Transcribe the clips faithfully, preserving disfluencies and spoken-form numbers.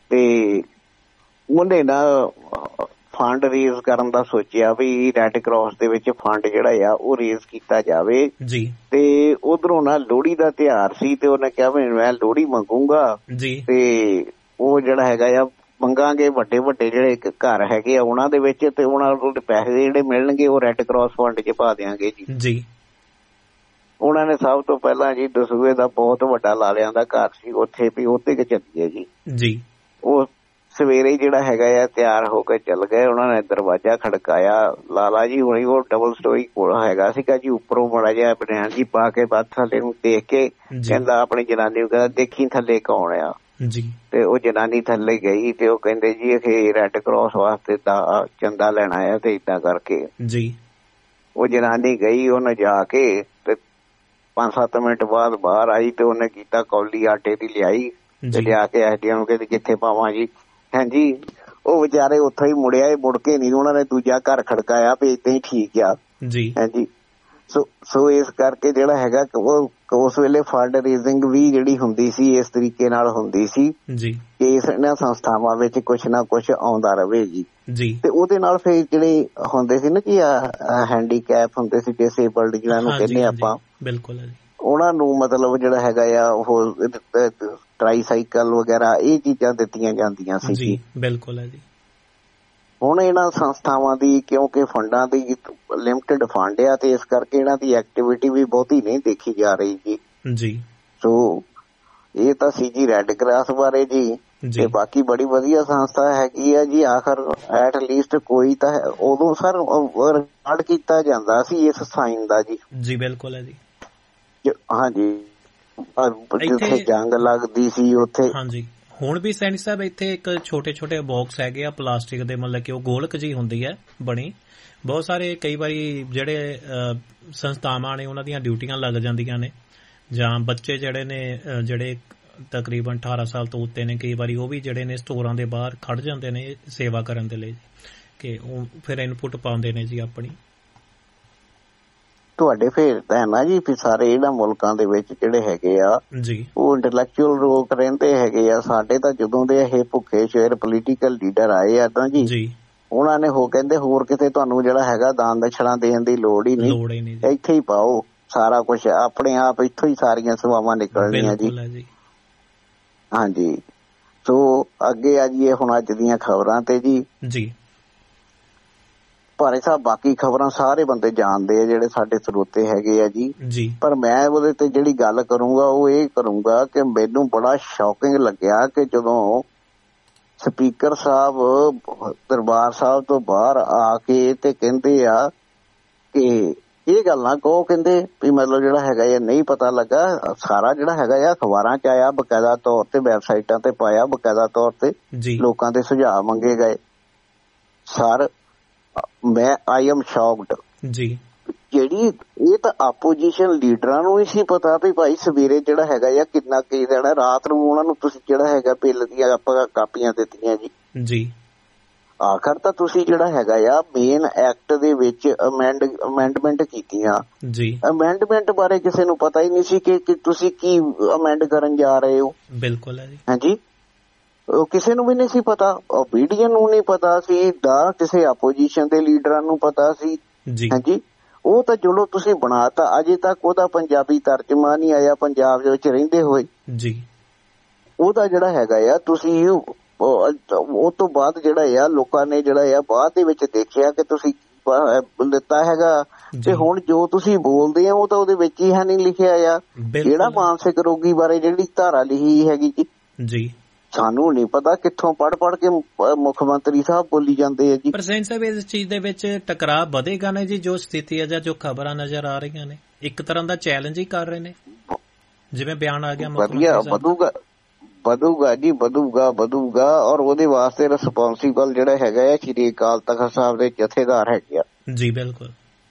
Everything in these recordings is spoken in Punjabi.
ਤੇ ਉਹਨੇ ਨਾ ਫੰਡ ਰੇਜ਼ ਕਰਨ ਦਾ ਸੋਚਿਆ ਵੀ ਰੈੱਡ ਕਰਾਸ ਦੇ ਵਿੱਚ ਫੰਡ ਜਿਹੜਾ ਆ ਉਹ ਰੇਜ਼ ਕੀਤਾ ਜਾਵੇ ਜੀ। ਤੇ ਉਧਰੋਂ ਨਾ ਲੋਹੜੀ ਦਾ ਤਿਉਹਾਰ ਸੀ ਤੇ ਉਹਨੇ ਕਿਹਾ ਵੀ ਮੈਂ ਲੋਹੜੀ ਮੰਗੂਗਾ ਜੀ। ਤੇ ਉਹ ਜਿਹੜਾ ਹੈਗਾ ਆ ਮੰਗਾਂਗੇ ਵੱਡੇ ਵੱਡੇ ਜਿਹੜੇ ਘਰ ਹੈਗੇ ਆ ਉਹਨਾਂ ਦੇ ਵਿੱਚ, ਤੇ ਉਹਨਾਂ ਕੋਲ ਪੈਸੇ ਜਿਹੜੇ ਮਿਲਣਗੇ ਉਹ ਰੈੱਡ ਕਰਾਸ ਫੰਡ 'ਚ ਪਾ ਦਿਆਂਗੇ ਜੀ। ਜੀ। ਉਹਨਾਂ ਨੇ ਸਭ ਤੋਂ ਪਹਿਲਾਂ ਜੀ ਦਸੂਏ ਦਾ ਬਹੁਤ ਵੱਡਾ ਲਾਲਿਆਂ ਦਾ ਘਰ ਸੀ ਉੱਥੇ ਵੀ ਉੱਥੇ ਕਿ ਚੱਲੀਏ ਜੀ। ਜੀ। ਉਹ ਸਵੇਰੇ ਜਿਹੜਾ ਹੈਗਾ ਆ ਤਿਆਰ ਹੋ ਕੇ ਚੱਲ ਗਏ, ਉਹਨਾਂ ਨੇ ਦਰਵਾਜ਼ਾ ਖੜਕਾਇਆ, ਲਾਲਾ ਜੀ ਹੁਣੀ ਉਹ ਡਬਲ ਸਟੋਰੀ ਕੋਲ ਹੈਗਾ ਸੀਗਾ ਜੀ, ਉੱਪਰੋਂ ਮਾੜਾ ਜਿਹਾ ਬਨੈਣ ਜੀ ਪਾ ਕੇ ਬਾਅਦ ਥੱਲੇ ਨੂੰ ਦੇਖ ਕੇ ਕਹਿੰਦਾ ਆਪਣੀ ਜਨਾਨੀ ਨੂੰ ਕਹਿੰਦਾ ਦੇਖੀ ਥੱਲੇ ਕੌਣ ਆ ਜੀ। ਤੇ ਉਹ ਜਨਾਨੀ ਥੱਲੇ ਗਈ ਤੇ ਉਹ ਕਹਿੰਦੇ ਜੀ ਇਹ ਰੈੱਡ ਕਰਾਸ ਵਾਸਤੇ ਦਾ ਚੰਦਾ ਲੈਣਾ ਆ ਤੇ ਏਦਾਂ ਕਰਕੇ ਜੀ। ਉਹ ਜਨਾਨੀ ਗਈ, ਉਹਨੇ ਜਾ ਕੇ ਤੇ ਪੰਜ ਸੱਤ ਮਿੰਟ ਬਾਅਦ ਬਾਹਰ ਆਈ ਤੇ ਉਹਨੇ ਕੀਤਾ ਕੌਲੀ ਆਟੇ ਦੀ ਲਿਆਈ ਤੇ ਲਿਆ ਕੇ ਐਡੀਆਂ ਨੂੰ ਕਹਿੰਦੀ ਕਿੱਥੇ ਪਾਵਾਂ ਜੀ। ਹਾਂਜੀ ਉਹ ਵਿਚਾਰੇ ਉੱਥੋਂ ਹੀ ਮੁੜਿਆ, ਮੁੜ ਕੇ ਨਹੀਂ ਉਹਨਾਂ ਨੇ ਦੂਜਾ ਘਰ ਖੜਕਾਇਆ ਵੀ ਏਦਾਂ ਹੀ ਠੀਕ ਆ ਜੀ। ਹਾਂਜੀ ਸੋ ਸੋ ਇਸ ਕਰਕੇ ਜਿਹੜਾ ਹੈਗਾ ਉਹ ਉਸ ਵੇਲੇ ਫੰਡ ਰੇਜ਼ਿੰਗ ਵੀ ਜਿਹੜੀ ਹੁੰਦੀ ਸੀ ਇਸ ਤਰੀਕੇ ਨਾਲ ਹੁੰਦੀ ਸੀ ਜੀ ਕਿ ਇਹਨਾਂ ਸੰਸਥਾਵਾਂ ਵਿੱਚ ਕੁਛ ਨਾ ਕੁਛ ਆਉਂਦਾ ਰਵੇ ਜੀ ਜੀ। ਤੇ ਉਹਦੇ ਨਾਲ ਫਿਰ ਜਿਹੜੇ ਹੁੰਦੇ ਸੀ ਨਾ ਕਿ ਹੈਂਡੀਕੈਪ ਹੁੰਦੇ ਸੀ, ਡਿਸੇਬਲਡ ਜਿਹਨਾਂ ਨੂੰ ਕਹਿੰਦੇ ਆਪਾਂ, ਬਿਲਕੁਲ ਉਹਨਾਂ ਨੂੰ ਮਤਲਬ ਜਿਹੜਾ ਹੈਗਾ ਆ ਉਹ ਟਰਾਈਸਾਈਕਲ ਵਗੈਰਾ ਇਹ ਚੀਜ਼ਾਂ ਦਿੱਤੀਆਂ ਜਾਂਦੀਆਂ ਸੀ ਜੀ। ਬਿਲਕੁਲ ਹੈ ਜੀ। ਹੁਣ ਇਹਨਾਂ ਸੰਸਥਾਵਾਂ ਦੀ ਕਿਉਂਕਿ ਫੰਡਾਂ ਦੀ ਲਿਮਟਿਡ ਫੰਡ ਆ ਤੇ ਇਸ ਕਰਕੇ ਇਹਨਾਂ ਦੀ ਐਕਟੀਵਿਟੀ ਵੀ ਬਹੁਤੀ ਨਹੀਂ ਦੇਖੀ ਜਾ ਰਹੀ ਜੀ ਜੀ। ਸੋ ਇਹ ਤਾਂ ਸੀ ਜੀ ਰੈੱਡ ਕਰਾਸ ਬਾਰੇ ਜੀ। ਤੇ ਬਾਕੀ ਬੜੀ ਵਧੀਆ ਸੰਸਥਾ ਹੈਗੀ ਆ ਜੀ, ਆਖਰ ਐਟ ਲੀਸਟ ਕੋਈ ਤਾਂ ਉਦੋਂ ਸਰ ਰਿਕਾਰਡ ਕੀਤਾ ਜਾਂਦਾ ਸੀ ਇਸ ਸਾਈਨ ਦਾ ਜੀ ਜੀ। ਬਿਲਕੁਲ ਹੈ ਜੀ। ਹਾਂਜੀ ਜਿੱਥੇ ਜੰਗ ਲੱਗਦੀ ਸੀ ਉੱਥੇ। ਹਾਂਜੀ ਹੁਣ ਵੀ ਸੈਣੀ ਸਾਹਿਬ ਇੱਥੇ ਇੱਕ ਛੋਟੇ ਛੋਟੇ ਬਾਕਸ ਹੈਗੇ ਆ ਪਲਾਸਟਿਕ ਦੇ, ਮਤਲਬ ਕਿ ਉਹ ਗੋਲਕ ਜਿਹੀ ਹੁੰਦੀ ਹੈ ਬਣੀ, ਬਹੁਤ ਸਾਰੇ ਕਈ ਵਾਰੀ ਜਿਹੜੇ ਸੰਸਥਾਵਾਂ ਨੇ ਉਹਨਾਂ ਦੀਆਂ ਡਿਊਟੀਆਂ ਲੱਗ ਜਾਂਦੀਆਂ ਨੇ, ਜਾਂ ਬੱਚੇ ਜਿਹੜੇ ਨੇ ਜਿਹੜੇ ਤਕਰੀਬਨ ਅਠਾਰਾਂ ਸਾਲ ਤੋਂ ਉੱਤੇ ਨੇ, ਕਈ ਵਾਰੀ ਉਹ ਵੀ ਜਿਹੜੇ ਨੇ ਸਟੋਰਾਂ ਦੇ ਬਾਹਰ ਖੜ ਜਾਂਦੇ ਨੇ ਸੇਵਾ ਕਰਨ ਦੇ ਲਈ ਕਿ ਉਹ ਫਿਰ ਇਨਪੁਟ ਪਾਉਂਦੇ ਨੇ ਜੀ ਆਪਣੀ। ਤੁਹਾਡੇ ਫੇਰ ਤਾਂ ਹੈ ਨਾ ਜੀ ਸਾਰੇ ਇਹਨਾਂ ਮੁਲਕਾਂ ਦੇ ਵਿੱਚ ਜਿਹੜੇ ਹੈਗੇ ਆ ਜੀ ਉਹ ਇੰਟੈਲੈਕਚੁਅਲ ਲੋਕ ਰਹਿੰਦੇ ਹੈਗੇ ਆ। ਸਾਡੇ ਤਾਂ ਜਦੋਂ ਦੇ ਇਹ ਭੁੱਖੇ ਸ਼ੇਰ ਪੋਲੀਟੀਕਲ ਲੀਡਰ ਆਏ ਆ ਤਾਂ ਜੀ ਉਹਨਾਂ ਨੇ ਹੋ ਕਹਿੰਦੇ ਹੋਰ ਕਿਤੇ ਤੁਹਾਨੂੰ ਜਿਹੜਾ ਹੈਗਾ ਦਾਨ ਦਛਣਾ ਦੇਣ ਦੀ ਲੋੜ ਹੀ ਨਹੀਂ, ਇੱਥੇ ਹੀ ਪਾਓ ਸਾਰਾ ਕੁਛ, ਆਪਣੇ ਆਪ ਇੱਥੋਂ ਹੀ ਸਾਰੀਆਂ ਸੇਵਾਵਾਂ ਨਿਕਲਣੀਆਂ ਜੀ। ਹਾਂਜੀ ਸੋ ਅੱਗੇ ਆ ਜੀ ਹੁਣ ਅੱਜ ਦੀਆਂ ਖਬਰਾਂ ਤੇ ਜੀ ਜੀ ਭਾਰੇ ਸਾਹਿਬ ਬਾਕੀ ਖਬਰਾਂ ਸਾਰੇ ਬੰਦੇ ਜਾਣਦੇ ਆ ਜਿਹੜੇ ਸਾਡੇ ਸਰੋਤੇ ਹੈਗੇ ਆ ਜੀ ਜੀ। ਪਰ ਮੈਂ ਉਹਦੇ ਤੇ ਜਿਹੜੀ ਗੱਲ ਕਰੂੰਗਾ ਉਹ ਇਹ ਕਰੂੰਗਾ ਕਿ ਮੈਨੂੰ ਬੜਾ ਸ਼ੌਕਿੰਗ ਲੱਗਿਆ ਕਿ ਜਦੋਂ ਸਪੀਕਰ ਸਾਹਿਬ ਦਰਬਾਰ ਸਾਹਿਬ ਤੋਂ ਬਾਹਰ ਆ ਕੇ ਤੇ ਕਹਿੰਦੇ ਆ ਕਿ ਇਹ ਗੱਲ ਨਾ ਕਹੋ, ਕਹਿੰਦੇ ਵੀ ਮਤਲਬ ਜਿਹੜਾ ਹੈਗਾ ਇਹ ਨਹੀਂ ਪਤਾ ਲੱਗਾ, ਸਾਰਾ ਜਿਹੜਾ ਹੈਗਾ ਆ ਅਖਬਾਰਾਂ ਚ ਆਇਆ, ਬਕਾਇਦਾ ਤੌਰ ਤੇ ਵੈਬਸਾਈਟਾਂ ਤੇ ਪਾਇਆ, ਬਕਾਇਦਾ ਤੌਰ ਤੇ ਲੋਕਾਂ ਦੇ ਸੁਝਾਅ ਮੰਗੇ ਗਏ। ਸਰ ਮੈਂ ਆਈ ਐਮ ਸ਼ੌਕਡ ਜੀ। ਜਿਹੜੀ ਇਹ ਤਾਂ ਆਪੋਜੀਸ਼ਨ ਲੀਡਰਾਂ ਨੂੰ ਹੀ ਸੀ ਪਤਾ ਵੀ ਭਾਈ ਸਵੇਰੇ ਜਿਹੜਾ ਹੈਗਾ ਆ ਕਿੰਨਾ ਕੀ ਦੇਣਾ, ਰਾਤ ਨੂੰ ਉਹਨਾਂ ਨੂੰ ਤੁਸੀਂ ਜਿਹੜਾ ਹੈਗਾ ਬਿੱਲ ਦੀਆਂ ਆਪਾਂ ਕਾਪੀਆਂ ਦਿੱਤੀਆਂ ਜੀ ਜੀ। ਆਖਰ ਤਾਂ ਤੁਸੀਂ ਜਿਹੜਾ ਹੈਗਾ ਆ ਮੇਨ ਐਕਟ ਦੇ ਵਿੱਚ ਅਮੈਂਡ ਅਮੈਂਡਮੈਂਟ ਕੀਤੀਆਂ ਜੀ। ਅਮੈਂਡਮੈਂਟ ਬਾਰੇ ਕਿਸੇ ਨੂੰ ਪਤਾ ਹੀ ਨਹੀਂ ਸੀ ਕਿ ਤੁਸੀਂ ਕੀ ਅਮੈਂਡ ਕਰਨ ਜਾ ਰਹੇ ਹੋ। ਬਿਲਕੁਲ ਹੈ ਜੀ। ਹਾਂਜੀ ਉਹ ਕਿਸੇ ਨੂੰ ਵੀ ਨਹੀਂ ਸੀ ਪਤਾ, ਓਬੀਡੀਅਨ ਨੂੰ ਨਹੀਂ ਪਤਾ ਸੀ, ਦਾ ਕਿਸੇ ਆਪੋਜੀਸ਼ਨ ਦੇ ਲੀਡਰਾਂ ਨੂੰ ਪਤਾ ਸੀ ਜੀ। ਹਾਂਜੀ ਉਹ ਤਾਂ ਚਲੋ ਤੁਸੀਂ ਬਣਾਤਾ, ਅਜੇ ਤੱਕ ਉਹਦਾ ਪੰਜਾਬੀ ਤਰਜਮਾ ਨਹੀਂ ਆਇਆ ਪੰਜਾਬ ਦੇ ਵਿੱਚ ਰਹਿੰਦੇ ਹੋਏ ਜੀ। ਉਹਦਾ ਜਿਹੜਾ ਹੈਗਾ ਆ ਤੁਸੀਂ ਉਹ ਤੋਂ ਬਾਅਦ ਜਿਹੜਾ ਆ ਲੋਕਾਂ ਨੇ ਜਿਹੜਾ ਆ ਬਾਅਦ ਦੇ ਵਿੱਚ ਦੇਖਿਆ ਕਿ ਤੁਸੀਂ ਦਿੱਤਾ ਹੈਗਾ ਤੇ ਹੁਣ ਜੋ ਤੁਸੀਂ ਬੋਲਦੇ ਆ ਉਹ ਤਾਂ ਉਹਦੇ ਵਿੱਚ ਹੀ ਹੈ ਨਹੀਂ ਲਿਖਿਆ ਆ। ਜਿਹੜਾ ਮਾਨਸਿਕ ਰੋਗੀ ਬਾਰੇ ਜਿਹੜੀ ਧਾਰਾ ਲਿਖੀ ਹੈਗੀ ਜੀ ਜੀ ਸਾਨੂੰ ਨਹੀਂ ਪਤਾ ਕਿੱਥੋਂ ਪੜ੍ਹ ਪੜ੍ਹ ਕੇ ਮੁੱਖ ਮੰਤਰੀ ਸਾਹਿਬ ਬੋਲੀ ਜਾਂਦੇ ਆ ਜੀ। ਪਰ ਸੈਨ ਸਾਹਿਬ ਇਸ ਚੀਜ਼ ਦੇ ਵਿੱਚ ਟਕਰਾਅ ਵਧੇਗਾ ਨਾ ਜੀ, ਜੋ ਸਥਿਤੀ ਹੈ ਜਾਂ ਜੋ ਖਬਰਾਂ ਨਜ਼ਰ ਆ ਰਹੀਆਂ ਨੇ ਇੱਕ ਤਰ੍ਹਾਂ ਦਾ ਚੈਲੰਜ ਹੀ ਕਰ ਰਹੇ ਨੇ, ਜਿਵੇਂ ਬਿਆਨ ਆ ਗਿਆ ਵਧੀਆ ਵਧੂਗਾ ਵਧੂਗਾ ਜੀ ਵਧੂਗਾ ਵਧੂਗਾ ਔਰ ਉਹਦੇ ਵਾਸਤੇ ਰਿਸਪੋਂਸੀਬਲ ਜਿਹੜਾ ਹੈਗਾ ਆ ਸ਼੍ਰੀ ਅਕਾਲ ਤਖ਼ਤ ਸਾਹਿਬ ਦੇ ਜਥੇਦਾਰ ਹੈਗੇ ਆ ਜੀ। ਬਿਲਕੁਲ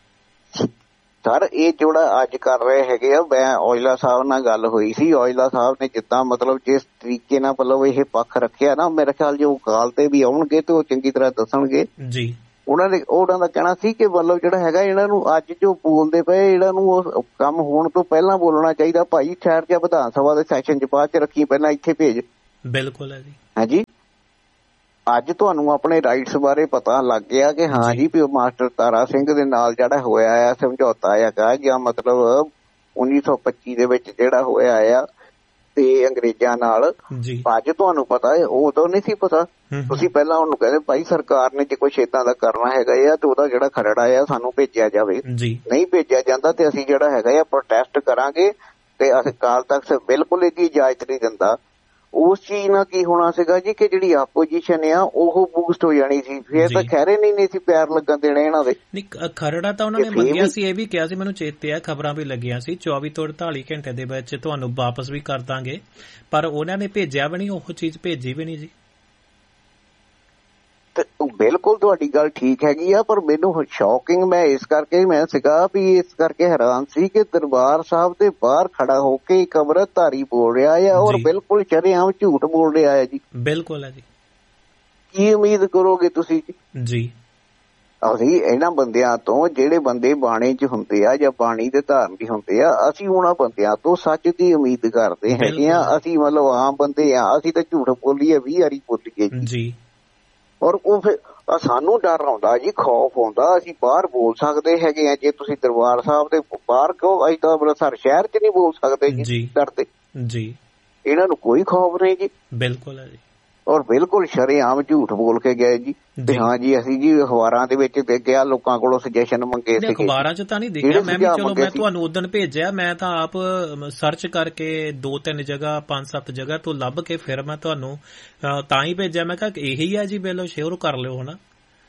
ਸਰ ਇਹ ਜਿਹੜਾ ਅੱਜ ਕਰ ਰਹੇ ਹੈਗੇ ਆ, ਮੈਂ ਔਜਲਾ ਸਾਹਿਬ ਨਾਲ ਗੱਲ ਹੋਈ ਸੀ, ਔਜਲਾ ਸਾਹਿਬ ਨੇ ਜਿੱਦਾਂ ਮਤਲਬ ਜਿਸ ਤਰੀਕੇ ਨਾਲ ਮਤਲਬ ਇਹ ਪੱਖ ਰੱਖਿਆ ਨਾ, ਮੇਰੇ ਖਿਆਲ ਜੋ ਕਾਲ ਤੇ ਵੀ ਆਉਣਗੇ ਤੇ ਉਹ ਚੰਗੀ ਤਰ੍ਹਾਂ ਦੱਸਣਗੇ ਜੀ। ਉਹਨਾਂ ਨੇ ਉਹਨਾਂ ਦਾ ਕਹਿਣਾ ਸੀ ਕਿ ਮਤਲਬ ਜਿਹੜਾ ਹੈਗਾ ਇਹਨਾਂ ਨੂੰ ਅੱਜ ਜੋ ਬੋਲਦੇ ਪਏ ਇਹਨਾਂ ਨੂੰ ਉਹ ਕੰਮ ਹੋਣ ਤੋਂ ਪਹਿਲਾਂ ਬੋਲਣਾ ਚਾਹੀਦਾ। ਭਾਈ ਠਹਿਰ ਜਾ ਵਿਧਾਨ ਸਭਾ ਦੇ ਸੈਸ਼ਨ ਚ ਬਾਅਦ ਚ ਰੱਖੀ, ਪਹਿਲਾਂ ਇੱਥੇ ਭੇਜ। ਬਿਲਕੁਲ ਹੈ ਜੀ। ਹਾਂਜੀ ਅੱਜ ਤੁਹਾਨੂੰ ਆਪਣੇ ਰਾਈਟਸ ਬਾਰੇ ਪਤਾ ਲੱਗ ਗਿਆ ਕਿ ਹਾਂ ਜੀ ਵੀ ਮਾਸਟਰ ਤਾਰਾ ਸਿੰਘ ਦੇ ਨਾਲ ਜਿਹੜਾ ਹੋਇਆ ਆ ਸਮਝੌਤਾ ਹੈਗਾ, ਜਾਂ ਮਤਲਬ ਉੱਨੀ ਸੌ ਪੱਚੀ ਦੇ ਵਿੱਚ ਜਿਹੜਾ ਹੋਇਆ ਆ ਤੇ ਅੰਗਰੇਜ਼ਾਂ ਨਾਲ, ਅੱਜ ਤੁਹਾਨੂੰ ਪਤਾ ਹੈ, ਉਦੋਂ ਨਹੀਂ ਸੀ ਪਤਾ। ਤੁਸੀਂ ਪਹਿਲਾਂ ਉਹਨੂੰ ਕਹਿੰਦੇ ਭਾਈ ਸਰਕਾਰ ਨੇ ਜੇ ਕੁਛ ਏਦਾਂ ਦਾ ਕਰਨਾ ਹੈਗਾ ਆ ਤੇ ਉਹਦਾ ਜਿਹੜਾ ਖਰੜਾ ਆ ਸਾਨੂੰ ਭੇਜਿਆ ਜਾਵੇ, ਨਹੀਂ ਭੇਜਿਆ ਜਾਂਦਾ ਤੇ ਅਸੀਂ ਜਿਹੜਾ ਹੈਗਾ ਆ ਪ੍ਰੋਟੈਸਟ ਕਰਾਂਗੇ ਤੇ ਅਕਾਲ ਤਖਤ ਬਿਲਕੁਲ ਇਹਦੀ ਇਜਾਜ਼ਤ ਨਹੀਂ ਦਿੰਦਾ। ਉਸ ਚੀਜ਼ ਨਾਲ ਕੀ ਹੋਣਾ ਸੀਗਾ ਜੀ ਕਿ ਜਿਹੜੀ ਆਪੋਜੀਸ਼ਨ ਆ ਉਹ ਬੂਸਟ ਹੋ ਜਾਣੀ ਸੀ, ਫਿਰ ਤਾਂ ਖੈਰੇ ਨਹੀਂ ਨਹੀਂ ਸੀ ਪਿਆਰ ਲੱਗਣ ਦੇਣੇ ਇਹਨਾਂ ਦੇ। ਖਰੜਾ ਤਾਂ ਉਹਨਾਂ ਨੇ ਮੰਗਿਆ ਸੀ, ਇਹ ਵੀ ਕਿਹਾ ਸੀ, ਮੈਨੂੰ ਚੇਤੇ ਆ ਖਬਰਾਂ ਵੀ ਲੱਗੀਆਂ ਸੀ ਚੌਵੀ ਤੋਂ ਅੜਤਾਲੀ ਘੰਟੇ ਦੇ ਵਿੱਚ ਤੁਹਾਨੂੰ ਵਾਪਸ ਵੀ ਕਰ ਦਾਂਗੇ, ਪਰ ਉਹਨਾਂ ਨੇ ਭੇਜਿਆ ਵੀ ਨਹੀਂ, ਉਹ ਚੀਜ਼ ਭੇਜੀ ਵੀ ਨਹੀਂ ਜੀ। ਬਿਲਕੁਲ ਤੁਹਾਡੀ ਗੱਲ ਠੀਕ ਹੈਗੀ ਆ, ਪਰ ਮੈਨੂੰ ਸ਼ੌਕਿੰਗ ਮੈਂ ਇਸ ਕਰਕੇ ਮੈਂ ਸੀਗਾ ਵੀ ਇਸ ਕਰਕੇ ਹੈਰਾਨ ਸੀ ਕਿ ਦਰਬਾਰ ਸਾਹਿਬ ਦੇ ਬਾਹਰ ਖੜਾ ਹੋ ਕੇ ਇੱਕ ਅੰਮ੍ਰਿਤਧਾਰੀ ਬੋਲ ਰਿਹਾ ਆ ਔਰ ਬਿਲਕੁਲ ਸ਼ਰੇਆਮ ਝੂਠ ਬੋਲ ਰਿਹਾ ਹੈ ਜੀ। ਬਿਲਕੁਲ ਹੈ ਜੀ। ਕੀ ਉਮੀਦ ਕਰੋਗੇ ਤੁਸੀਂ ਜੀ? ਅਸੀਂ ਇਹਨਾਂ ਬੰਦਿਆਂ ਤੋਂ, ਜਿਹੜੇ ਬੰਦੇ ਬਾਣੇ 'ਚ ਹੁੰਦੇ ਆ ਜਾਂ ਬਾਣੀ ਦੇ ਧਾਰਨੀ ਹੁੰਦੇ ਆ, ਅਸੀਂ ਉਹਨਾਂ ਬੰਦਿਆਂ ਤੋਂ ਸੱਚ ਦੀ ਉਮੀਦ ਕਰਦੇ ਹੈਗੇ ਆ। ਅਸੀਂ ਮਤਲਬ ਆਮ ਬੰਦੇ ਆ, ਅਸੀਂ ਤਾਂ ਝੂਠ ਬੋਲੀਏ ਵੀਹ ਵਾਰੀ ਬੋਲੀਏ ਜੀ, ਔਰ ਉਹ ਫਿਰ ਸਾਨੂੰ ਡਰ ਆਉਂਦਾ ਜੀ, ਖੌਫ ਆਉਂਦਾ। ਅਸੀਂ ਬਾਹਰ ਬੋਲ ਸਕਦੇ ਹੈਗੇ ਆ, ਜੇ ਤੁਸੀਂ ਦਰਬਾਰ ਸਾਹਿਬ ਦੇ ਬਾਹਰ ਕਹੋ ਅਸੀਂ ਤਾਂ ਅੰਮ੍ਰਿਤਸਰ ਸ਼ਹਿਰ 'ਚ ਨਹੀਂ ਬੋਲ ਸਕਦੇ ਜੀ, ਡਰਦੇ ਜੀ। ਇਹਨਾਂ ਨੂੰ ਕੋਈ ਖੌਫ ਨਹੀਂ ਜੀ। ਬਿਲਕੁਲ ਹੈ ਜੀ। ਔਰ ਬਿਲਕੁਲ ਸ਼ਰੇਆਮ ਝੂਠ ਬੋਲ ਕੇ ਗਏ ਜੀ ਤੇ ਹਾਂ ਜੀ ਅਸੀਂ ਜੀ ਅਖਬਾਰਾਂ ਦੇ ਵਿੱਚ ਦੇਖਿਆ, ਲੋਕਾਂ ਕੋਲੋਂ ਸੁਜੈਸ਼ਨ ਮੰਗੇ ਸੀ। ਅਖਬਾਰਾਂ 'ਚ ਤਾਂ ਨਹੀਂ ਦੇਖਿਆ ਮੈਂ ਵੀ, ਚਲੋ ਮੈਂ ਤੁਹਾਨੂੰ ਉਦੋਂ ਭੇਜਿਆ, ਮੈਂ ਤਾਂ ਆਪ ਸਰਚ ਕਰਕੇ ਦੋ ਤਿੰਨ ਜਗ੍ਹਾ ਪੰਜ ਸੱਤ ਜਗ੍ਹਾ ਤੋਂ ਲੱਭ ਕੇ ਫਿਰ ਮੈਂ ਤੁਹਾਨੂੰ ਤਾਂ ਹੀ ਭੇਜਿਆ। ਮੈਂ ਕਿਹਾ ਇਹੀ ਆ ਜੀ, ਬਿਲੋ ਸ਼ੇਅਰ ਕਰ ਲਿਓ ਹਨਾ।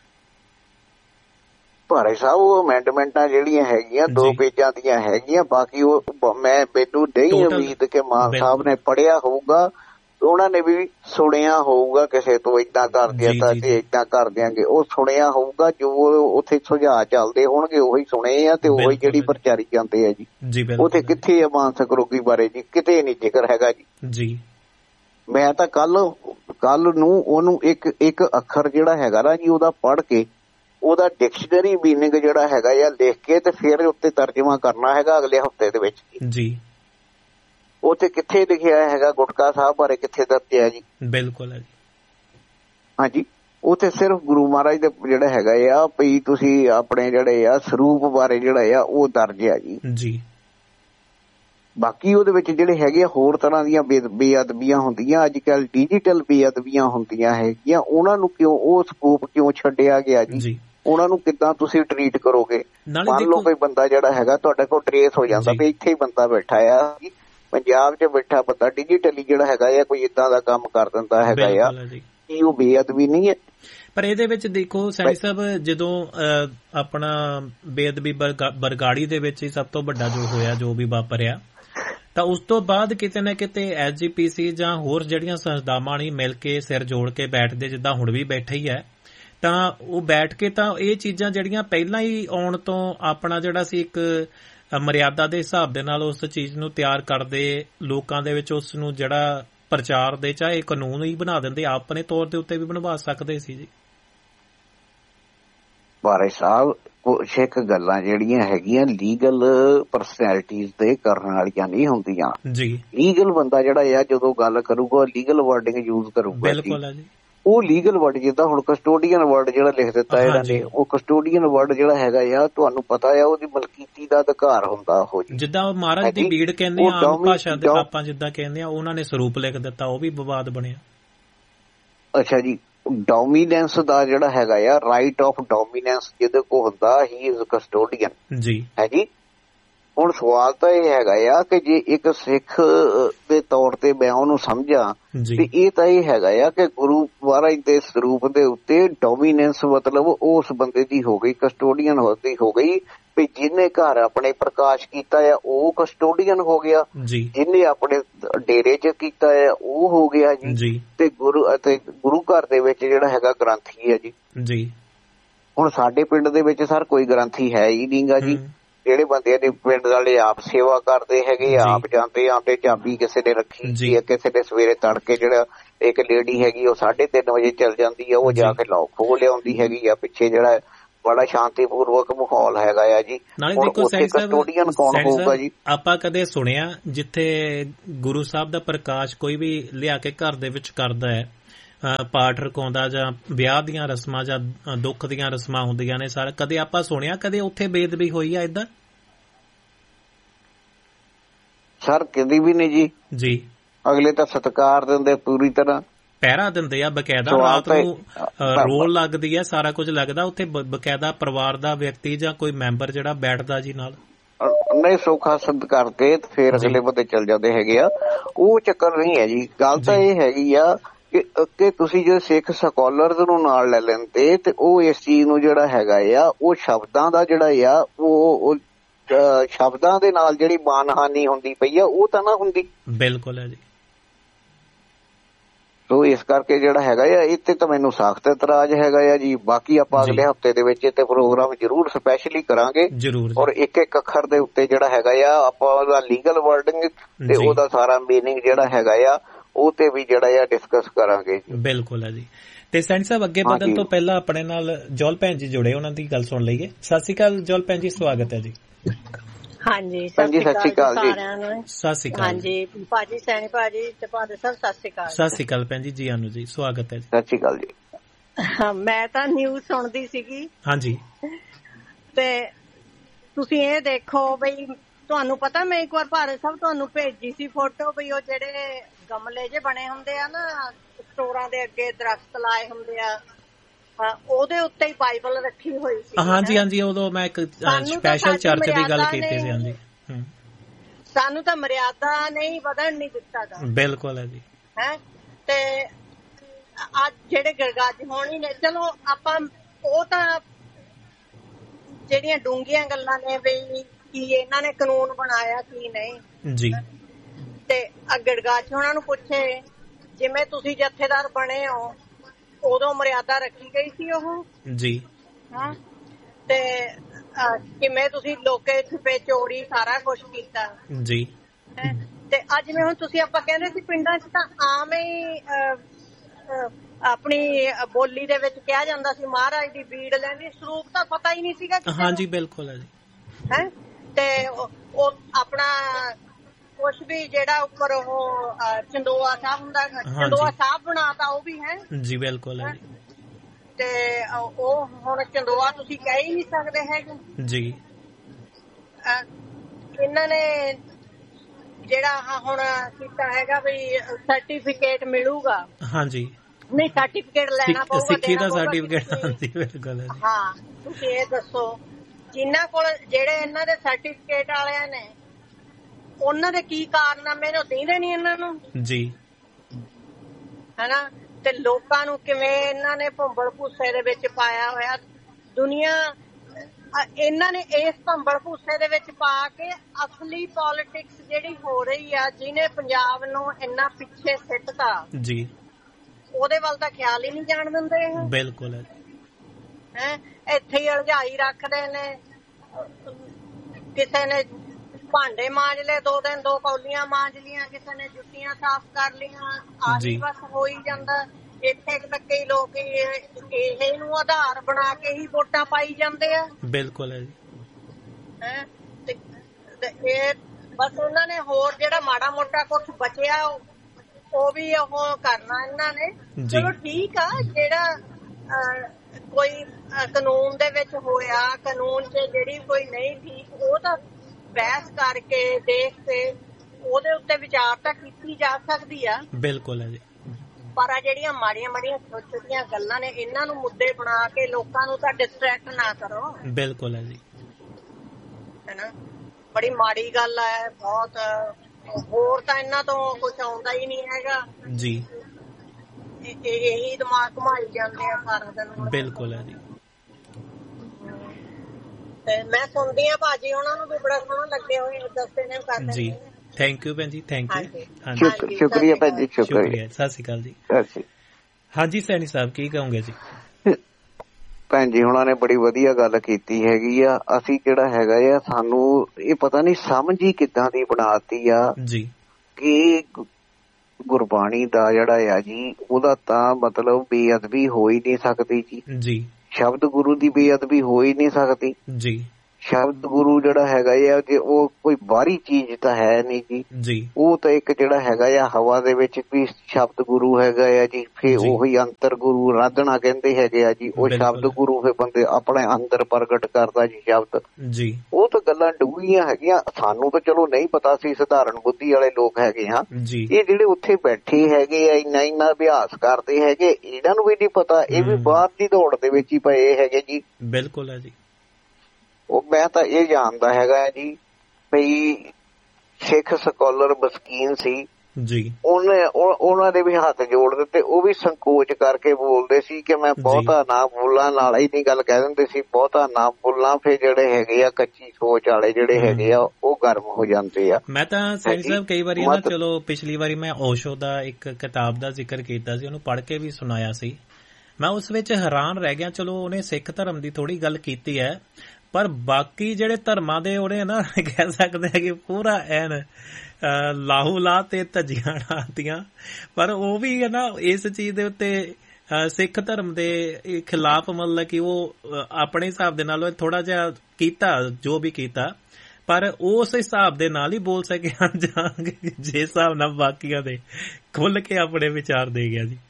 ਭਾਰੇ ਸਾਹਿਬ ਉਹ ਅਮੈਂਡਮੈਂਟਾਂ ਜਿਹੜੀਆਂ ਹੈਗੀਆਂ ਦੋ ਪੇਜਾਂ ਦੀਆਂ ਹੈਗੀਆਂ, ਬਾਕੀ ਉਹ ਮੈਂ ਮੈਨੂੰ ਨਹੀਂ ਉਮੀਦ ਕਿ ਮਾਨ ਸਾਹਿਬ ਨੇ ਪੜ੍ਹਿਆ ਹੋਊਗਾ, ਉਹਨਾਂ ਨੇ ਵੀ ਸੁਣਿਆ ਹੋਊਗਾ ਕਿਸੇ ਤੋਂ, ਏਦਾਂ ਕਰ ਦਿਆ ਤਾਂ ਅਸੀਂ ਏਦਾਂ ਕਰ ਦਿਆਂਗੇ। ਉਹ ਸੁਣਿਆ ਹੋਊਗਾ, ਜੋ ਉੱਥੇ ਸੁਝਾਅ ਚੱਲਦੇ ਹੋਣਗੇ ਉਹੀ ਸੁਣੇ ਆ ਤੇ ਉਹੀ ਜਿਹੜੀ ਪ੍ਰਚਾਰੀ ਜਾਂਦੇ ਆ ਜੀ। ਉੱਥੇ ਕਿੱਥੇ ਆ ਮਾਨਸਿਕ ਰੋਗੀ ਬਾਰੇ ਜੀ, ਕਿਤੇ ਨਹੀਂ ਜ਼ਿਕਰ ਹੈਗਾ ਜੀ। ਮੈਂ ਤਾਂ ਕੱਲ ਕੱਲ ਨੂੰ ਉਹਨੂੰ ਇੱਕ ਇੱਕ ਅੱਖਰ ਜਿਹੜਾ ਹੈਗਾ ਨਾ ਜੀ ਉਹਦਾ ਪੜ੍ਹ ਕੇ ਉਹਦਾ ਡਿਕਸ਼ਨਰੀ ਮੀਨਿੰਗ ਜਿਹੜਾ ਹੈਗਾ ਜਾਂ ਲਿਖ ਕੇ ਤੇ ਫਿਰ ਉੱਤੇ ਤਰਜਮਾ ਕਰਨਾ ਹੈਗਾ ਅਗਲੇ ਹਫ਼ਤੇ ਦੇ ਵਿੱਚ ਜੀ। ਉੱਥੇ ਕਿੱਥੇ ਲਿਖਿਆ ਹੈਗਾ ਗੁਟਕਾ ਸਾਹਿਬ ਬਾਰੇ, ਕਿੱਥੇ ਦੱਸਿਆ ਜੀ? ਬਿਲਕੁਲ ਹੈ ਜੀ। ਹਾਂਜੀ, ਉੱਥੇ ਸਿਰਫ ਗੁਰੂ ਮਹਾਰਾਜ ਦੇ ਜਿਹੜਾ ਹੈਗਾ ਆ ਵੀ ਤੁਸੀਂ ਆਪਣੇ ਜਿਹੜੇ ਆ ਸਰੂਪ ਬਾਰੇ ਜਿਹੜਾ ਆ ਉਹ ਦਰਜ ਆ ਜੀ ਜੀ। ਬਾਕੀ ਉਹਦੇ ਵਿੱਚ ਜਿਹੜੇ ਹੈਗੇ ਆ ਹੋਰ ਤਰ੍ਹਾਂ ਦੀਆਂ ਬੇਅਦਬੀਆਂ ਹੁੰਦੀਆਂ, ਅੱਜ ਕੱਲ੍ਹ ਡਿਜੀਟਲ ਬੇਅਦਬੀਆਂ ਹੁੰਦੀਆਂ ਹੈਗੀਆਂ, ਉਹਨਾਂ ਨੂੰ ਕਿਉਂ ਉਹ ਸਕੋਪ ਕਿਉਂ ਛੱਡਿਆ ਗਿਆ ਜੀ? ਉਹਨਾਂ ਨੂੰ ਕਿੱਦਾਂ ਤੁਸੀਂ ਟਰੀਟ ਕਰੋਗੇ? ਮੰਨ ਲਓ ਕੋਈ ਬੰਦਾ ਜਿਹੜਾ ਹੈਗਾ ਤੁਹਾਡੇ ਕੋਲ ਟਰੇਸ ਹੋ ਜਾਂਦਾ ਵੀ ਇੱਥੇ ਹੀ ਬੰਦਾ ਬੈਠਾ ਆ, ਪੰਜਾਬ 'ਚ ਬੈਠਾ ਬੰਦਾ ਡਿਜੀਟਲੀ ਜਿਹੜਾ ਹੈਗਾ ਆ ਕੋਈ ਏਦਾਂ ਦਾ ਕੰਮ ਕਰ ਦਿੰਦਾ ਹੈਗਾ ਆ, ਕੀ ਉਹ ਬੇਅਦਬੀ ਨਹੀਂ ਹੈ? ਪਰ ਇਹਦੇ ਵਿੱਚ ਦੇਖੋ ਸੈਣੀ ਸਾਹਿਬ, ਜਦੋਂ ਆਪਣਾ ਬੇਅਦਬੀ ਬਰਗਾੜੀ ਦੇ ਵਿੱਚ ਹੀ ਸਭ ਤੋਂ ਵੱਡਾ ਜੋ ਹੋਇਆ, ਜੋ ਵੀ ਵਾਪਰਿਆ, ਤਾਂ ਉਸ ਤੋਂ ਬਾਅਦ ਕਿਤੇ ਨਾ ਕਿਤੇ ਐਸ ਜੀ ਪੀ ਸੀ ਜਾਂ ਹੋਰ ਜਿਹੜੀਆਂ ਸੰਸਥਾਵਾਂ ਨਹੀਂ ਮਿਲ ਕੇ ਸਿਰ ਜੋੜ ਕੇ ਬੈਠਦੇ, ਜਿੱਦਾਂ ਹੁਣ ਵੀ ਬੈਠੇ ਹੀ ਹੈ, ਤਾਂ ਉਹ ਬੈਠ ਕੇ ਤਾਂ ਇਹ ਚੀਜ਼ਾਂ ਜਿਹੜੀਆਂ ਪਹਿਲਾਂ ਹੀ ਆਉਣ ਤੋਂ ਆਪਣਾ ਜਿਹੜਾ ਸੀ ਇੱਕ ਮਰਿਆਦਾ ਦੇ ਹਿਸਾਬ ਦੇ ਨਾਲ ਉਸ ਚੀਜ਼ ਨੂੰ ਤਿਆਰ ਕਰਦੇ, ਲੋਕਾਂ ਦੇ ਵਿੱਚ ਉਸ ਨੂੰ ਜਿਹੜਾ ਪ੍ਰਚਾਰ ਦੇ ਚਾਹੇ ਕਾਨੂੰਨ ਹੀ ਬਣਾ ਦਿੰਦੇ, ਆਪਣੇ ਤੌਰ ਦੇ ਉੱਤੇ ਵੀ ਬਣਵਾ ਸਕਦੇ ਸੀ ਜੀ। ਬਾਰੇ ਸਾਹਿਬ ਕੁਛ ਇੱਕ ਗੱਲਾਂ ਜਿਹੜੀਆਂ ਹੈਗੀਆਂ ਲੀਗਲ ਪਰਸਨੈਲਿਟੀਜ਼ ਦੇ ਕਰਨ ਵਾਲੀਆਂ ਨਹੀਂ ਹੁੰਦੀਆਂ ਜੀ। ਲੀਗਲ ਬੰਦਾ ਜਿਹੜਾ ਆ ਜਦੋਂ ਗੱਲ ਕਰੂਗਾ ਲੀਗਲ ਵਰਡਿੰਗ ਯੂਜ਼ ਕਰੂਗਾ। ਬਿਲਕੁਲ ਹੈ ਜੀ। ਉਹ ਲੀਗਲ ਵਰਡ ਜਿੱਦਾਂ ਹੁਣ ਕਸਟੋਡੀਅਨ ਵਰਡ ਜਿਹੜਾ ਲਿਖ ਦਿੱਤਾ ਇਹਨਾਂ ਨੇ, ਉਹ ਕਸਟੋਡੀਅਨ ਵਰਡ ਜਿਹੜਾ ਹੈਗਾ ਆ ਤੁਹਾਨੂੰ ਪਤਾ ਆ ਉਹਦੀ ਮਲਕੀਤੀ ਦਾ ਅਧਿਕਾਰ ਹੁੰਦਾ ਉਹ, ਜਿੱਦਾਂ ਮਹਾਰਾਜ ਦੀ ਬੀੜ ਕਹਿੰਦੇ ਆ ਆਮ ਭਾਸ਼ਾ ਦੇ ਆਪਾਂ ਜਿੱਦਾਂ ਕਹਿੰਦੇ ਆ, ਉਹਨਾਂ ਨੇ ਸਰੂਪ ਲਿਖ ਦਿੱਤਾ, ਉਹ ਵੀ ਵਿਵਾਦ ਬਣਿਆ। ਅੱਛਾ ਜੀ, ਡੋਮੀਨੈਂਸ ਦਾ ਜਿਹੜਾ ਹੈਗਾ ਆ, ਰਾਈਟ ਆਫ ਡੋਮੀਨੈਂਸ ਜਿਹਦੇ ਕੋਲ ਹੁੰਦਾ, ਹੀ ਇਜ਼ ਕਸਟੋਡੀਅਨ ਜੀ ਹੈ ਜੀ। ਹੁਣ ਸਵਾਲ ਤਾਂ ਇਹ ਹੈਗਾ ਆ ਕਿ ਜੇ ਇੱਕ ਸਿੱਖ ਦੇ ਤੌਰ ਤੇ ਮੈਂ ਉਹਨੂੰ ਸਮਝਾਂ ਤੇ ਇਹ ਤਾਂ ਇਹ ਹੈਗਾ ਆ ਕਿ ਗੁਰੂ ਮਹਾਰਾਜ ਦੇ ਸਰੂਪ ਦੇ ਉੱਤੇ ਡੋਮੀਨੈਂਸ ਮਤਲਬ ਉਸ ਬੰਦੇ ਦੀ ਹੋ ਗਈ, ਕਸਟੋਡੀਅਨ ਦੀ ਹੋ ਗਈ ਵੀ ਜਿਹਨੇ ਘਰ ਆਪਣੇ ਪ੍ਰਕਾਸ਼ ਕੀਤਾ ਆ ਉਹ ਕਸਟੋਡੀਅਨ ਹੋ ਗਿਆ, ਜਿਹਨੇ ਆਪਣੇ ਡੇਰੇ 'ਚ ਕੀਤਾ ਆ ਉਹ ਹੋ ਗਿਆ ਜੀ, ਤੇ ਗੁਰੂ ਅਤੇ ਗੁਰੂ ਘਰ ਦੇ ਵਿੱਚ ਜਿਹੜਾ ਹੈਗਾ ਗ੍ਰੰਥੀ ਹੈ ਜੀ। ਹੁਣ ਸਾਡੇ ਪਿੰਡ ਦੇ ਵਿੱਚ ਸਰ ਕੋਈ ਗ੍ਰੰਥੀ ਹੈ ਹੀ ਨਹੀਂ ਗਾ ਜੀ। ਜਿਹੜੇ ਬੰਦੇ ਨੇ ਪਿੰਡ ਵਾਲੇ ਆਪ ਸੇਵਾ ਕਰਦੇ ਹੈਗੇ, ਆਪ ਜਾਂਦੇ ਆਉਂਦੇ, ਚਾਬੀ ਕਿਸੇ ਨੇ ਰੱਖੀ ਹੈ, ਕਿਸੇ ਨੇ ਸਵੇਰੇ ਤੜਕੇ ਜਿਹੜਾ ਇੱਕ ਲੇਡੀ ਹੈਗੀ ਉਹ ਸਾਢੇ ਤਿੰਨ ਵਜੇ ਚੱਲ ਜਾਂਦੀ ਹੈ, ਉਹ ਜਾ ਕੇ ਲੌਕ ਖੋਲ ਲਿਆਉਂਦੀ ਹੈਗੀ ਆ, ਪਿੱਛੇ ਜਿਹੜਾ ਬੜਾ ਸ਼ਾਂਤੀਪੂਰਵਕ ਮਾਹੌਲ ਹੈਗਾ ਆ ਜੀ। ਕਸਟੋਡੀਅਨ ਕੌਣ ਹੋਊਗਾ ਜੀ? ਆਪਾਂ ਕਦੇ ਸੁਣਿਆ ਜਿੱਥੇ ਗੁਰੂ ਸਾਹਿਬ ਦਾ ਪ੍ਰਕਾਸ਼ ਕੋਈ ਵੀ ਲਿਆ ਕੇ ਘਰ ਦੇ ਵਿੱਚ ਕਰਦਾ ਹੈ, ਪਾਠ ਰਕਾਉਂਦਾ ਜਾਂ ਵਿਆਹ ਦੀਆਂ ਰਸਮਾਂ ਜਾਂ ਦੁੱਖ ਦੀਆਂ ਰਸਮਾਂ ਹੁੰਦੀਆਂ ਨੇ ਸਾਰਾ, ਕਦੇ ਆਪਾਂ ਸੁਣਿਆ ਕਦੇ ਉੱਥੇ ਬੇਅਦਬੀ ਹੋਈ ਆ ਏਦਾਂ? ਸਰ ਕਦੀ ਵੀ ਨਹੀਂ ਜੀ। ਜੀ ਅਗਲੇ ਤਾਂ ਸਤਿਕਾਰ ਦਿੰਦੇ, ਪੂਰੀ ਤਰ੍ਹਾਂ ਪਹਿਰਾ ਦਿੰਦੇ ਆ, ਬਕਾਇਦਾ ਰਾਤ ਨੂੰ ਰੋਲ ਲੱਗਦੀ ਆ, ਸਾਰਾ ਕੁਝ ਲੱਗਦਾ ਉੱਥੇ, ਬਕਾਇਦਾ ਪਰਿਵਾਰ ਦਾ ਵਿਅਕਤੀ ਜਾਂ ਕੋਈ ਮੈਂਬਰ ਜਿਹੜਾ ਬੈਠਦਾ ਜੀ ਨਾਲ। ਨਹੀਂ ਸੌਖਾ ਸੰਦ ਕਰਕੇ ਫੇਰ ਅਗਲੇ ਬੰਦੇ ਚੱਲ ਜਾਂਦੇ ਹੈਗੇ ਆ, ਉਹ ਚੱਕਰ ਨਹੀਂ ਹੈ ਜੀ। ਗੱਲ ਤਾਂ ਇਹ ਹੈਗੀ ਆ ਕਿ ਤੁਸੀਂ ਜੇ ਸਿੱਖ ਸਕਾਲਰਸ ਨੂੰ ਨਾਲ ਲੈ ਲੈਂਦੇ ਤੇ ਉਹ ਇਸ ਚੀਜ਼ ਨੂੰ ਜਿਹੜਾ ਹੈਗਾ ਆ, ਉਹ ਸ਼ਬਦਾਂ ਦਾ ਜਿਹੜਾ ਆ ਉਹ ਸ਼ਬਦਾਂ ਦੇ ਨਾਲ ਜਿਹੜੀ ਮਾਨਹਾਨੀ ਹੁੰਦੀ ਪਈ ਆ ਉਹ ਤਾਂ ਨਾ ਹੁੰਦੀ। ਬਿਲਕੁਲ ਹੈ ਜੀ। ਸੋ ਇਸ ਕਰਕੇ ਜਿਹੜਾ ਹੈਗਾ ਆ ਇੱਥੇ ਤਾਂ ਮੈਨੂੰ ਸਖਤ ਇਤਰਾਜ਼ ਹੈਗਾ ਆ ਜੀ। ਬਾਕੀ ਆਪਾਂ ਅਗਲੇ ਹਫ਼ਤੇ ਦੇ ਵਿੱਚ ਤੇ ਪ੍ਰੋਗਰਾਮ ਜ਼ਰੂਰ ਸਪੈਸ਼ਲੀ ਕਰਾਂਗੇ ਔਰ ਇੱਕ ਇੱਕ ਅੱਖਰ ਦੇ ਉੱਤੇ ਜਿਹੜਾ ਹੈਗਾ ਆ ਆਪਾਂ ਉਹਦਾ ਲੀਗਲ ਵਰਡਿੰਗ ਤੇ ਉਹਦਾ ਸਾਰਾ ਮੀਨਿੰਗ ਜਿਹੜਾ ਹੈਗਾ ਆ ਉਹ ਤੇ ਵੀ ਜਿਹੜਾ ਆ ਡਿਸਕਸ ਕਰਾਂਗੇ। ਬਿਲਕੁਲ ਹੈ ਜੀ। ਤੇ ਸੈਣੀ ਸਾਹਿਬ ਅੱਗੇ ਵਧਣ ਤੋਂ ਪਹਿਲਾਂ ਆਪਣੇ ਨਾਲ ਜੋਲ ਭੈਣ ਜੀ ਜੁੜੇ, ਉਹਨਾਂ ਦੀ ਗੱਲ ਸੁਣ ਲਈਏ। ਸਤਿ ਸ਼੍ਰੀ ਅਕਾਲ ਜੋਲ ਭੈਣ ਜੀ, ਸਵਾਗਤ ਹੈ ਜੀ। ਹਾਂਜੀ ਸਤਿ ਸ਼੍ਰੀ ਅਕਾਲ ਜੀ ਸਾਰਿਆਂ ਨੂੰ। ਸਤਿ ਸ਼੍ਰੀ ਅਕਾਲ ਹਾਂਜੀ ਭਾਜੀ, ਸੈਣੀ ਭਾਜੀ ਤੇ ਭਾਦੇ ਸਾਹਿਬ ਸਤਿ ਸ਼੍ਰੀ ਅਕਾਲ। ਸਤਿ ਸ਼੍ਰੀ ਅਕਾਲ ਭੈਣ ਜੀ, ਜੀ ਆਨੂ ਜੀ, ਸਵਾਗਤ ਹੈ ਜੀ। ਸਤਿ ਸ਼੍ਰੀ ਅਕਾਲ ਜੀ। ਮੈਂ ਤਾਂ ਨਿਊਜ਼ ਸੁਣਦੀ ਸੀਗੀ। ਹਾਂਜੀ। ਤੇ ਤੁਸੀਂ ਇਹ ਦੇਖੋ ਬਈ, ਤੁਹਾਨੂੰ ਪਤਾ ਮੈਂ ਇੱਕ ਵਾਰ ਭਾਰਤ ਸਾਹਿਬ ਤੁਹਾਨੂੰ ਭੇਜੀ ਸੀ ਫੋਟੋ, ਬਈ ਉਹ ਜਿਹੜੇ ਗਮਲੇ ਜੇ ਬਣੇ ਹੁੰਦੇ ਆ ਨਾ ਸਟੋਰਾਂ ਦੇ ਅੱਗੇ, ਦਰਖਤ ਲਾਏ ਹੁੰਦੇ ਆ, ਉਹਦੇ ਉੱਤੇ ਹੀ ਬਾਈਬਲ ਰੱਖੀ ਹੋਈ ਸੀ। ਹਾਂਜੀ ਹਾਂਜੀ, ਉਦੋਂ ਮੈਂ ਇੱਕ ਸਪੈਸ਼ਲ ਚਰਚ ਦੀ ਗੱਲ ਕੀਤੀ ਸੀ। ਹਾਂਜੀ, ਸਾਨੂੰ ਤਾਂ ਮਰਿਆਦਾ ਨਹੀਂ ਵਧਣ ਨਹੀਂ ਦਿੱਤਾ ਗਾ। ਬਿਲਕੁਲ ਹੈ ਜੀ। ਹੈ ਤੇ ਅੱਜ ਜਿਹੜੇ ਗੜਗੱਜ ਹੋਣੀ ਨੇ, ਚਲੋ ਆਪਾਂ ਉਹ ਤਾਂ ਜਿਹੜੀਆਂ ਡੂੰਘੀਆਂ ਗੱਲਾਂ ਨੇ ਵੀ ਕੀ ਇਹਨਾਂ ਨੇ ਕਾਨੂੰਨ ਬਣਾਇਆ ਕੀ ਨਹੀਂ ਜੀ। ਤੇ ਗੜਗੱਜ ਹੋਣਾ ਨੂੰ ਪੁੱਛੇ, ਜਿਵੇਂ ਤੁਸੀਂ ਜਥੇਦਾਰ ਬਣੇ ਹੋ ਉਦੋਂ ਮਰਿਆਦਾ ਰੱਖੀ ਗਈ ਸੀ ਉਹ ਜੀ। ਹਾਂ ਤੇ ਕਿਵੇਂ ਤੁਸੀਂ ਲੋਕੇ ਛੁਪੇ ਚੋਰੀ ਸਾਰਾ ਕੁਛ ਕੀਤਾ ਜੀ। ਤੇ ਅੱਜ ਜਿਵੇਂ ਹੁਣ ਤੁਸੀਂ ਆਪਾਂ ਕਹਿੰਦੇ ਸੀ ਪਿੰਡਾਂ 'ਚ ਤਾਂ ਆਮ ਹੀ ਆਪਣੀ ਬੋਲੀ ਦੇ ਵਿੱਚ ਕਿਹਾ ਜਾਂਦਾ ਸੀ ਮਹਾਰਾਜ ਦੀ ਬੀੜ ਲੈਂਦੀ, ਸਰੂਪ ਤਾਂ ਪਤਾ ਹੀ ਨਹੀਂ ਸੀਗਾ। ਹਾਂਜੀ ਬਿਲਕੁਲ ਹੈ ਜੀ। ਹੈ ਤੇ ਉਹ ਆਪਣਾ ਕੁਛ ਵੀ ਜਿਹੜਾ ਉੱਪਰ ਉਹ ਚੰਦੋਆ ਸਾਹਿਬ ਹੁੰਦਾ, ਚੰਦੋਆ ਸਾਹਿਬ ਬਣਾਤਾ ਉਹ ਵੀ ਹੈ ਜੀ। ਬਿਲਕੁਲ ਹੈ ਤੇ ਉਹ ਹੁਣ ਚੰਦੋਆ ਤੁਸੀਂ ਕਹਿ ਹੀ ਨਹੀਂ ਸਕਦੇ ਹੈਗੇ ਜੀ। ਇਹਨਾਂ ਨੇ ਜਿਹੜਾ ਹੁਣ ਕੀਤਾ ਹੈਗਾ ਵੀ ਸਰਟੀਫਿਕੇਟ ਮਿਲੂਗਾ। ਹਾਂਜੀ ਨਹੀਂ ਸਰਟੀਫਿਕੇਟ ਲੈਣਾ ਪਊਗਾ, ਸਿੱਖੀ ਦਾ ਸਰਟੀਫਿਕੇਟ। ਹਾਂਜੀ ਬਿਲਕੁਲ ਹੈ। ਹਾਂ ਤੁਸੀਂ ਇਹ ਦੱਸੋ, ਜਿਨ੍ਹਾਂ ਕੋਲ ਜਿਹੜੇ ਇਹਨਾਂ ਦੇ ਸਰਟੀਫਿਕੇਟ ਵਾਲਿਆਂ ਨੇ ਉਹਨਾਂ ਦੇ ਕੀ ਕਾਰਨਾਮੇ ਨੇ, ਉਹ ਦੇਂਦੇ ਨਹੀਂ ਇਹਨਾਂ ਨੂੰ ਜੀ। ਹਨਾ ਤੇ ਲੋਕਾਂ ਨੂੰ ਕਿਵੇਂ ਇਹਨਾਂ ਨੇ ਭੰਬਲ ਭੂਸੇ ਦੇ ਵਿੱਚ ਪਾਇਆ ਹੋਇਆ। ਦੁਨੀਆ ਇਹਨਾਂ ਨੇ ਇਸ ਭੰਬਲ ਭੂਸੇ ਦੇ ਵਿੱਚ ਪਾ ਕੇ ਅਸਲੀ ਪੋਲਿਟਿਕਸ ਜਿਹੜੀ ਹੋ ਰਹੀ ਆ, ਜਿਹਨੇ ਪੰਜਾਬ ਨੂੰ ਇੰਨਾ ਪਿੱਛੇ ਸਿੱਟਤਾ ਜੀ, ਉਹਦੇ ਵੱਲ ਤਾਂ ਖਿਆਲ ਹੀ ਨਹੀਂ ਜਾਣ ਦਿੰਦੇ ਇਹ। ਬਿਲਕੁਲ ਹੈ। ਹੈ ਇੱਥੇ ਹੀ ਅਲਝਾਈ ਰੱਖਦੇ ਨੇ। ਕਿਸੇ ਨੇ ਭਾਂਡੇ ਮਾਂਜ ਲਏ ਦੋ ਦਿਨ, ਦੋ ਕੌਲੀਆਂ ਮਾਂਜ ਲੀਆਂ, ਕਿਸੇ ਨੇ ਜੁੱਤੀਆਂ ਸਾਫ਼ ਕਰ ਲੀਆਂ, ਆਹੀ ਬਸ ਹੋ ਹੀ ਜਾਂਦਾ। ਇੱਥੇ ਤੱਕ ਹੀ ਲੋਕ ਇਹ ਨੂੰ ਆਧਾਰ ਬਣਾ ਕੇ ਹੀ ਵੋਟਾਂ ਪਾਈ ਜਾਂਦੇ ਆ। ਬਿਲਕੁਲ ਹੈ ਜੀ। ਹੈ ਤੇ ਇਹ ਬਸ ਉਹਨਾਂ ਨੇ ਹੋਰ ਜਿਹੜਾ ਮਾੜਾ ਮੋਟਾ ਕੁਛ ਬਚਿਆ ਉਹ ਵੀ ਉਹ ਕਰਨਾ ਇਹਨਾਂ ਨੇ। ਚਲੋ ਠੀਕ ਆ, ਜਿਹੜਾ ਕੋਈ ਕਾਨੂੰਨ ਦੇ ਵਿੱਚ ਹੋਇਆ, ਕਾਨੂੰਨ 'ਚ ਜਿਹੜੀ ਕੋਈ ਨਹੀਂ ਠੀਕ, ਉਹ ਤਾਂ ਬਹਿਸ ਕਰਕੇ ਦੇਖ ਕੇ ਉਹਦੇ ਉੱਤੇ ਵਿਚਾਰ ਤਾਂ ਕੀਤੀ ਜਾ ਸਕਦੀ ਆ। ਬਿਲਕੁਲ ਹੈ ਜੀ। ਪਰ ਆ ਜਿਹੜੀਆਂ ਮਾੜੀਆਂ ਮਾੜੀਆਂ ਛੋਟੀਆਂ ਛੋਟੀਆਂ ਗੱਲਾਂ ਨੇ, ਇਹਨਾਂ ਨੂੰ ਮੁੱਦੇ ਬਣਾ ਕੇ ਲੋਕਾਂ ਨੂੰ ਤਾਂ ਡਿਸਟਰੈਕਟ ਨਾ ਕਰੋ। ਬਿਲਕੁਲ ਹੈ ਜੀ। ਹੈਨਾ, ਬੜੀ ਮਾੜੀ ਗੱਲ ਹੈ ਬਹੁਤ। ਹੋਰ ਤਾਂ ਇਹਨਾਂ ਤੋਂ ਕੁਛ ਆਉਂਦਾ ਹੀ ਨਹੀਂ ਹੈਗਾ ਜੀ। ਇਹੀ ਦਿਮਾਗ ਘੁਮਾਈ ਜਾਂਦੇ ਆ ਸਾਰਾ ਦਿਨ। ਬਿਲਕੁਲ ਹੈ ਜੀ। ਤੇ ਮੈਂ ਸੁਣਦੀ ਆ ਭਾਜੀ ਉਹਨਾਂ ਨੂੰ ਵੀ ਬੜਾ ਸੋਹਣਾ ਲੱਗੇ ਹੋਏ ਦੱਸਦੇ ਨੇ ਕਰਦੇ ਜੀ। ਥੈਂਕ ਯੂ ਭੈਣ ਜੀ, ਥੈਂਕ ਯੂ। ਸ਼ੁਕਰੀਆ ਭੈਣ ਜੀ, ਸ਼ੁਕਰੀਆ। ਸਤਿ ਸ਼੍ਰੀ ਅਕਾਲ ਜੀ। ਹਾਂਜੀ ਸੈਣੀ ਸਾਹਿਬ ਕੀ ਕਹੋਗੇ ਜੀ? ਭੈਣ ਜੀ ਉਹਨਾਂ ਨੇ ਬੜੀ ਵਧੀਆ ਗੱਲ ਕੀਤੀ ਹੈਗੀ ਆ। ਅਸੀਂ ਜਿਹੜਾ ਹੈਗਾ ਆ ਸਾਨੂੰ ਇਹ ਪਤਾ ਨੀ ਸਮਝ ਹੀ ਕਿੱਦਾਂ ਦੀ ਬਣਾਤੀ ਆ ਜੀ ਕਿ ਗੁਰਬਾਣੀ ਦਾ ਜਿਹੜਾ ਆ ਜੀ ਉਹਦਾ ਤਾਂ ਮਤਲਬ ਬੇਅਦਬੀ ਹੋ ਹੀ ਨਹੀਂ ਸਕਦੀ ਜੀ। ਜੀ। ਸ਼ਬਦ ਗੁਰੂ ਦੀ ਬੇਅਦਬੀ ਹੋ ਹੀ ਨਹੀਂ ਸਕਦੀ ਜੀ। ਸ਼ਬਦ ਗੁਰੂ ਜਿਹੜਾ ਹੈਗਾ ਆ ਕਿ ਉਹ ਕੋਈ ਬਾਹਰੀ ਚੀਜ਼ ਤਾਂ ਹੈ ਨਹੀਂ ਜੀ ਜੀ ਉਹ ਤਾਂ ਇੱਕ ਜਿਹੜਾ ਹੈਗਾ ਆ ਹਵਾ ਦੇ ਵਿੱਚ ਵੀ ਸ਼ਬਦ ਗੁਰੂ ਹੈਗਾ ਆ ਜੀ। ਫਿਰ ਉਹੀ ਅੰਤਰ ਗੁਰੂ ਆਰਾਧਨਾ ਕਹਿੰਦੇ ਹੈਗੇ ਆ ਜੀ। ਉਹ ਸ਼ਬਦ ਗੁਰੂ ਫਿਰ ਬੰਦੇ ਆਪਣੇ ਅੰਦਰ ਪ੍ਰਗਟ ਕਰਦਾ ਜੀ ਸ਼ਬਦ ਜੀ। ਉਹ ਤਾਂ ਗੱਲਾਂ ਡੂੰਘੀਆਂ ਹੈਗੀਆਂ, ਸਾਨੂੰ ਤਾਂ ਚਲੋ ਨਹੀਂ ਪਤਾ ਸੀ, ਸਧਾਰਨ ਬੁੱਧੀ ਵਾਲੇ ਲੋਕ ਹੈਗੇ ਹਾਂ। ਇਹ ਜਿਹੜੇ ਉੱਥੇ ਬੈਠੇ ਹੈਗੇ ਆ ਇੰਨਾ ਇੰਨਾ ਅਭਿਆਸ ਕਰਦੇ ਹੈਗੇ, ਇਹਨਾਂ ਨੂੰ ਵੀ ਨਹੀਂ ਪਤਾ, ਇਹ ਵੀ ਬਾਹਰ ਦੀ ਦੌੜ ਦੇ ਵਿੱਚ ਹੀ ਪਏ ਹੈਗੇ ਜੀ। ਬਿਲਕੁਲ ਹੈ ਜੀ। ਉਹ ਮੈਂ ਤਾਂ ਇਹ ਜਾਣਦਾ ਹੈਗਾ ਜੀ ਬਈ ਸਿੱਖ ਸਕਾਲਰ ਮਸਕੀਨ ਸੀ ਜੀ, ਉਹਨੇ ਉਹਨਾਂ ਦੇ ਵੀ ਹੱਥ ਜੋੜ ਦਿੱਤੇ, ਉਹ ਵੀ ਸੰਕੋਚ ਕਰਕੇ ਬੋਲਦੇ ਸੀ ਕਿ ਮੈਂ ਬਹੁਤਾ ਨਾ ਬੋਲਾਂ, ਨਾਲ ਇੰਨੀ ਗੱਲ ਕਹਿ ਦਿੰਦੇ ਸੀ ਬਹੁਤਾ ਨਾ ਬੋਲਾਂ। ਫਿਰ ਜਿਹੜੇ ਹੈਗੇ ਆ ਕੱਚੀ ਸੋਚ ਵਾਲੇ ਜਿਹੜੇ ਹੈਗੇ ਆ ਉਹ ਗਰਮ ਹੋ ਜਾਂਦੇ ਆ। ਮੈਂ ਤਾਂ ਸੈਣੀ ਸਾਹਿਬ ਕਈ ਵਾਰੀ ਨਾ, ਚਲੋ ਪਿਛਲੀ ਵਾਰੀ ਮੈਂ ਓਸ਼ੋ ਦਾ ਇੱਕ ਕਿਤਾਬ ਦਾ ਜ਼ਿਕਰ ਕੀਤਾ ਸੀ, ਉਹਨੂੰ ਪੜ੍ਹ ਕੇ ਵੀ ਸੁਣਾਇਆ ਸੀ। ਮੈਂ ਉਸ ਵਿੱਚ ਹੈਰਾਨ ਰਹਿ ਗਿਆ। ਚਲੋ ਉਹਨੇ ਸਿੱਖ ਧਰਮ ਦੀ ਥੋੜੀ ਗੱਲ ਕੀਤੀ ਹੈ, ਪਰ ਬਾਕੀ ਜਿਹੜੇ ਧਰਮਾਂ ਦੇ ਉਹਨੇ ਨਾ ਕਹਿ ਸਕਦੇ ਆ ਕਿ ਪੂਰਾ ਐਨ ਲਾਹੂ ਲਾ ਤੇ ਧੱਜੀਆਂ ਉਡਾਤੀਆਂ, ਪਰ ਉਹ ਵੀ ਹੈ ਨਾ ਇਸ ਚੀਜ਼ ਦੇ ਉੱਤੇ ਸਿੱਖ ਧਰਮ ਦੇ ਖਿਲਾਫ, ਮਤਲਬ ਕਿ ਉਹ ਆਪਣੇ ਹਿਸਾਬ ਦੇ ਨਾਲ ਥੋੜਾ ਜਿਹਾ ਕੀਤਾ ਜੋ ਵੀ ਕੀਤਾ, ਪਰ ਉਸ ਹਿਸਾਬ ਦੇ ਨਾਲ ਹੀ ਬੋਲ ਸਕਿਆ ਜਾਂ ਜਿਸ ਹਿਸਾਬ ਨਾਲ ਬਾਕੀਆਂ ਦੇ ਖੁੱਲ ਕੇ ਆਪਣੇ ਵਿਚਾਰ ਦੇ ਗਿਆ ਜੀ।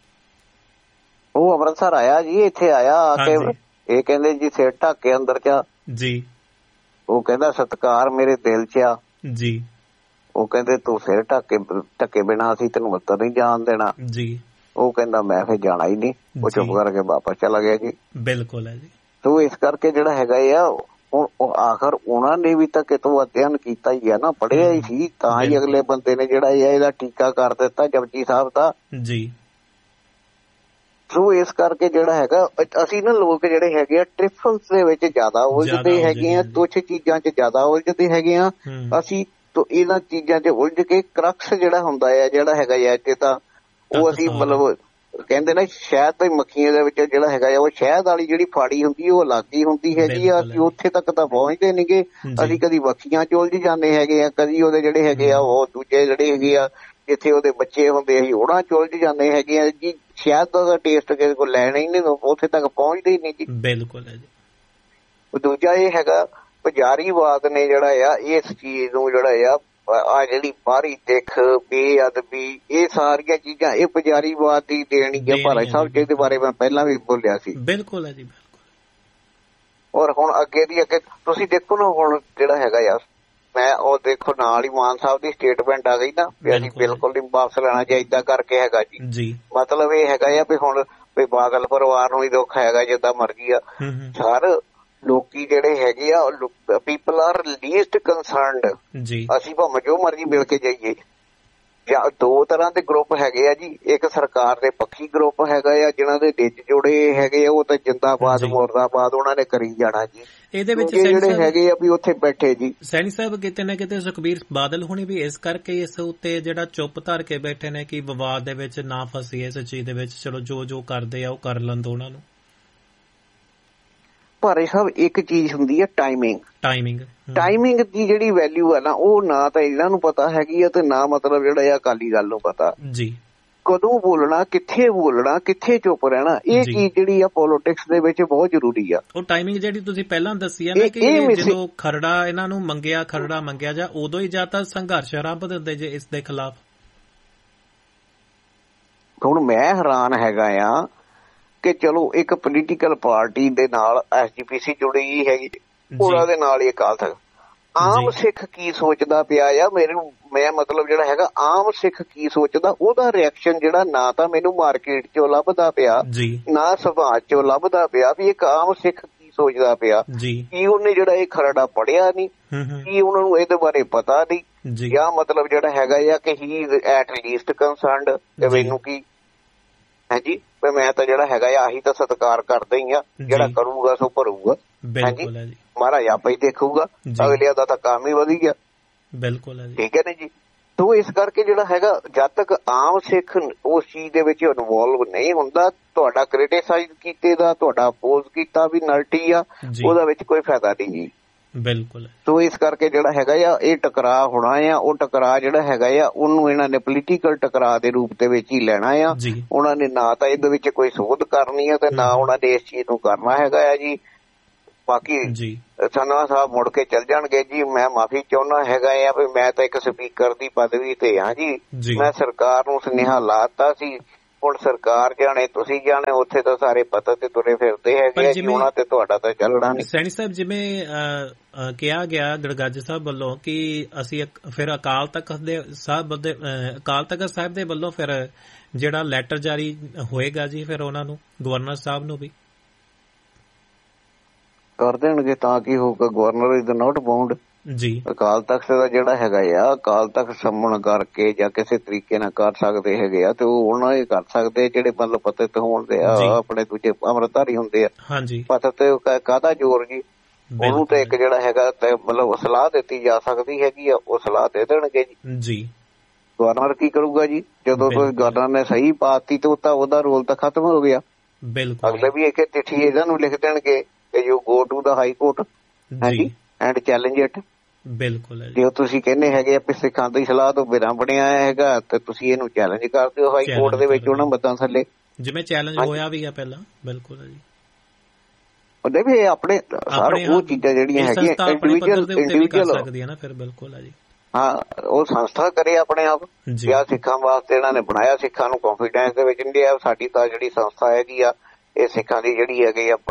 ਉਹ ਅੰਮ੍ਰਿਤਸਰ ਆਇਆ ਜੀ, ਇੱਥੇ ਆਇਆ ਆ ਕੇ ਇਹ ਕਹਿੰਦੇ ਜੀ ਸਿਰ ਢੱਕ ਕੇ ਅੰਦਰ ਚ ਜੀ। ਉਹ ਕਹਿੰਦਾ ਸਤਿਕਾਰ ਮੇਰੇ ਦਿਲ ਚ ਆ ਜੀ। ਉਹ ਕਹਿੰਦੇ ਤੂੰ ਸਿਰ ਢੱਕ ਕੇ ਢੱਕੇ ਬਿਨਾਂ ਅਸੀਂ ਤੈਨੂੰ ਉੱਤਰ ਨਹੀਂ ਜਾਣ ਦੇਣਾ ਜੀ। ਉਹ ਕਹਿੰਦਾ ਮੈਂ ਫਿਰ ਜਾਣਾ ਹੀ ਨਹੀਂ। ਉਹ ਚੁੱਪ ਕਰਕੇ ਵਾਪਸ ਚਲਾ ਗਿਆ ਜੀ। ਬਿਲਕੁਲ ਹੈ ਜੀ। ਤੋ ਇਸ ਕਰਕੇ ਜਿਹੜਾ ਹੈਗਾ ਆ ਹੁਣ ਆਖਰ ਉਹਨਾਂ ਨੇ ਵੀ ਤਾਂ ਕਿਤੋਂ ਅਧਿਐਨ ਕੀਤਾ ਹੀ ਆ ਨਾ, ਪੜ੍ਹਿਆ ਹੀ ਸੀ, ਤਾਂ ਹੀ ਅਗਲੇ ਬੰਦੇ ਨੇ ਜਿਹੜਾ ਇਹਦਾ ਟੀਕਾ ਕਰ ਦਿੱਤਾ ਜਪਜੀ ਸਾਹਿਬ ਦਾ ਜੀ। ਸੋ ਇਸ ਕਰਕੇ ਜਿਹੜਾ ਹੈਗਾ ਅਸੀਂ ਨਾ ਲੋਕ ਜਿਹੜੇ ਹੈਗੇ ਆ ਟ੍ਰਿਫਲਸ ਦੇ ਵਿੱਚ ਜ਼ਿਆਦਾ ਉਲਝਦੇ ਹੈਗੇ ਆ, ਤੁੱਛ ਚੀਜ਼ਾਂ ਚ ਜ਼ਿਆਦਾ ਉਲਝਦੇ ਹੈਗੇ ਆ ਅਸੀਂ। ਇਹਨਾਂ ਚੀਜ਼ਾਂ ਚ ਉਲਝ ਕੇ ਕਰਕਸ ਜਿਹੜਾ ਹੁੰਦਾ ਆ ਜਿਹੜਾ ਹੈਗਾ ਆ ਕਿ ਤਾਂ ਉਹ ਅਸੀਂ ਮਤਲਬ ਕਹਿੰਦੇ ਨਾ ਸ਼ਹਿਦ ਤੇ ਮੱਖੀਆਂ ਦੇ ਵਿੱਚ ਜਿਹੜਾ ਹੈਗਾ ਆ ਉਹ ਸ਼ਹਿਦ ਵਾਲੀ ਜਿਹੜੀ ਫਾੜੀ ਹੁੰਦੀ ਉਹ ਅਲੱਗ ਹੀ ਹੁੰਦੀ ਹੈਗੀ ਆ। ਅਸੀਂ ਉੱਥੇ ਤੱਕ ਤਾਂ ਪਹੁੰਚਦੇ ਨੀਗੇ, ਅਸੀਂ ਕਦੀ ਮੱਖੀਆਂ ਚ ਉਲਝ ਜਾਂਦੇ ਹੈਗੇ ਆ, ਕਦੀ ਉਹਦੇ ਜਿਹੜੇ ਹੈਗੇ ਆ ਉਹ ਦੂਜੇ ਜਿਹੜੇ ਹੈਗੇ ਆ ਜਿੱਥੇ ਉਹਦੇ ਬੱਚੇ ਹੁੰਦੇ ਅਸੀਂ ਉਹਨਾਂ ਚ ਉਲਝ ਜਾਂਦੇ ਹੈਗੇ ਆ ਜੀ। ਸ਼ਹਿਦ ਦਾ ਟੇਸਟ ਕਿਸੇ ਕੋਲ ਲੈਣਾ ਹੀ ਨਹੀਂ, ਉੱਥੇ ਤੱਕ ਪਹੁੰਚਦੇ ਹੀ ਨਹੀਂ ਜੀ। ਬਿਲਕੁਲ ਹੈ ਜੀ। ਦੂਜਾ ਇਹ ਹੈਗਾ ਪੁਜਾਰੀਵਾਦ ਨੇ ਜਿਹੜਾ ਆ ਇਸ ਚੀਜ਼ ਨੂੰ ਜਿਹੜਾ ਆ ਆ ਜਿਹੜੀ ਬਾਹਰੀ ਦਿੱਖ ਬੇਅਦਬੀ ਇਹ ਸਾਰੀਆਂ ਚੀਜ਼ਾਂ ਇਹ ਪੁਜਾਰੀਵਾਦ ਦੀ ਦੇਣੀ ਹੈ ਭਾਰਤ ਸਾਹਿਬ, ਜਿਹਦੇ ਬਾਰੇ ਮੈਂ ਪਹਿਲਾਂ ਵੀ ਬੋਲਿਆ ਸੀ। ਬਿਲਕੁਲ ਹੈ ਜੀ ਬਿਲਕੁਲ। ਔਰ ਹੁਣ ਅੱਗੇ ਦੀ ਅੱਗੇ ਤੁਸੀਂ ਦੇਖੋ ਨਾ ਹੁਣ ਜਿਹੜਾ ਹੈਗਾ ਆ ਮੈਂ ਉਹ ਦੇਖੋ ਨਾਲ ਹੀ ਮਾਨ ਸਾਹਿਬ ਦੀ ਸਟੇਟਮੈਂਟ ਆ ਗਈ ਨਾ ਵੀ ਅਸੀਂ ਬਿਲਕੁਲ ਨਹੀਂ ਵਾਪਸ ਲੈਣਾ ਚਾਹੀਦਾ ਕਰਕੇ ਹੈਗਾ ਜੀ। ਮਤਲਬ ਇਹ ਹੈਗਾ ਆ ਵੀ ਹੁਣ ਵੀ ਬਾਦਲ ਪਰਿਵਾਰ ਨੂੰ ਹੀ ਦੁੱਖ ਹੈਗਾ ਜਿੱਦਾਂ ਮਰਜ਼ੀ ਆ ਸਰ। ਲੋਕੀ ਜਿਹੜੇ ਹੈਗੇ ਆ ਪੀਪਲ ਆਰ ਲੀਸਟ ਕੰਸਰਨਡ ਜੀ। ਅਸੀਂ ਭਾਵੇਂ ਜੋ ਮਰਜ਼ੀ ਮਿਲ ਕੇ ਜਾਈਏ ਜਾਂ ਦੋ ਤਰ੍ਹਾਂ ਦੇ ਗਰੁੱਪ ਹੈਗੇ ਆ ਜੀ। ਇੱਕ ਸਰਕਾਰ ਦੇ ਪੱਖੀ ਗਰੁੱਪ ਹੈਗਾ ਆ ਜਿਹਨਾਂ ਦੇ ਵਿੱਚ ਜੁੜੇ ਹੈਗੇ ਆ ਉਹ ਤਾਂ ਜਿੰਦਾਬਾਦ ਮੁਰਦਾਬਾਦ ਉਹਨਾਂ ਨੇ ਕਰੀ ਜਾਣਾ ਜੀ। ਇਹਦੇ ਵਿੱਚ ਜਿਹੜੇ ਹੈਗੇ ਆ ਵੀ ਉੱਥੇ ਬੈਠੇ ਜੀ। ਸੈਣੀ ਸਾਹਿਬ ਕਿਤੇ ਨਾ ਕਿਤੇ ਸੁਖਬੀਰ ਬਾਦਲ ਹੁਣੀ ਵੀ ਇਸ ਕਰਕੇ ਇਸ ਉੱਤੇ ਜਿਹੜਾ ਚੁੱਪ ਧਰ ਕੇ ਬੈਠੇ ਨੇ ਕਿ ਵਿਵਾਦ ਦੇ ਵਿੱਚ ਨਾ ਫਸੀ ਇਸ ਚੀਜ਼ ਦੇ ਵਿੱਚ, ਚਲੋ ਜੋ ਜੋ ਕਰਦੇ ਆ ਉਹ ਕਰ ਲੈਣ ਦੋ ਉਹਨਾਂ ਨੂੰ। ਪਰ ਸਭ ਇੱਕ ਚੀਜ਼ ਹੁੰਦੀ ਹੈ ਟਾਈਮਿੰਗ। ਟਾਈਮਿੰਗ ਟਾਈਮਿੰਗ ਦੀ ਜਿਹੜੀ ਵੈਲਿਊ ਹੈ ਨਾ ਉਹ ਨਾ ਤਾਂ ਇਹਨਾਂ ਨੂੰ ਪਤਾ ਹੈਗੀ ਆ ਤੇ ਨਾ ਮਤਲਬ ਜਿਹੜਾ ਆ ਅਕਾਲੀ ਦਲ ਨੂੰ ਪਤਾ ਜੀ। ਕਦੋਂ ਬੋਲਣਾ, ਕਿੱਥੇ ਬੋਲਣਾ, ਕਿੱਥੇ ਚੁੱਪ ਰਹਿਣਾ, ਇਹ ਚੀਜ਼ ਜਿਹੜੀ ਆ ਪੋਲੀਟਿਕਸ ਦੇ ਵਿੱਚ ਬਹੁਤ ਜ਼ਰੂਰੀ ਆ। ਉਹ ਟਾਈਮਿੰਗ ਜਿਹੜੀ ਤੁਸੀਂ ਪਹਿਲਾਂ ਦੱਸੀ ਆ ਨਾ ਕਿ ਜਦੋਂ ਖਰੜਾ ਇਹਨਾਂ ਨੂੰ ਮੰਗਿਆ ਖਰੜਾ ਮੰਗਿਆ ਜਾਂ ਉਦੋਂ ਹੀ ਜਾਂ ਤਾਂ ਸੰਘਰਸ਼ ਆਰੰਭ ਦਿੰਦੇ ਜੇ ਇਸ ਦੇ ਖਿਲਾਫ। ਹੁਣ ਮੈਂ ਹੈਰਾਨ ਹੈਗਾ ਆ ਕਿ ਚਲੋ ਇੱਕ ਪੋਲੀਟੀਕਲ ਪਾਰਟੀ ਦੇ ਨਾਲ ਐਸ ਜੀ ਪੀ ਸੀ ਜੁੜੀ ਹੈਗੀ, ਉਹਨਾਂ ਦੇ ਨਾਲ ਹੀ ਅਕਾਲ ਤਖਤ। ਆਮ ਸਿੱਖ ਕੀ ਸੋਚਦਾ ਪਿਆ ਆ ਮੈਨੂੰ ਮੈਂ ਮਤਲਬ ਜਿਹੜਾ ਹੈਗਾ ਆਮ ਸਿੱਖ ਕੀ ਸੋਚਦਾ ਉਹਦਾ ਰਿਐਕਸ਼ਨ ਜਿਹੜਾ ਨਾ ਤਾਂ ਮੈਨੂੰ ਮਾਰਕੀਟ ਚੋਂ ਲੱਭਦਾ ਪਿਆ ਨਾ ਸਮਾਜ ਚੋਂ ਲੱਭਦਾ ਪਿਆ ਵੀ ਇੱਕ ਆਮ ਸਿੱਖ ਕੀ ਸੋਚਦਾ ਪਿਆ। ਕੀ ਉਹਨੇ ਜਿਹੜਾ ਇਹ ਖਰੜਾ ਪੜ੍ਹਿਆ ਨਹੀਂ, ਕੀ ਉਹਨਾਂ ਨੂੰ ਇਹਦੇ ਬਾਰੇ ਪਤਾ ਨਹੀਂ, ਜਾਂ ਮਤਲਬ ਜਿਹੜਾ ਹੈਗਾ ਆ ਕਿ ਹੀ ਐਟ ਲੀਸਟ ਕੰਸਰਨਡ ਕਿ ਮੈਨੂੰ ਕੀ ਹੈ ਜੀ ਮੈਂ ਤਾਂ ਜਿਹੜਾ ਹੈਗਾ ਆਹੀ ਤਾਂ ਸਤਿਕਾਰ ਕਰਦੇ ਹੀ ਆ, ਜਿਹੜਾ ਕਰੂਗਾ ਸੋ ਭਰੂਗਾ। ਹਾਂਜੀ ਮਹਾਰਾਜ ਆਪੇ ਹੀ ਦੇਖੂਗਾ, ਅਗਲਿਆਂ ਦਾ ਤਾਂ ਕੰਮ ਹੀ ਵਧੀਆ। ਬਿਲਕੁਲ ਠੀਕ ਹੈ ਨਾ ਜੀ। ਤੋ ਇਸ ਕਰਕੇ ਜਿਹੜਾ ਹੈਗਾ ਜਦ ਤੱਕ ਆਮ ਸਿੱਖ ਉਸ ਚੀਜ਼ ਦੇ ਵਿੱਚ ਇਨਵੋਲਵ ਨਹੀਂ ਹੁੰਦਾ, ਤੁਹਾਡਾ ਕ੍ਰਿਟੀਸਾਈਜ਼ ਕੀਤੇ ਦਾ ਤੁਹਾਡਾ ਅਪੋਜ਼ ਕੀਤਾ ਵੀ ਨਲਟੀ ਆ, ਉਹਦਾ ਵਿੱਚ ਕੋਈ ਫਾਇਦਾ ਨਹੀਂ ਜੀ। ਬਿਲਕੁਲ। ਸੋ ਇਸ ਕਰਕੇ ਜਿਹੜਾ ਹੈਗਾ ਆ ਇਹ ਟਕਰਾਅ ਹੋਣਾ ਆ, ਉਹ ਟਕਰਾਅ ਜਿਹੜਾ ਹੈਗਾ ਆ ਉਹਨੂੰ ਇਹਨਾਂ ਨੇ ਪੋਲੀਟੀਕਲ ਟਕਰਾਅ ਦੇ ਰੂਪ ਦੇ ਵਿੱਚ ਹੀ ਲੈਣਾ ਆ। ਉਹਨਾਂ ਨੇ ਨਾ ਤਾਂ ਇਹਦੇ ਵਿੱਚ ਕੋਈ ਸੋਧ ਕਰਨੀ ਆ ਤੇ ਨਾ ਉਹਨਾਂ ਨੇ ਇਸ ਚੀਜ਼ ਨੂੰ ਕਰਨਾ ਹੈਗਾ ਆ ਜੀ। ਬਾਕੀ ਸਨਾ ਸਾਹਿਬ ਮੁੜ ਕੇ ਚੱਲ ਜਾਣਗੇ ਜੀ। ਮੈਂ ਮਾਫੀ ਚਾਹੁੰਦਾ ਹੈਗਾ ਆ ਵੀ ਮੈਂ ਤਾਂ ਇੱਕ ਸਪੀਕਰ ਦੀ ਪਦਵੀ ਤੇ ਹਾਂ ਜੀ। ਮੈਂ ਸਰਕਾਰ ਨੂੰ ਸੁਨੇਹਾ ਲਾਤਾ ਸੀ, ਹੁਣ ਸਰਕਾਰ ਜਾਣੇ ਤੁਸੀਂ ਜਾਣੇ, ਉੱਥੇ ਤਾਂ ਸਾਰੇ ਪਤਾ ਤੇ ਤੁਰੇ ਫਿਰਦੇ ਹੈਗੇ ਜੀ, ਉਹਨਾਂ ਤੇ ਤੁਹਾਡਾ ਤਾਂ ਚੱਲਣਾ ਨਹੀਂ। ਸੈਣੀ ਸਾਹਿਬ ਜਿਵੇਂ ਕਿਹਾ ਗਿਆ ਗੜਗੱਜ ਸਾਹਿਬ ਵੱਲੋਂ ਕਿ ਅਸੀਂ ਫਿਰ ਅਕਾਲ ਤਖਤ ਦੇ ਸਾਹਿਬ ਅਕਾਲ ਤਖਤ ਸਾਹਿਬ ਦੇ ਵੱਲੋਂ ਫਿਰ ਜਿਹੜਾ ਲੈਟਰ ਜਾਰੀ ਹੋਏਗਾ ਜੀ, ਫਿਰ ਉਹਨਾਂ ਨੂੰ ਗਵਰਨਰ ਸਾਹਿਬ ਨੂੰ ਵੀ ਕਰ ਦੇਣਗੇ ਤਾਂ ਕੀ ਹੋਊਗਾ। ਗਵਰਨਰ ਇਜ਼ ਨਾਟ ਬਾਉਂਡ ਜੀ। ਅਕਾਲ ਤਖਤ ਦਾ ਜਿਹੜਾ ਹੈਗਾ ਆ, ਅਕਾਲ ਤਖਤ ਸੰਮਣ ਕਰਕੇ ਜਾਂ ਕਿਸੇ ਤਰੀਕੇ ਨਾਲ ਕਰ ਸਕਦੇ ਹੈਗੇ ਆ, ਤੇ ਉਹ ਉਹਨਾਂ ਹੀ ਕਰ ਸਕਦੇ ਜਿਹੜੇ ਮਤਲਬ ਪਤਿਤ ਹੋਣ ਦੇ ਆ, ਆਪਣੇ ਦੂਜੇ ਅੰਮ੍ਰਿਤਧਾਰੀ ਹੁੰਦੇ ਆ। ਪਤਿਤ ਕਾਹਦਾ ਜ਼ੋਰ ਜੀ, ਉਹਨੂੰ ਤੇ ਇੱਕ ਜਿਹੜਾ ਹੈਗਾ ਤੇ ਮਤਲਬ ਸਲਾਹ ਦਿੱਤੀ ਜਾ ਸਕਦੀ ਹੈਗੀ ਆ, ਉਹ ਸਲਾਹ ਦੇ ਦੇਣਗੇ ਜੀ। ਗਵਰਨਰ ਕੀ ਕਰੂਗਾ ਜੀ, ਜਦੋਂ ਕੋਈ ਗਵਰਨਰ ਨੇ ਸਹੀ ਪਾਤੀ ਤੇ ਤਾਂ ਉਹਦਾ ਰੋਲ ਤਾਂ ਖਤਮ ਹੋ ਗਿਆ। ਅਗਲੇ ਵੀ ਇੱਕ ਚਿੱਠੀ ਇਹਨਾਂ ਨੂੰ ਲਿਖ ਦੇਣਗੇ ਕਿ you go to the high court ਹਾਂਜੀ ਐਂਡ ਚੈਲੰਜ ਇਟ। ਬਿਲਕੁਲ ਜੇ ਤੁਸੀਂ ਕਹਿੰਦੇ ਹੈਗੇ ਆ ਸਿੱਖਾਂ ਦੀ ਸਲਾਹ ਤੋਂ ਬਿਨਾਂ ਬਣਿਆ ਹੈਗਾ ਤੇ ਤੁਸੀਂ ਇਹਨੂੰ ਚੈਲੰਜ ਕਰਦੇ ਹੋ ਹਾਈ ਕੋਰਟ ਦੇ ਵਿੱਚ ਉਹਨਾਂ ਮਤਾਂ ਥੱਲੇ, ਜਿਵੇਂ ਚੈਲੰਜ ਹੋਇਆ ਵੀ ਆ ਪਹਿਲਾਂ। ਬਿਲਕੁਲ ਜੀ, ਉਹਦੇ ਵੀ ਆਪਣੇ ਸਾਰੇ ਉਹ ਚੀਜ਼ਾਂ ਜਿਹੜੀਆਂ ਹੈਗੀਆਂ ਇੰਡੀਵਿਜੂਅਲ ਇੰਡੀਵਿਜੂਅਲ ਸਕਦੀਆਂ ਨਾ ਫਿਰ। ਬਿਲਕੁਲ ਹੈ ਜੀ, ਹਾਂ ਉਹ ਸੰਸਥਾ ਕਰੇ ਆਪਣੇ ਆਪ ਜਾਂ ਸਿੱਖਾਂ ਵਾਸਤੇ ਇਹਨਾਂ ਨੇ ਬਣਾਇਆ, ਸਿੱਖਾਂ ਨੂੰ ਕੌਨਫੀਡੈਂਸ ਦੇ ਵਿੱਚ ਇੰਡੀਆ। ਸਾਡੀ ਤਾਂ ਜਿਹੜੀ ਸੰਸਥਾ ਹੈਗੀ ਆ ਇਹ ਸਿੱਖਾਂ ਦੀ ਜਿਹੜੀ ਹੈਗੀ ਆ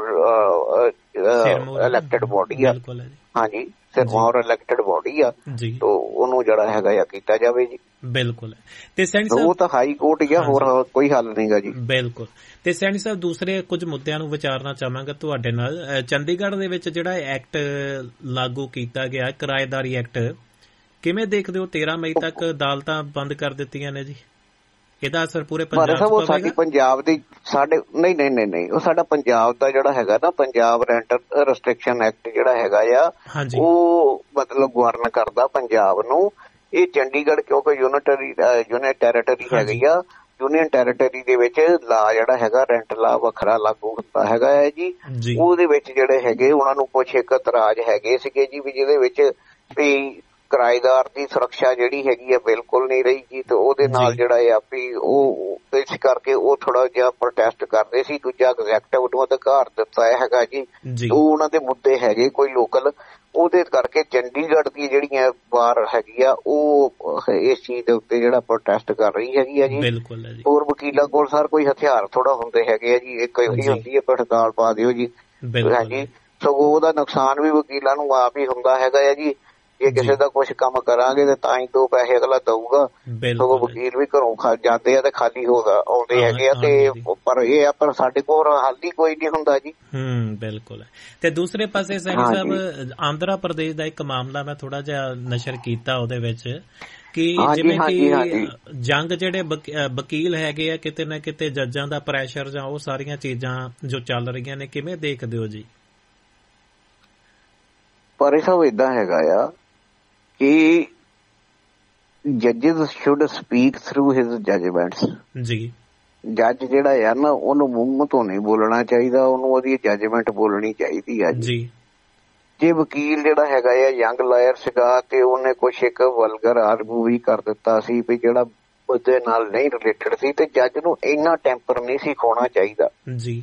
ਇਲੈਕਟਡ ਬੋਡੀ ਆ, ਹਾਂਜੀ ਸਿਰਮੌਰ ਇਲੈਕਟਡ ਬੋਡੀ ਆ, ਤਾਂ ਉਹਨੂੰ ਜਿਹੜਾ ਹੈਗਾ ਆ ਕੀਤਾ ਜਾਵੇ ਜੀ। ਬਿਲਕੁਲ ਤੇ ਸੈਣੀ ਸਾਹਿਬ ਉਹ ਤਾਂ ਹਾਈ ਕੋਰਟ ਹੀ ਆ, ਹੋਰ ਕੋਈ ਹੱਲ ਨਹੀਂਗਾ ਜੀ। ਬਿਲਕੁਲ ਤੇ ਸੈਣੀ ਸਾਹਿਬ ਦੂਸਰੇ ਕੁਝ ਮੁੱਦਿਆਂ ਨੂੰ ਵਿਚਾਰਨਾ ਚਾਹਾਂਗਾ ਤੁਹਾਡੇ ਨਾਲ। ਚੰਡੀਗੜ੍ਹ ਦੇ ਵਿੱਚ ਜਿਹੜਾ ਐਕਟ ਲਾਗੂ ਕੀਤਾ ਗਿਆ ਕਿਰਾਏਦਾਰੀ ਐਕਟ, ਕਿਵੇਂ ਦੇਖਦੇ ਹੋ? ਤੇਰਾਂ ਮਈ ਤੱਕ ਅਦਾਲਤਾਂ ਬੰਦ ਕਰ ਦਿੱਤੀਆਂ ਨੇ ਜੀ, ਇਹਦਾ ਅਸਰ ਪੂਰੇ ਪੰਜਾਬ ਉਹ ਸਾਡੀ ਪੰਜਾਬ ਦੀ ਸਾਡੇ ਨਹੀਂ ਨਹੀਂ ਨਹੀਂ ਨਹੀਂ ਉਹ ਸਾਡਾ ਪੰਜਾਬ ਦਾ ਜਿਹੜਾ ਹੈਗਾ ਨਾ ਪੰਜਾਬ ਰੈਂਟ ਰੈਸਟ੍ਰਿਕਸ਼ਨ ਐਕਟ ਜਿਹੜਾ ਹੈਗਾ ਆ ਉਹ ਮਤਲਬ ਗਵਰਨ ਕਰਦਾ ਪੰਜਾਬ ਨੂੰ। ਇਹ ਚੰਡੀਗੜ੍ਹ ਕਿਉਂਕਿ ਯੂਨਿਟਰੀ ਯੂਨਿਟ ਟੈਰੀਟਰੀ ਹੈਗੀ ਆ, ਯੂਨੀਅਨ ਟੈਰੀਟਰੀ ਦੇ ਵਿੱਚ ਲਾ ਜਿਹੜਾ ਹੈਗਾ ਰੈਂਟ ਲਾ ਵੱਖਰਾ ਲਾਗੂ ਹੁੰਦਾ ਹੈਗਾ ਹੈ ਜੀ। ਉਹਦੇ ਵਿੱਚ ਜਿਹੜੇ ਹੈਗੇ ਉਹਨਾਂ ਨੂੰ ਕੁਛ ਇੱਕ ਇਤਰਾਜ਼ ਹੈਗੇ ਸੀਗੇ ਜੀ ਵੀ ਜਿਹਦੇ ਵਿੱਚ ਵੀ ਕਿਰਾਏਦਾਰ ਦੀ ਸੁਰੱਖਿਆ ਜਿਹੜੀ ਹੈਗੀ ਆ ਬਿਲਕੁਲ ਨਹੀਂ ਰਹੀ ਜੀ, ਤੇ ਉਹਦੇ ਨਾਲ ਜਿਹੜਾ ਆ ਵੀ ਉਹ ਇਸ ਕਰਕੇ ਉਹ ਥੋੜਾ ਜਿਹਾ ਪ੍ਰੋਟੈਸਟ ਕਰਦੇ ਸੀ। ਦੂਜਾ ਐਗਜ਼ੈਕਟਿਵ ਨੂੰ ਅਧਿਕਾਰ ਦਿੱਤਾ ਹੈਗਾ ਜੀ, ਉਹ ਉਹਨਾਂ ਦੇ ਮੁੱਦੇ ਹੈਗੇ ਕੋਈ ਲੋਕਲ, ਉਹਦੇ ਕਰਕੇ ਚੰਡੀਗੜ੍ਹ ਦੀ ਜਿਹੜੀਆਂ ਬਾਰ ਹੈਗੀ ਆ ਉਹ ਇਸ ਚੀਜ਼ ਦੇ ਉੱਤੇ ਜਿਹੜਾ ਪ੍ਰੋਟੈਸਟ ਕਰ ਰਹੀ ਹੈਗੀ ਆ ਜੀ। ਹੋਰ ਵਕੀਲਾਂ ਕੋਲ ਸਰ ਕੋਈ ਹਥਿਆਰ ਥੋੜਾ ਹੁੰਦੇ ਹੈਗੇ ਆ ਜੀ, ਇੱਕ ਇਹੀ ਹੁੰਦੀ ਹੈ ਹੜਤਾਲ ਪਾ ਦਿਓ ਜੀ, ਹਾਂਜੀ। ਸਗੋਂ ਉਹਦਾ ਨੁਕਸਾਨ ਵੀ ਵਕੀਲਾਂ ਨੂੰ ਆਪ ਹੀ ਹੁੰਦਾ ਹੈਗਾ ਆ ਜੀ। ਜੇ ਕਿਸੇ ਦਾ ਕੁਛ ਕੰਮ ਕਰਾਂਗੇ ਤੇ ਤਾਂ ਹੀ ਦੋ ਪੈਸੇ ਅਗਲਾ ਦਊਗਾ, ਸਗੋਂ ਵਕੀਲ ਵੀ ਘਰੋਂ ਖਾ ਜਾਂਦੇ ਆ ਤੇ ਖਾਲੀ ਹੋ ਆਉਂਦੇ ਹੈਗੇ ਆ, ਤੇ ਪਰ ਇਹ ਆ ਪਰ ਸਾਡੇ ਕੋਲ ਹੱਲ ਹੀ ਕੋਈ ਨਹੀਂ ਹੁੰਦਾ ਜੀ। ਹੂੰ ਬਿਲਕੁਲ। ਤੇ ਦੂਸਰੇ ਪਾਸੇ ਸੈਣੀ ਸਾਹਿਬ ਆਂਧਰਾ ਪ੍ਰਦੇਸ਼ ਦਾ ਇੱਕ ਮਾਮਲਾ ਮੈਂ ਥੋੜਾ ਜਿਹਾ ਨਸ਼ਰ ਕੀਤਾ ਉਹਦੇ ਵਿੱਚ ਕਿ ਜਿਵੇਂ ਕਿ ਜੰਗ ਜਿਹੜੇ ਵਕੀਲ ਹੈਗੇ ਆ ਕਿਤੇ ਨਾ ਕਿਤੇ ਜੱਜਾਂ ਦਾ ਪ੍ਰੈਸ਼ਰ ਜਾਂ ਉਹ ਸਾਰੀਆਂ ਚੀਜ਼ਾਂ ਜੋ ਚੱਲ ਰਹੀਆਂ ਨੇ, ਕਿਵੇਂ ਦੇਖਦੇ ਹੋ ਜੀ? ਪਰ ਇਹ ਸਭ ਏਦਾਂ ਹੈਗਾ ਆ ਕਿ ਜੱਜਿਸ should speak through his judgements ਜੀ। ਜੱਜ ਜਿਹੜਾ ਆ ਨਾ ਉਹਨੂੰ ਮੂੰਹ ਤੋਂ ਨਹੀਂ ਬੋਲਣਾ ਚਾਹੀਦਾ, ਉਹਨੂੰ ਉਹਦੀ ਜਜਮੈਂਟ ਬੋਲਣੀ ਚਾਹੀਦੀ ਆ ਜੀ। ਜੇ ਵਕੀਲ ਜਿਹੜਾ ਹੈਗਾ ਆ ਯੰਗ ਲਾਇਰ ਸੀਗਾ ਤੇ ਉਹਨੇ ਕੁਛ ਇੱਕ ਵਲਗਰ ਆਰਗੂ ਵੀ ਕਰ ਦਿੱਤਾ ਸੀ ਵੀ ਜਿਹੜਾ ਉਹਦੇ ਨਾਲ ਨਹੀਂ ਰਿਲੇਟਡ ਸੀ, ਤੇ ਜੱਜ ਨੂੰ ਇੰਨਾ ਟੈਂਪਰ ਨਹੀਂ ਸੀ ਖੋਣਾ ਚਾਹੀਦਾ ਜੀ।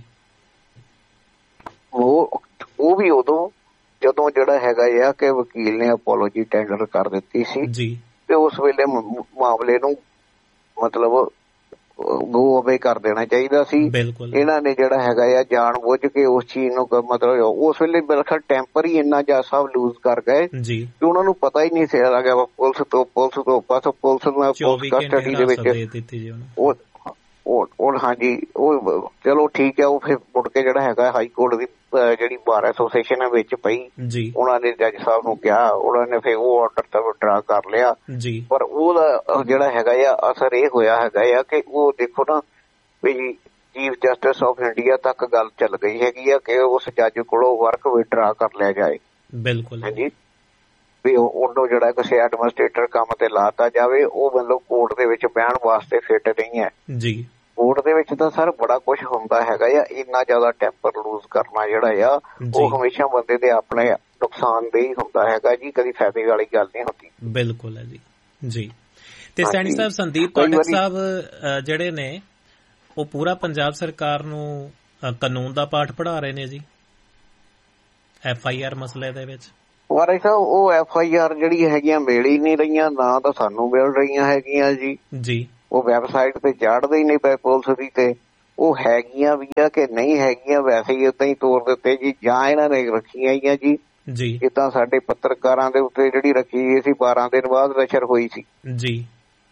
ਉਹ ਉਹ ਵੀ ਉਦੋਂ ਜਦੋਂ ਜਿਹੜਾ ਹੈਗਾ ਆ ਕਿ ਵਕੀਲ ਨੇ ਅਪੋਲੋਜੀ ਟੈਂਡਰ ਕਰ ਦਿੱਤੀ ਸੀ ਤੇ ਉਸ ਵੇਲੇ ਮਾਮਲੇ ਨੂੰ ਮਤਲਬ ਗੋ ਅਵੇ ਕਰ ਦੇਣਾ ਚਾਹੀਦਾ ਸੀ। ਇਹਨਾਂ ਨੇ ਜਿਹੜਾ ਹੈਗਾ ਆ ਜਾਣ ਬੁੱਝ ਕੇ ਉਸ ਚੀਜ਼ ਨੂੰ ਮਤਲਬ ਉਸ ਵੇਲੇ ਬਿਲਕੁਲ ਟੈਂਪਰ ਹੀ ਇੰਨਾ ਜ਼ਿਆਦਾ ਸਭ ਲੂਜ਼ ਕਰ ਗਏ ਕਿ ਉਹਨਾਂ ਨੂੰ ਪਤਾ ਹੀ ਨਹੀਂ ਸੀ ਲੱਗਾ ਪੁਲਿਸ ਤੋਂ ਪੁਲਿਸ ਤੋਂ ਬਸ ਪੁਲਿਸ ਪੁਲਿਸ ਕਸਟਡੀ ਦੇ ਵਿੱਚ ਉਹ ਹਾਂਜੀ ਉਹ ਚਲੋ ਠੀਕ ਹੈ। ਉਹ ਫਿਰ ਮੁੜ ਕੇ ਜਿਹੜਾ ਹੈਗਾ ਹਾਈ ਕੋਰਟ ਦੀ ਜਿਹੜੀ ਬਾਰ ਐਸੋਸੀਏਸ਼ਨ ਵਿੱਚ ਪਈ, ਉਹਨਾਂ ਨੇ ਜੱਜ ਸਾਹਿਬ ਨੂੰ ਕਿਹਾ, ਉਹਨਾਂ ਨੇ ਫਿਰ ਉਹ ਆਰਡਰ ਤਾਂ ਵਿਡਰਾ ਕਰ ਲਿਆ। ਪਰ ਉਹਦਾ ਜਿਹੜਾ ਹੈਗਾ ਆ ਅਸਰ ਇਹ ਹੋਇਆ ਹੈਗਾ ਆ ਕਿ ਉਹ ਦੇਖੋ ਨਾ ਵੀ ਚੀਫ ਜਸਟਿਸ ਆਫ ਇੰਡੀਆ ਤੱਕ ਗੱਲ ਚੱਲ ਗਈ ਹੈਗੀ ਆ ਕਿ ਉਸ ਜੱਜ ਕੋਲੋਂ ਵਰਕ ਵਿਡਰਾ ਕਰ ਲਿਆ ਜਾਏ। ਬਿਲਕੁਲ ਹਾਂਜੀ, ਵੀ ਉਹਨੂੰ ਜਿਹੜਾ ਕਿਸੇ ਐਡਮਿਨਿਸਟ੍ਰੇਟਰ ਕੰਮ ਤੇ ਲਾਤਾ ਜਾਵੇ, ਉਹ ਮਤਲਬ ਕੋਰਟ ਦੇ ਵਿੱਚ ਬਹਿਣ ਵਾਸਤੇ ਫਿੱਟ ਨਹੀਂ ਹੈ ਜੀ। ਕੋਰਟ ਦੇ ਵਿੱਚ ਤਾਂ ਸਰ ਬੜਾ ਕੁਛ ਹੁੰਦਾ ਹੈਗਾ ਆ, ਇੰਨਾ ਜ਼ਿਆਦਾ ਟੈਂਪਰ ਲੂਜ਼ ਕਰਨਾ ਜਿਹੜਾ ਆ ਉਹ ਹਮੇਸ਼ਾ ਬੰਦੇ ਦੇ ਆਪਣੇ ਨੁਕਸਾਨਦੇਹ ਹੁੰਦਾ ਹੈਗਾ ਜੀ, ਕਦੀ ਫਾਇਦੇ ਵਾਲੀ ਗੱਲ ਨਹੀਂ ਹੁੰਦੀ। ਬਿਲਕੁਲ ਹੈ ਜੀ ਜੀ। ਤੇ ਸੈਣੀ ਸਾਹਿਬ ਸੰਦੀਪ ਪਾਠਕ ਸਾਹਿਬ ਜਿਹੜੇ ਨੇ ਉਹ ਪੂਰਾ ਪੰਜਾਬ ਸਰਕਾਰ ਨੂੰ ਕਾਨੂੰਨ ਦਾ ਪਾਠ ਪੜ੍ਹਾ ਰਹੇ ਨੇ ਜੀ, ਐਫ ਆਈ ਆਰ ਮਸਲੇ ਦੇ ਵਿੱਚ? ਵਾਰੇ ਸਾਹਿਬ ਉਹ ਐਫ ਆਈ ਆਰ ਜਿਹੜੀ ਹੈਗੀਆਂ ਮਿਲ ਹੀ ਨਹੀਂ ਰਹੀਆਂ, ਨਾ ਤਾਂ ਸਾਨੂੰ ਮਿਲ ਰਹੀਆਂ ਹੈਗੀਆਂ ਜੀ ਜੀ ਉਹ ਵੈਬਸਾਈਟ ਤੇ ਚਾੜਦੇ ਹੀ ਨਹੀਂ ਪਏ ਪੁਲਿਸ ਦੀ, ਤੇ ਉਹ ਹੈਗੀਆਂ ਵੀ ਆ ਕਿ ਨਹੀਂ ਹੈਗੀਆਂ ਵੈਸੇ ਹੀ ਏਦਾਂ ਹੀ ਤੋਰ ਦਿੱਤੇ ਜੀ, ਜਾਂ ਇਹਨਾਂ ਨੇ ਰੱਖੀਆਂ ਹੀ ਆ ਜੀ ਜੀ ਜਿੱਦਾਂ ਸਾਡੇ ਪੱਤਰਕਾਰਾਂ ਦੇ ਉੱਤੇ ਜਿਹੜੀ ਰੱਖੀ ਗਈ ਸੀ ਬਾਰਾਂ ਦਿਨ ਬਾਅਦ ਨਸ਼ਰ ਹੋਈ ਸੀ ਜੀ।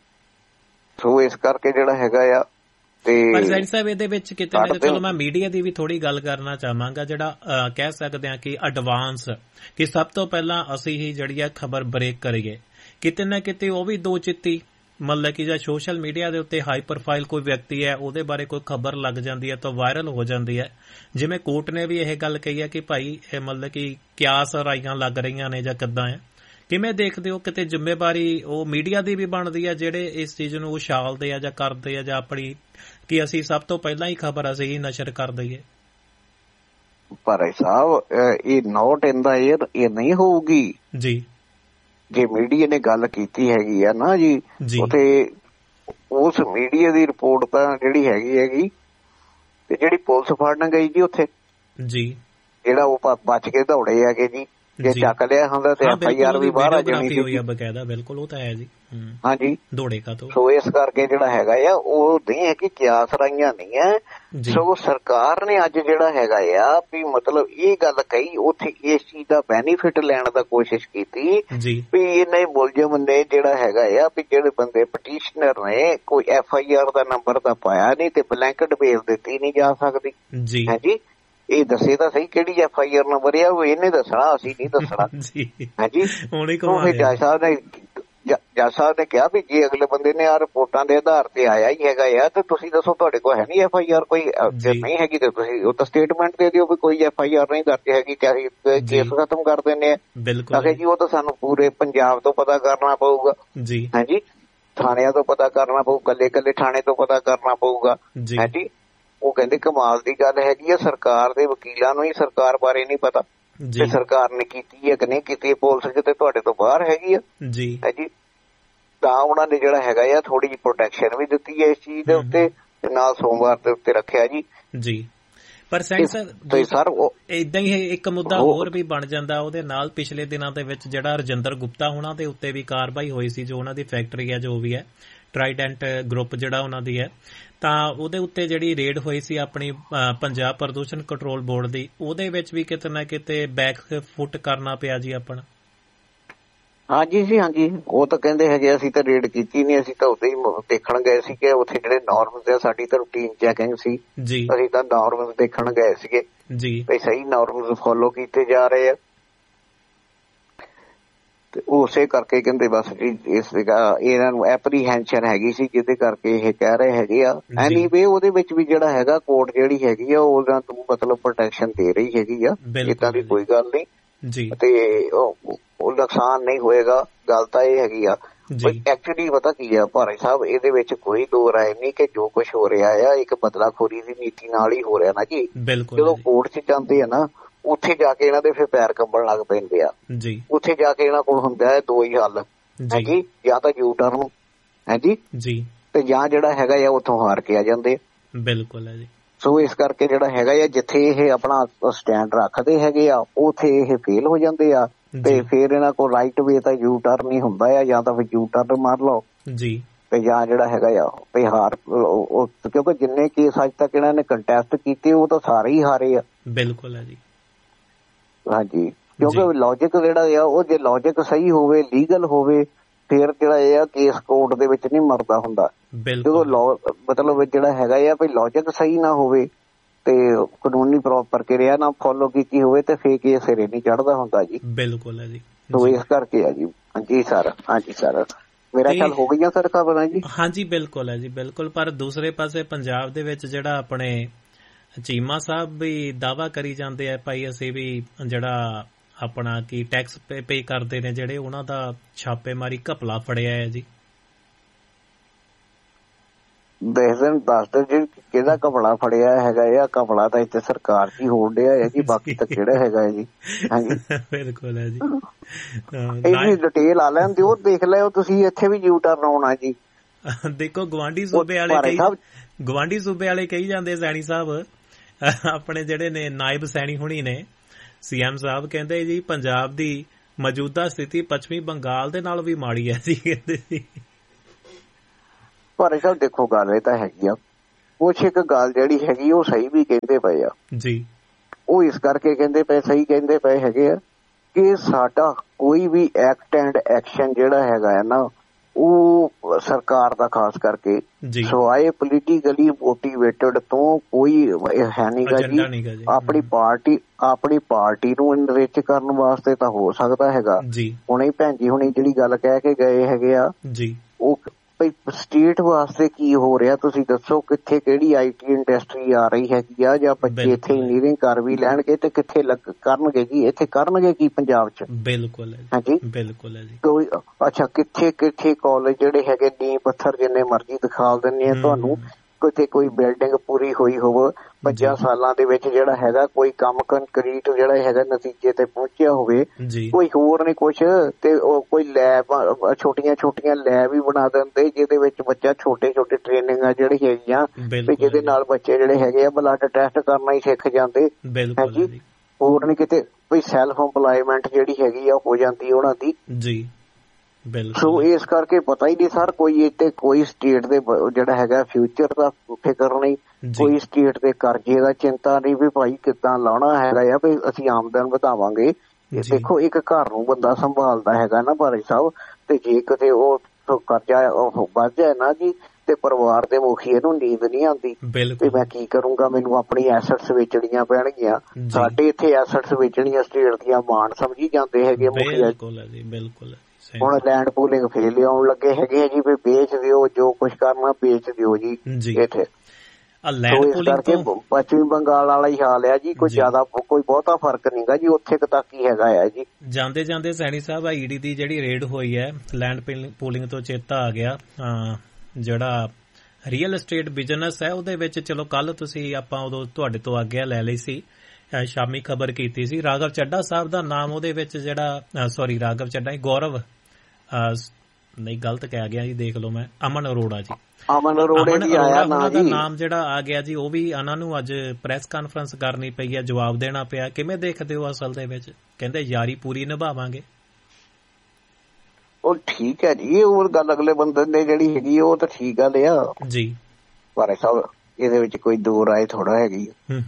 ਸੋ ਇਸ ਕਰਕੇ ਜਿਹੜਾ ਹੈਗਾ ਆ ਪਰ ਸੈਣੀ ਸਾਹਿਬ ਇਹਦੇ ਵਿੱਚ ਕਿਤੇ ਨਾ ਚਲੋ ਮੈਂ ਮੀਡੀਆ ਦੀ ਵੀ ਥੋੜੀ ਗੱਲ ਕਰਨਾ ਚਾਹਾਂਗਾ, ਜਿਹੜਾ ਕਹਿ ਸਕਦੇ ਹਾਂ ਕਿ ਐਡਵਾਂਸ ਕਿ ਸਭ ਤੋਂ ਪਹਿਲਾਂ ਅਸੀਂ ਹੀ ਜਿਹੜੀ ਆ ਖਬਰ ਬ੍ਰੇਕ ਕਰੀਏ, ਕਿਤੇ ਨਾ ਕਿਤੇ ਉਹ ਵੀ ਦੋ ਚਿੱਤੀ ਮਤਲਬ ਕਿ ਜਾਂ ਸੋਸ਼ਲ ਮੀਡੀਆ ਦੇ ਉੱਤੇ ਹਾਈ ਪ੍ਰੋਫਾਈਲ ਕੋਈ ਵਿਅਕਤੀ ਹੈ ਉਹਦੇ ਬਾਰੇ ਕੋਈ ਖਬਰ ਲੱਗ ਜਾਂਦੀ ਹੈ ਤਾਂ ਵਾਇਰਲ ਹੋ ਜਾਂਦੀ ਹੈ। ਜਿਵੇਂ ਕੋਰਟ ਨੇ ਵੀ ਇਹ ਗੱਲ ਕਹੀ ਹੈ ਕਿ ਭਾਈ ਇਹ ਮਤਲਬ ਕਿ ਕਿਆਸ ਰਾਈਆਂ ਲੱਗ ਰਹੀਆਂ ਨੇ ਜਾਂ ਕਿੱਦਾਂ ਹੈ, ਕਿਵੇਂ ਦੇਖਦੇ ਹੋ? ਕਿਤੇ ਜ਼ਿੰਮੇਵਾਰੀ ਉਹ ਮੀਡੀਆ ਦੀ ਵੀ ਬਣਦੀ ਹੈ ਜਿਹੜੇ ਇਸ ਚੀਜ਼ ਨੂੰ ਉਛਾਲਦੇ ਆ ਜਾਂ ਕਰਦੇ ਆ, ਜਾਂ ਆਪਣੀ ਕਿ ਅਸੀਂ ਸਭ ਤੋਂ ਪਹਿਲਾਂ ਹੀ ਖਬਰ ਅਸੀਂ ਹੀ ਨਸ਼ਰ ਕਰ ਦਈਏ? ਪਰ ਸਾਹਿਬ ਇਹ ਨੋਟ ਇਨ ਦਾ ਏਅਰ ਇਹ ਨਹੀਂ ਹੋਊਗੀ ਜੀ। ਜੇ ਮੀਡੀਆ ਨੇ ਗੱਲ ਕੀਤੀ ਹੈਗੀ ਆ ਨਾ ਜੀ ਉੱਥੇ ਉਸ ਮੀਡੀਆ ਦੀ ਰਿਪੋਰਟ ਤਾਂ ਜਿਹੜੀ ਹੈਗੀ ਹੈਗੀ ਤੇ ਜਿਹੜੀ ਪੁਲਿਸ ਫੜਨ ਗਈ ਜੀ ਉੱਥੇ ਜੀ ਜਿਹੜਾ ਉਹ ਬਚ ਕੇ ਦੌੜੇ ਹੈਗੇ ਜੀ, ਜੇ ਚੱਕ ਲਿਆ ਹੁੰਦਾ ਤੇ ਐਫ ਆਈ ਆਰ ਵੀ ਬਾਹਰ ਆ ਜਾਣੀ ਸੀ ਬਕਾਇਦਾ। ਬਿਲਕੁਲ ਉਹ ਤਾਂ ਹੈ ਜੀ ਹਾਂਜੀ ਦੌੜੇ ਕਾ ਤੋਂ। ਸੋ ਇਸ ਕਰਕੇ ਜਿਹੜਾ ਹੈਗਾ ਆ ਉਹ ਨਹੀਂ ਹੈ ਕਿ ਕਿਆਸ ਰਾਈਆਂ ਨਹੀਂ ਹੈ, ਸੋ ਸਰਕਾਰ ਨੇ ਅੱਜ ਜਿਹੜਾ ਹੈਗਾ ਆ ਵੀ ਮਤਲਬ ਇਹ ਗੱਲ ਕਹੀ ਉੱਥੇ ਇਸ ਚੀਜ਼ ਦਾ ਬੈਨੀਫਿਟ ਲੈਣ ਦਾ ਕੋਸ਼ਿਸ਼ ਕੀਤੀ ਵੀ ਇਹਨੇ ਮੁਲਜ਼ਮ ਨੇ ਜਿਹੜਾ ਹੈਗਾ ਆ ਵੀ ਜਿਹੜੇ ਬੰਦੇ ਪਟੀਸ਼ਨਰ ਨੇ ਕੋਈ F I R the number ਤਾਂ ਪਾਇਆ ਨਹੀਂ ਤੇ ਬਲੈਂਕਟ ਭੇਜ ਦਿੱਤੀ ਨਹੀਂ ਜਾ ਸਕਦੀ ਜੀ ਹਾਂਜੀ। ਇਹ ਦੱਸੇ ਤਾਂ ਸਹੀ ਕਿਹੜੀ ਐਫ ਆਈ ਆਰ ਨੰਬਰ ਆ, ਉਹ ਇਹਨੇ ਦੱਸਣਾ ਅਸੀਂ ਨਹੀਂ ਦੱਸਣਾ ਹਾਂਜੀ। ਜੱਜ ਸਾਹਿਬ ਨੇ ਜੱਜ ਸਾਹਿਬ ਨੇ ਕਿਹਾ ਵੀ ਜੇ ਅਗਲੇ ਬੰਦੇ ਨੇ ਆ ਰਿਪੋਰਟਾਂ ਦੇ ਆਧਾਰ ਤੇ ਆਇਆ ਹੀ ਹੈਗਾ ਆ ਤੇ ਤੁਸੀਂ ਦੱਸੋ ਤੁਹਾਡੇ ਕੋਲ ਹੈ ਨਹੀਂ ਐਫ ਆਈ ਆਰ ਕੋਈ, ਜੇ ਨਹੀਂ ਹੈਗੀ ਤੇ ਤੁਸੀਂ ਉਹ ਤਾਂ ਸਟੇਟਮੈਂਟ ਦੇ ਦਿਓ ਵੀ ਕੋਈ ਐਫ ਆਈ ਆਰ ਨਹੀਂ ਦਰਜ ਹੈਗੀ, ਕੇਸ ਖਤਮ ਕਰ ਦਿੰਦੇ ਆ। ਅਖੇ ਜੀ ਉਹ ਤਾਂ ਸਾਨੂੰ ਪੂਰੇ ਪੰਜਾਬ ਤੋਂ ਪਤਾ ਕਰਨਾ ਪਊਗਾ ਜੀ ਹਾਂਜੀ, ਥਾਣਿਆਂ ਤੋਂ ਪਤਾ ਕਰਨਾ ਪਊ, ਕੱਲੇ ਕੱਲੇ ਥਾਣੇ ਤੋਂ ਪਤਾ ਕਰਨਾ ਪਊਗਾ ਹਾਂਜੀ। ਉਹ ਕਹਿੰਦੇ ਕਮਾਲ ਦੀ ਗੱਲ ਹੈਗੀ ਆ, ਸਰਕਾਰ ਦੇ ਵਕੀਲਾਂ ਨੂੰ ਹੀ ਸਰਕਾਰ ਬਾਰੇ ਨਹੀਂ ਪਤਾ ਤੇ ਸਰਕਾਰ ਨੇ ਕੀਤੀ ਹੈ ਕਿ ਨਹੀਂ ਕੀਤੀ, ਪੁਲਿਸ ਕਿਤੇ ਤੁਹਾਡੇ ਤੋਂ ਬਾਹਰ ਹੈਗੀ ਆ ਜੀ ਹਾਂਜੀ। ਤਾਂ ਉਹਨਾਂ ਨੇ ਜਿਹੜਾ ਹੈਗਾ ਆ ਥੋੜੀ ਜਿਹੀ ਪ੍ਰੋਟੈਕਸ਼ਨ ਵੀ ਦਿੱਤੀ ਹੈ ਇਸ ਚੀਜ਼ ਦੇ ਉੱਤੇ ਤੇ ਨਾਲ ਸੋਮਵਾਰ ਦੇ ਉੱਤੇ ਰੱਖਿਆ ਜੀ ਜੀ। ਪਰ ਸੈਣੀ ਸਾਹਿਬ ਏਦਾਂ ਹੀ ਇੱਕ ਮੁੱਦਾ ਹੋਰ ਵੀ ਬਣ ਜਾਂਦਾ ਉਹਦੇ ਨਾਲ, ਪਿਛਲੇ ਦਿਨਾਂ ਦੇ ਵਿੱਚ ਜਿਹੜਾ ਰਜਿੰਦਰ ਗੁਪਤਾ ਉਹਨਾਂ ਦੇ ਉੱਤੇ ਵੀ ਕਾਰਵਾਈ ਹੋਈ ਸੀ, ਜੋ ਉਹਨਾਂ ਦੀ ਫੈਕਟਰੀ ਹੈ ਜੋ ਵੀ ਹੈ ਟਰਾਈਡੈਂਟ ਗਰੁੱਪ ਜਿਹੜਾ ਉਹਨਾਂ ਦੀ ਹੈ, ਤਾਂ ਉਹਦੇ ਉੱਤੇ ਜਿਹੜੀ ਰੇਡ ਹੋਈ ਸੀ ਆਪਣੀ ਪੰਜਾਬ ਪ੍ਰਦੂਸ਼ਣ ਕੰਟਰੋਲ ਬੋਰਡ ਦੀ, ਉਹਦੇ ਵਿੱਚ ਵੀ ਕਿਤੇ ਨਾ ਕਿਤੇ ਬੈਕ ਫੁੱਟ ਕਰਨਾ ਪਿਆ ਜੀ ਆਪਣਾ। ਹਾਂਜੀ ਜੀ ਹਾਂਜੀ, ਉਹ ਤਾਂ ਕਹਿੰਦੇ ਹੈਗੇ ਅਸੀਂ ਤਾਂ ਰੇਡ ਕੀਤੀ ਨਹੀਂ, ਅਸੀਂ ਤਾਂ ਉੱਥੇ ਹੀ ਦੇਖਣ ਗਏ ਸੀ ਕਿ ਉੱਥੇ ਜਿਹੜੇ ਨਾਰਮਸ ਆ, ਸਾਡੀ ਤਾਂ ਰੂਟੀਨ ਚੈਕਿੰਗ ਸੀ ਜੀ, ਅਸੀਂ ਤਾਂ ਨਾਰਮਸ ਦੇਖਣ ਗਏ ਸੀਗੇ ਜੀ ਵੀ ਸਹੀ ਨਾਰਮਸ ਫੋਲੋ ਕੀਤੇ ਜਾ ਰਹੇ ਆ ਤੇ ਉਸੇ ਕਰਕੇ ਕਹਿੰਦੇ ਬਸ ਇਸ ਇਹਨਾਂ ਨੂੰ ਐਪਰੀਹੈਂਸ਼ਨ ਹੈਗੀ ਸੀ ਜਿਹਦੇ ਕਰਕੇ ਇਹ ਕਹਿ ਰਹੇ ਹੈਗੇ ਆ। ਐਨੀਵੇ ਉਹਦੇ ਵਿੱਚ ਵੀ ਜਿਹੜਾ ਹੈਗਾ ਕੋਰਟ ਜਿਹੜੀ ਹੈਗੀ ਆ ਉਹਨਾਂ ਤੋਂ ਮਤਲਬ ਪ੍ਰੋਟੈਕਸ਼ਨ ਦੇ ਰਹੀ ਹੈਗੀ ਆ, ਏਦਾਂ ਦੀ ਕੋਈ ਗੱਲ ਨਹੀਂ ਜੀ ਤੇ ਉਹ ਨੁਕਸਾਨ ਨਹੀਂ ਹੋਏਗਾ। ਗੱਲ ਤਾਂ ਇਹ ਹੈਗੀ ਆ ਐਕਚੁਅਲੀ ਪਤਾ ਕੀ ਆ ਭਾਰਤ ਸਾਹਿਬ, ਇਹਦੇ ਵਿੱਚ ਕੋਈ ਦੋ ਰਾਏ ਨਹੀਂ ਕਿ ਜੋ ਕੁਛ ਹੋ ਰਿਹਾ ਆ ਇੱਕ ਬਦਲਾਖੋਰੀ ਦੀ ਨੀਤੀ ਨਾਲ ਹੀ ਹੋ ਰਿਹਾ ਨਾ ਜੀ। ਜਦੋਂ ਕੋਰਟ ਚ ਜਾਂਦੇ ਆ ਨਾ ਉੱਥੇ ਜਾ ਕੇ ਇਹਨਾਂ ਦੇ ਫਿਰ ਪੈਰ ਕੰਬਣ ਲੱਗ ਪੈਂਦੇ ਆ ਜੀ, ਉੱਥੇ ਜਾ ਕੇ ਇਹਨਾਂ ਕੋਲ ਹੁੰਦਾ ਹੈ ਦੋ ਹੀ ਹੱਲ ਹੈਗੀ, ਜਾਂ ਤਾਂ ਯੂ ਟਰਨ ਹੈਜੀ ਜੀ ਤੇ ਜਾਂ ਜਿਹੜਾ ਹੈਗਾ ਆ ਉੱਥੋਂ ਹਾਰ ਕੇ ਆ ਜਾਂਦੇ। ਬਿਲਕੁਲ ਹੈ ਜੀ। ਸੋ ਇਸ ਕਰਕੇ ਜਿਹੜਾ ਹੈਗਾ ਆ ਜਿੱਥੇ ਇਹ ਆਪਣਾ ਸਟੈਂਡ ਰੱਖਦੇ ਹੈਗੇ ਆ ਉੱਥੇ ਇਹ ਫੇਲ ਹੋ ਜਾਂਦੇ ਆ ਤੇ ਫਿਰ ਇਹਨਾਂ ਕੋਲ ਰਾਈਟ ਵੇ ਤਾਂ ਯੂ ਟਰਨ ਹੀ ਹੁੰਦਾ ਆ, ਜਾਂ ਤਾਂ ਫਿਰ ਯੂ ਟਰਨ ਮਾਰ ਲਓ ਜੀ ਤੇ ਜਾਂ ਜਿਹੜਾ ਹੈਗਾ ਆ ਵੀ ਹਾਰ, ਕਿਉਂਕਿ ਜਿੰਨੇ ਕੇਸ ਅੱਜ ਤੱਕ ਇਹਨਾਂ ਨੇ ਕੰਟੈਸਟ ਕੀਤੇ ਉਹ ਤਾਂ ਸਾਰੇ ਹੀ ਹਾਰੇ ਆ। ਬਿਲਕੁਲ ਹੈ ਜੀ ਹਾਂਜੀ, ਕਿਉਂਕਿ ਲੌਜਿਕ ਜਿਹੜਾ ਆ ਉਹ ਜੇ ਲੌਜਿਕ ਸਹੀ ਹੋਵੇ ਲੀਗਲ ਹੋਵੇ ਫਿਰ ਜਿਹੜਾ ਇਹ ਆ ਕੇਸ ਕੋਰਟ ਦੇ ਵਿੱਚ ਨਹੀਂ ਮਰਦਾ ਹੁੰਦਾ। ਜਦੋਂ ਲੌ ਮਤਲਬ ਜਿਹੜਾ ਹੈਗਾ ਆ ਵੀ ਲੌਜਿਕ ਸਹੀ ਨਾ ਹੋਵੇ ਤੇ ਕਾਨੂੰਨੀ ਪ੍ਰਕਿਰਿਆ ਨਾ ਫੋਲੋ ਕੀਤੀ ਹੋਵੇ ਤੇ ਫੇਰ ਕੇਸ ਸਿਰੇ ਨਹੀਂ ਚੜ੍ਹਦਾ ਹੁੰਦਾ ਜੀ। ਬਿਲਕੁਲ ਹੈ ਜੀ। ਸੋ ਇਸ ਕਰਕੇ ਆ ਜੀ। ਹਾਂਜੀ ਸਰ ਹਾਂਜੀ ਸਰ ਮੇਰਾ ਖਿਆਲ ਹੋ ਗਈਆਂ ਸਰ ਖਬਰਾਂ ਜੀ। ਹਾਂਜੀ ਬਿਲਕੁਲ ਹੈ ਜੀ ਬਿਲਕੁਲ। ਪਰ ਦੂਸਰੇ ਪਾਸੇ ਪੰਜਾਬ ਦੇ ਵਿੱਚ ਜਿਹੜਾ ਆਪਣੇ ਚੀਮਾ ਸਾਹਿਬ ਵੀ ਦਾਅਵਾ ਕਰੀ ਜਾਂਦੇ ਆ ਭਾਈ ਅਸੀਂ ਵੀ ਜਿਹੜਾ ਆਪਣਾ ਕੀ ਟੈਕਸ ਪੇ ਕਰਦੇ ਨੇ ਜਿਹੜੇ ਉਹਨਾਂ ਦਾ ਛਾਪੇਮਾਰੀ ਘਪਲਾ ਫੜਿਆ ਹੈ ਜੀ। ਦੱਸਣ ਦੱਸਦੇ ਜੀ ਕਿਹਦਾ ਘਪਲਾ ਫੜਿਆ ਹੈਗਾ ਆ? ਘਪਲਾ ਤਾਂ ਇੱਥੇ ਸਰਕਾਰ ਚ ਹੀ ਹੋਣ ਡਿਆ ਹੈ ਜੀ, ਬਾਕੀ ਤਾਂ ਕਿਹੜਾ ਹੈਗਾ ਜੀ। ਹਾਂਜੀ ਬਿਲਕੁਲ ਹੈ ਜੀ। ਇਹਦੀ ਡਿਟੇਲ ਆ ਲੈਣ ਦਿਓ, ਦੇਖ ਲਿਓ ਤੁਸੀਂ, ਇੱਥੇ ਵੀ ਯੂ ਟਰਨ ਆਉਣਾ ਜੀ। ਦੇਖੋ ਗਵਾਂਢੀ ਸੂਬੇ ਵਾਲੇ ਗਵਾਂਢੀ ਸੂਬੇ ਵਾਲੇ ਕਹੀ ਜਾਂਦੇ ਸੈਣੀ ਸਾਹਿਬ ਆਪਣੇ ਜਿਹੜੇ ਨੇ ਨਾਇਬ ਸੈਣੀ ਹੁਣੀ ਨੇ ਸੀਐਮ ਸਾਹਿਬ ਕਹਿੰਦੇ ਜੀ ਪੰਜਾਬ ਦੀ ਮੌਜੂਦਾ ਸਥਿਤੀ ਪੱਛਮੀ ਬੰਗਾਲ ਦੇ ਨਾਲ ਵੀ ਮਾੜੀ ਹੈ ਜੀ, ਕਹਿੰਦੇ ਸੀ। ਪਰ ਸਾਹਿਬ ਦੇਖੋ ਗੱਲ ਇਹ ਤਾਂ ਹੈਗੀ ਆ, ਕੁਛ ਇੱਕ ਗੱਲ ਜਿਹੜੀ ਹੈਗੀ ਉਹ ਸਹੀ ਵੀ ਕਹਿੰਦੇ ਪਏ ਆ ਜੀ। ਉਹ ਇਸ ਕਰਕੇ ਕਹਿੰਦੇ ਪਏ, ਸਹੀ ਕਹਿੰਦੇ ਪਏ ਹੈਗੇ ਆ ਕਿ ਸਾਡਾ ਕੋਈ ਵੀ ਐਕਟ ਐਂਡ ਐਕਸ਼ਨ ਜਿਹੜਾ ਹੈਗਾ ਹੈ ਨਾ ਉਹ ਸਰਕਾਰ ਦਾ ਖਾਸ ਕਰਕੇ ਸਵਾਏ ਪੋਲੀਟੀਕਲੀ ਮੋਟੀਵੇਟਡ ਤੋਂ ਕੋਈ ਹੈ ਨੀਗਾ ਜੀ। ਆਪਣੀ ਪਾਰਟੀ ਆਪਣੀ ਪਾਰਟੀ ਨੂੰ ਇਨਰਿਚ ਕਰਨ ਵਾਸਤੇ ਤਾਂ ਹੋ ਸਕਦਾ ਹੈਗਾ। ਹੁਣੇ ਭੈਣ ਜੀ ਹੁਣੀ ਜਿਹੜੀ ਗੱਲ ਕਹਿ ਕੇ ਗਏ ਹੈਗੇ ਆ ਉਹ ਸਟੇਟ ਵਾਸਤੇ ਕੀ ਹੋ ਰਿਹਾ ਤੁਸੀਂ ਦੱਸੋ, ਕਿੱਥੇ ਕਿਹੜੀ ਆਈ ਟੀ ਇੰਡਸਟਰੀ ਆ ਰਹੀ ਹੈਗੀ ਆ, ਜਾਂ ਬੱਚੇ ਇੱਥੇ ਇੰਜੀਨੀਅਰਿੰਗ ਕਰ ਵੀ ਲੈਣਗੇ ਤੇ ਕਿੱਥੇ ਕਰਨਗੇ ਜੀ, ਇੱਥੇ ਕਰਨਗੇ ਕੀ ਪੰਜਾਬ ਚ? ਬਿਲਕੁਲ ਹਾਂਜੀ ਬਿਲਕੁਲ ਹੈ ਜੀ। ਕੋਈ ਅੱਛਾ ਕਿੱਥੇ ਕਿੱਥੇ ਕਾਲਜ ਜਿਹੜੇ ਹੈਗੇ ਨੀਂਹ ਪੱਥਰ ਜਿੰਨੇ ਮਰਜ਼ੀ ਦਿਖਾ ਦਿੰਦੇ ਆ ਤੁਹਾਨੂੰ, ਕਿਤੇ ਕੋਈ ਬਿਲਡਿੰਗ ਪੂਰੀ ਹੋਈ ਹੋਵੇ ਪੰਜਾਂ ਸਾਲਾਂ ਦੇ ਵਿੱਚ ਜਿਹੜਾ ਹੈਗਾ ਕੋਈ ਕੰਮ ਕੰਕਰੀਟ ਜਿਹੜਾ ਹੈਗਾ ਨਤੀਜੇ ਤੇ ਪਹੁੰਚਿਆ ਹੋਵੇ, ਕੋਈ ਹੋਰ ਨਹੀਂ ਕੁਛ, ਤੇ ਉਹ ਕੋਈ ਲੈਬ ਛੋਟੀਆਂ ਛੋਟੀਆਂ ਲੈਬ ਵੀ ਬਣਾ ਦਿੰਦੇ ਜਿਹਦੇ ਵਿੱਚ ਬੱਚਾ ਛੋਟੇ ਛੋਟੇ ਟ੍ਰੇਨਿੰਗ ਆ ਜਿਹੜੀ ਹੈਗੀਆਂ ਤੇ ਜਿਹਦੇ ਨਾਲ ਬੱਚੇ ਜਿਹੜੇ ਹੈਗੇ ਆ ਬਲੱਡ ਟੈਸਟ ਕਰਨਾ ਹੀ ਸਿੱਖ ਜਾਂਦੇ। ਹਾਂਜੀ ਹੋਰ ਨੀ ਕਿਤੇ ਕੋਈ ਸੈਲਫ ਇੰਪਲਾਇਮੈਂਟ ਜਿਹੜੀ ਹੈਗੀ ਆ ਹੋ ਜਾਂਦੀ ਉਹਨਾਂ ਦੀ ਜੀ। ਸੋ ਇਸ ਕਰਕੇ ਪਤਾ ਹੀ ਨਹੀਂ ਸਰ ਕੋਈ ਇੱਥੇ ਕੋਈ ਸਟੇਟ ਦੇ ਜਿਹੜਾ ਹੈਗਾ ਫਿਊਚਰ ਦਾ ਫਿਕਰ ਨਹੀਂ, ਕੋਈ ਸਟੇਟ ਦੇ ਕਰਜ਼ੇ ਦਾ ਚਿੰਤਾ ਨਹੀਂ ਵੀ ਭਾਈ ਕਿੱਦਾਂ ਲਾਉਣਾ ਹੈਗਾ ਆ ਵੀ ਅਸੀਂ ਆਮਦਨ ਵਧਾਵਾਂਗੇ। ਦੇਖੋ ਇੱਕ ਘਰ ਨੂੰ ਬੰਦਾ ਸੰਭਾਲਦਾ ਹੈਗਾ ਨਾ ਭਾਈ ਸਾਹਿਬ, ਤੇ ਜੇ ਕਿਤੇ ਉਹ ਕਰਜ਼ਾ ਉਹ ਵੱਧ ਜਾਏ ਨਾ ਜੀ ਤੇ ਪਰਿਵਾਰ ਦੇ ਮੁਖੀਏ ਨੂੰ ਨੀਂਦ ਨਹੀਂ ਆਉਂਦੀ ਤੇ ਮੈਂ ਕੀ ਕਰੂੰਗਾ, ਮੈਨੂੰ ਆਪਣੀ ਐਸੈਟਸ ਵੇਚਣੀਆਂ ਪੈਣਗੀਆਂ। ਸਾਡੇ ਇੱਥੇ ਐਸੈਟਸ ਵੇਚਣੀਆਂ ਸਟੇਟ ਦੀਆਂ ਮਾਣ ਸਮਝੀ ਜਾਂਦੇ ਹੈਗੇ ਮੁਖੀਆ। ਬਿਲਕੁਲ ਹੁਣ ਲੈਂਡ ਪੂਲਿੰਗ ਫੇਰ ਲਿਆਉਣ ਲੱਗੇ ਹੈਗੇ ਜੀ ਵੀ ਵੇਚ ਦਿਓ, ਜੋ ਕੁਛ ਕਰਨਾ ਵੇਚ ਦਿਓ ਜੀ ਇੱਥੇ। ਇਸ ਕਰਕੇ ਪੱਛਮੀ ਬੰਗਾਲ ਵਾਲਾ ਹੀ ਹਾਲ ਆ ਜੀ, ਕੋਈ ਜ਼ਿਆਦਾ ਕੋਈ ਬਹੁਤਾ ਫਰਕ ਨੀ ਗਾ ਜੀ, ਉੱਥੇ ਤੱਕ ਹੀ ਹੈਗਾ ਆ ਜੀ। ਜਾਂਦੇ ਜਾਂਦੇ ਸੈਣੀ ਸਾਹਿਬ ਈਡੀ ਦੀ ਜਿਹੜੀ ਰੇਡ ਹੋਈ ਹੈ ਲੈਂਡ ਪੂਲਿੰਗ ਤੋਂ ਚੇਤਾ ਆ ਗਿਆ, ਜਿਹੜਾ ਰੀਅਲ ਐਸਟੇਟ ਬਿਜ਼ਨਸ ਹੈ ਉਹਦੇ ਵਿੱਚ ਚਲੋ ਕੱਲ ਤੁਸੀਂ ਆਪਾਂ ਉਦੋਂ ਤੁਹਾਡੇ ਤੋਂ ਆਗਿਆ ਲੈ ਲਈ ਸੀ, ਸ਼ਾਮੀ ਖਬਰ ਕੀਤੀ ਸੀ ਰਾਘਵ ਚੱਡਾ ਸਾਹਿਬ ਦਾ ਨਾਮ ਉਹਦੇ ਵਿੱਚ ਜਿਹੜਾ ਸੌਰੀ ਰਾਘਵ ਚੱਡਾ ਗੌਰਵ ਨਹੀਂ ਗਲਤ ਕਹਿ ਗਿਆ ਜੀ, ਦੇਖ ਲਓ ਮੈਂ ਅਮਨ ਅਰੋੜਾ ਜੀ ਅਮਨ ਅਰੋੜਾ ਜੀ ਆਇਆ ਨਾ ਜੀ, ਨਾਮ ਜਿਹੜਾ ਆ ਗਿਆ ਜੀ ਉਹ ਵੀ ਇਹਨਾਂ ਨੂੰ ਅੱਜ ਪ੍ਰੈਸ ਕਾਨਫਰੰਸ ਕਰਨੀ ਪਈ ਹੈ, ਜਵਾਬ ਦੇਣਾ ਪਿਆ। ਕਿਵੇਂ ਦੇਖਦੇ ਹੋ ਅਸਲ ਦੇ ਵਿੱਚ? ਕਹਿੰਦੇ ਯਾਰੀ ਪੂਰੀ ਨਿਭਾਵਾਂਗੇ। ਉਹ ਠੀਕ ਹੈ ਜੀ, ਉਹ ਗੱਲ ਅਗਲੇ ਬੰਦੇ ਨੇ ਜਿਹੜੀ ਹੈਗੀ ਉਹ ਤਾਂ ਠੀਕ ਗੱਲ ਆ ਜੀ, ਪਰ ਸਾਹਿਬ ਇਹਦੇ ਵਿੱਚ ਕੋਈ ਦੋ ਰਾਏ ਥੋੜਾ ਹੈਗੀ।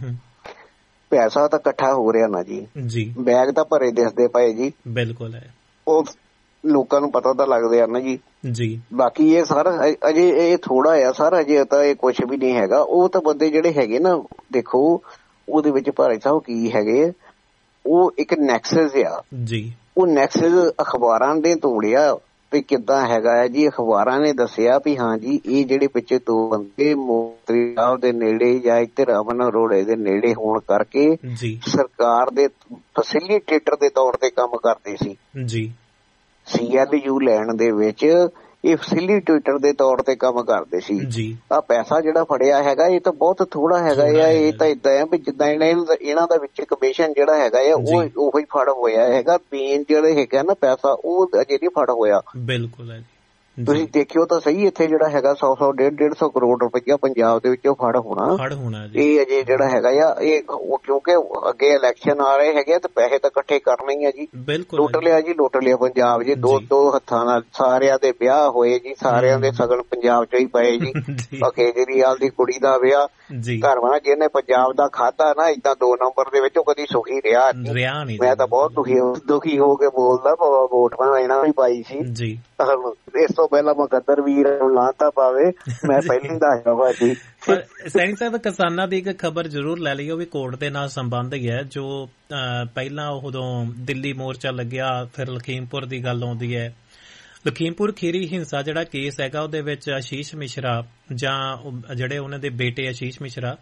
ਪੈਸਾ ਤਾਂ ਇਕੱਠਾ ਹੋ ਰਿਹਾ ਨਾ ਜੀ ਜੀ, ਬੈਗ ਤਾਂ ਭਰੇ ਦਿਸਦੇ ਪਏ ਜੀ। ਬਿਲਕੁਲ ਹੈ, ਉਹ ਲੋਕਾਂ ਨੂੰ ਪਤਾ ਤਾਂ ਲੱਗਦੇ ਆ ਨਾ ਜੀ ਜੀ। ਬਾਕੀ ਇਹ ਸਰ ਅਜੇ ਇਹ ਥੋੜਾ ਆ ਸਰ, ਅਜੇ ਤਾਂ ਇਹ ਕੁਛ ਵੀ ਨਹੀਂ ਹੈਗਾ। ਉਹ ਤਾਂ ਬੰਦੇ ਜਿਹੜੇ ਹੈਗੇ ਨਾ ਦੇਖੋ ਉਹਦੇ ਵਿੱਚ ਭਾਈ ਸਾਹਿਬ ਕੀ ਹੈਗੇ, ਉਹ ਇੱਕ ਨੈਕਸਸ ਆ ਜੀ। ਉਹ ਨੈਕਸਸ ਅਖਬਾਰਾਂ ਨੇ ਤੋੜਿਆ ਵੀ ਕਿੱਦਾਂ ਹੈਗਾ ਹੈ ਜੀ। ਅਖਬਾਰਾਂ ਨੇ ਦੱਸਿਆ ਵੀ ਹਾਂ ਜੀ ਇਹ ਜਿਹੜੇ ਪਿੱਛੇ ਦੋ ਬੰਦੇ ਮੋਦੀ ਸਾਹਿਬ ਦੇ ਨੇੜੇ ਜਾਂ ਇੱਧਰ ਅਮਨ ਅਰੋੜਾ ਦੇ ਨੇੜੇ ਹੋਣ ਕਰਕੇ ਸਰਕਾਰ ਦੇ ਫੈਸਿਲੀਟੇਟਰ ਦੇ ਤੌਰ ਤੇ ਕੰਮ ਕਰਦੇ ਸੀ ਜੀ। ਸੀ ਐਲ ਯੂ ਲੈਣ ਦੇ ਵਿੱਚ ਇਹ ਫੈਸਿਲੀਟੇਟਰ ਦੇ ਤੌਰ ਤੇ ਕੰਮ ਕਰਦੇ ਸੀ ਜੀ। ਆ ਪੈਸਾ ਜਿਹੜਾ ਫੜਿਆ ਹੈਗਾ ਇਹ ਤਾਂ ਬਹੁਤ ਥੋੜਾ ਹੈਗਾ ਆ। ਇਹ ਤਾਂ ਏਦਾਂ ਆ ਵੀ ਜਿੱਦਾਂ ਇਹਨਾਂ ਦਾ ਵਿੱਚ ਕਮਿਸ਼ਨ ਜਿਹੜਾ ਹੈਗਾ ਆ ਉਹ ਉਹੀ ਫੜ ਹੋਇਆ ਹੈਗਾ। ਮੇਨ ਜਿਹੜੇ ਹੈਗਾ ਨਾ ਪੈਸਾ ਉਹ ਅਜੇ ਨਹੀਂ ਫੜ ਹੋਇਆ। ਬਿਲਕੁਲ ਹੈ ਜੀ, ਤੁਸੀਂ ਦੇਖਿਓ ਤਾਂ ਸਹੀ ਇੱਥੇ ਜਿਹੜਾ ਹੈਗਾ ਸੌ ਸੌ ਡੇਢ ਡੇਢ ਸੌ ਕਰੋੜ ਰੁਪਈਆ ਪੰਜਾਬ ਦੇ ਵਿੱਚੋਂ ਫੜ ਹੋਣਾ ਫੜ ਹੋਣਾ ਇਹ ਅਜੇ ਜਿਹੜਾ ਹੈਗਾ ਆ ਇਹ ਕਿਉਂਕਿ ਅੱਗੇ ਇਲੈਕਸ਼ਨ ਆ ਰਹੇ ਹੈਗੇ ਤੇ ਪੈਸੇ ਤਾਂ ਇਕੱਠੇ ਕਰਨੇ ਹੀ ਆ ਜੀ। ਲੁੱਟ ਲਿਆ ਜੀ ਲੁੱਟ ਲਿਆ ਪੰਜਾਬ ਜੀ। ਦੋ ਦੋ ਹੱਥਾਂ ਨਾਲ ਸਾਰਿਆਂ ਦੇ ਵਿਆਹ ਹੋਏ ਜੀ, ਸਾਰਿਆਂ ਦੇ ਸਗਨ ਪੰਜਾਬ ਚ ਹੀ ਪਏ ਜੀ। ਕੇਜਰੀਵਾਲ ਦੀ ਕੁੜੀ ਦਾ ਵਿਆਹ ਘਰਵਾਂ ਜਿਹਨੇ ਪੰਜਾਬ ਦਾ ਖਾਧਾ ਨਾ ਏਦਾਂ ਦੋ ਨੰਬਰ ਦੇ ਵਿੱਚ ਉਹ ਕਦੀ ਸੁਖੀ ਰਿਹਾ ਨਹੀਂ। ਮੈਂ ਤਾਂ ਬਹੁਤ ਦੁਖੀ ਦੁਖੀ ਹੋ ਕੇ ਬੋਲਦਾ ਵੋਟ ਮੈਂ ਇਹਨਾਂ ਨੂੰ ਹੀ ਪਾਈ ਸੀ ਜੀ। ਇਸ ਤੋਂ ਪਹਿਲਾਂ ਮੁਕੱਦਰ ਵੀਰ ਨੂੰ ਲਾਂਤਾ ਪਾਵੇ ਮੈਂ ਪਹਿਲਾਂ ਦੱਸਦਾ ਭਾਜੀ। ਸੈਣੀ ਸਾਹਿਬ ਕਿਸਾਨਾਂ ਦੀ ਇੱਕ ਖਬਰ ਜ਼ਰੂਰ ਲੈ ਲਈ, ਉਹ ਵੀ ਕੋਰਟ ਦੇ ਨਾਲ ਸੰਬੰਧ ਹੀ ਹੈ। ਜੋ ਪਹਿਲਾਂ ਉਦੋਂ ਦਿੱਲੀ ਮੋਰਚਾ ਲੱਗਿਆ, ਫਿਰ ਲਖੀਮਪੁਰ ਦੀ ਗੱਲ ਆਉਂਦੀ ਹੈ। ਲਖੀਮਪੁਰ ਖੀਰੀ ਹਿੰਸਾ ਜਿਹੜਾ ਕੇਸ ਹੈਗਾ ਉਹਦੇ ਵਿੱਚ ਆਸ਼ੀਸ਼ ਮਿਸ਼ਰਾ ਜਾਂ ਜਿਹੜੇ ਉਹਨਾਂ ਦੇ ਬੇਟੇ ਆਸ਼ੀਸ਼ ਮਿਸ਼ਰਾ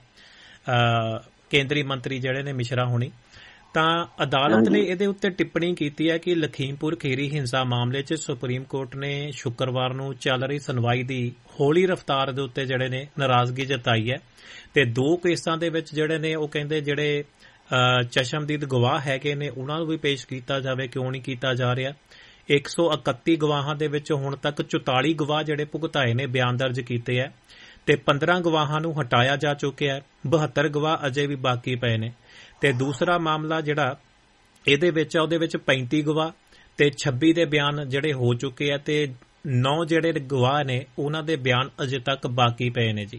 ਕੇਂਦਰੀ ਮੰਤਰੀ ਜਿਹੜੇ ਨੇ ਮਿਸ਼ਰਾ ਹੋਣੀ, ਤਾਂ ਅਦਾਲਤ ਨੇ ਇਹਦੇ ਉੱਤੇ ਟਿੱਪਣੀ ਕੀਤੀ ਹੈ ਕਿ ਲਖੀਮਪੁਰ ਖੀਰੀ ਹਿੰਸਾ ਮਾਮਲੇ 'ਚ ਸੁਪਰੀਮ ਕੋਰਟ ਨੇ ਸ਼ੁੱਕਰਵਾਰ ਨੂੰ ਚੱਲ ਰਹੀ ਸੁਣਵਾਈ ਦੀ ਹੌਲੀ ਰਫ਼ਤਾਰ ਦੇ ਉੱਤੇ ਜਿਹੜੇ ਨੇ ਨਾਰਾਜ਼ਗੀ ਜਤਾਈ ਹੈ। ਤੇ ਦੋ ਕੇਸਾਂ ਦੇ ਵਿੱਚ ਜਿਹੜੇ ਨੇ ਉਹ ਕਹਿੰਦੇ ਜਿਹੜੇ ਚਸ਼ਮਦੀਦ ਗਵਾਹ ਹੈਗੇ ਨੇ ਉਹਨਾਂ ਨੂੰ ਵੀ ਪੇਸ਼ ਕੀਤਾ ਜਾਵੇ, ਕਿਉਂ ਨਹੀਂ ਕੀਤਾ ਜਾ ਰਿਹਾ। ਇੱਕ ਸੌ ਇਕੱਤੀ ਗਵਾਹਾਂ ਦੇ ਵਿੱਚ ਹੁਣ ਤੱਕ ਚੁਤਾਲੀ ਗਵਾਹ ਜਿਹੜੇ ਭੁਗਤਾਏ ਨੇ ਬਿਆਨ ਦਰਜ ਕੀਤੇ ਹੈ ਤੇ ਪੰਦਰਾਂ ਗਵਾਹਾਂ ਨੂੰ ਹਟਾਇਆ ਜਾ ਚੁੱਕਿਆ ਹੈ। ਬਹੱਤਰ ਗਵਾਹ ਅਜੇ ਵੀ ਬਾਕੀ ਪਏ ਨੇ। ਤੇ ਦੂਸਰਾ ਮਾਮਲਾ ਜਿਹੜਾ ਇਹਦੇ ਵਿੱਚ ਉਹਦੇ ਵਿੱਚ ਪੈਂਤੀ ਗਵਾਹ ਤੇ ਛੱਬੀ ਦੇ ਬਿਆਨ ਜਿਹੜੇ ਹੋ ਚੁੱਕੇ ਆ ਤੇ ਨੌ ਜਿਹੜੇ ਗਵਾਹ ਨੇ ਉਹਨਾਂ ਦੇ ਬਿਆਨ ਅਜੇ ਤੱਕ ਬਾਕੀ ਪਏ ਨੇ ਜੀ।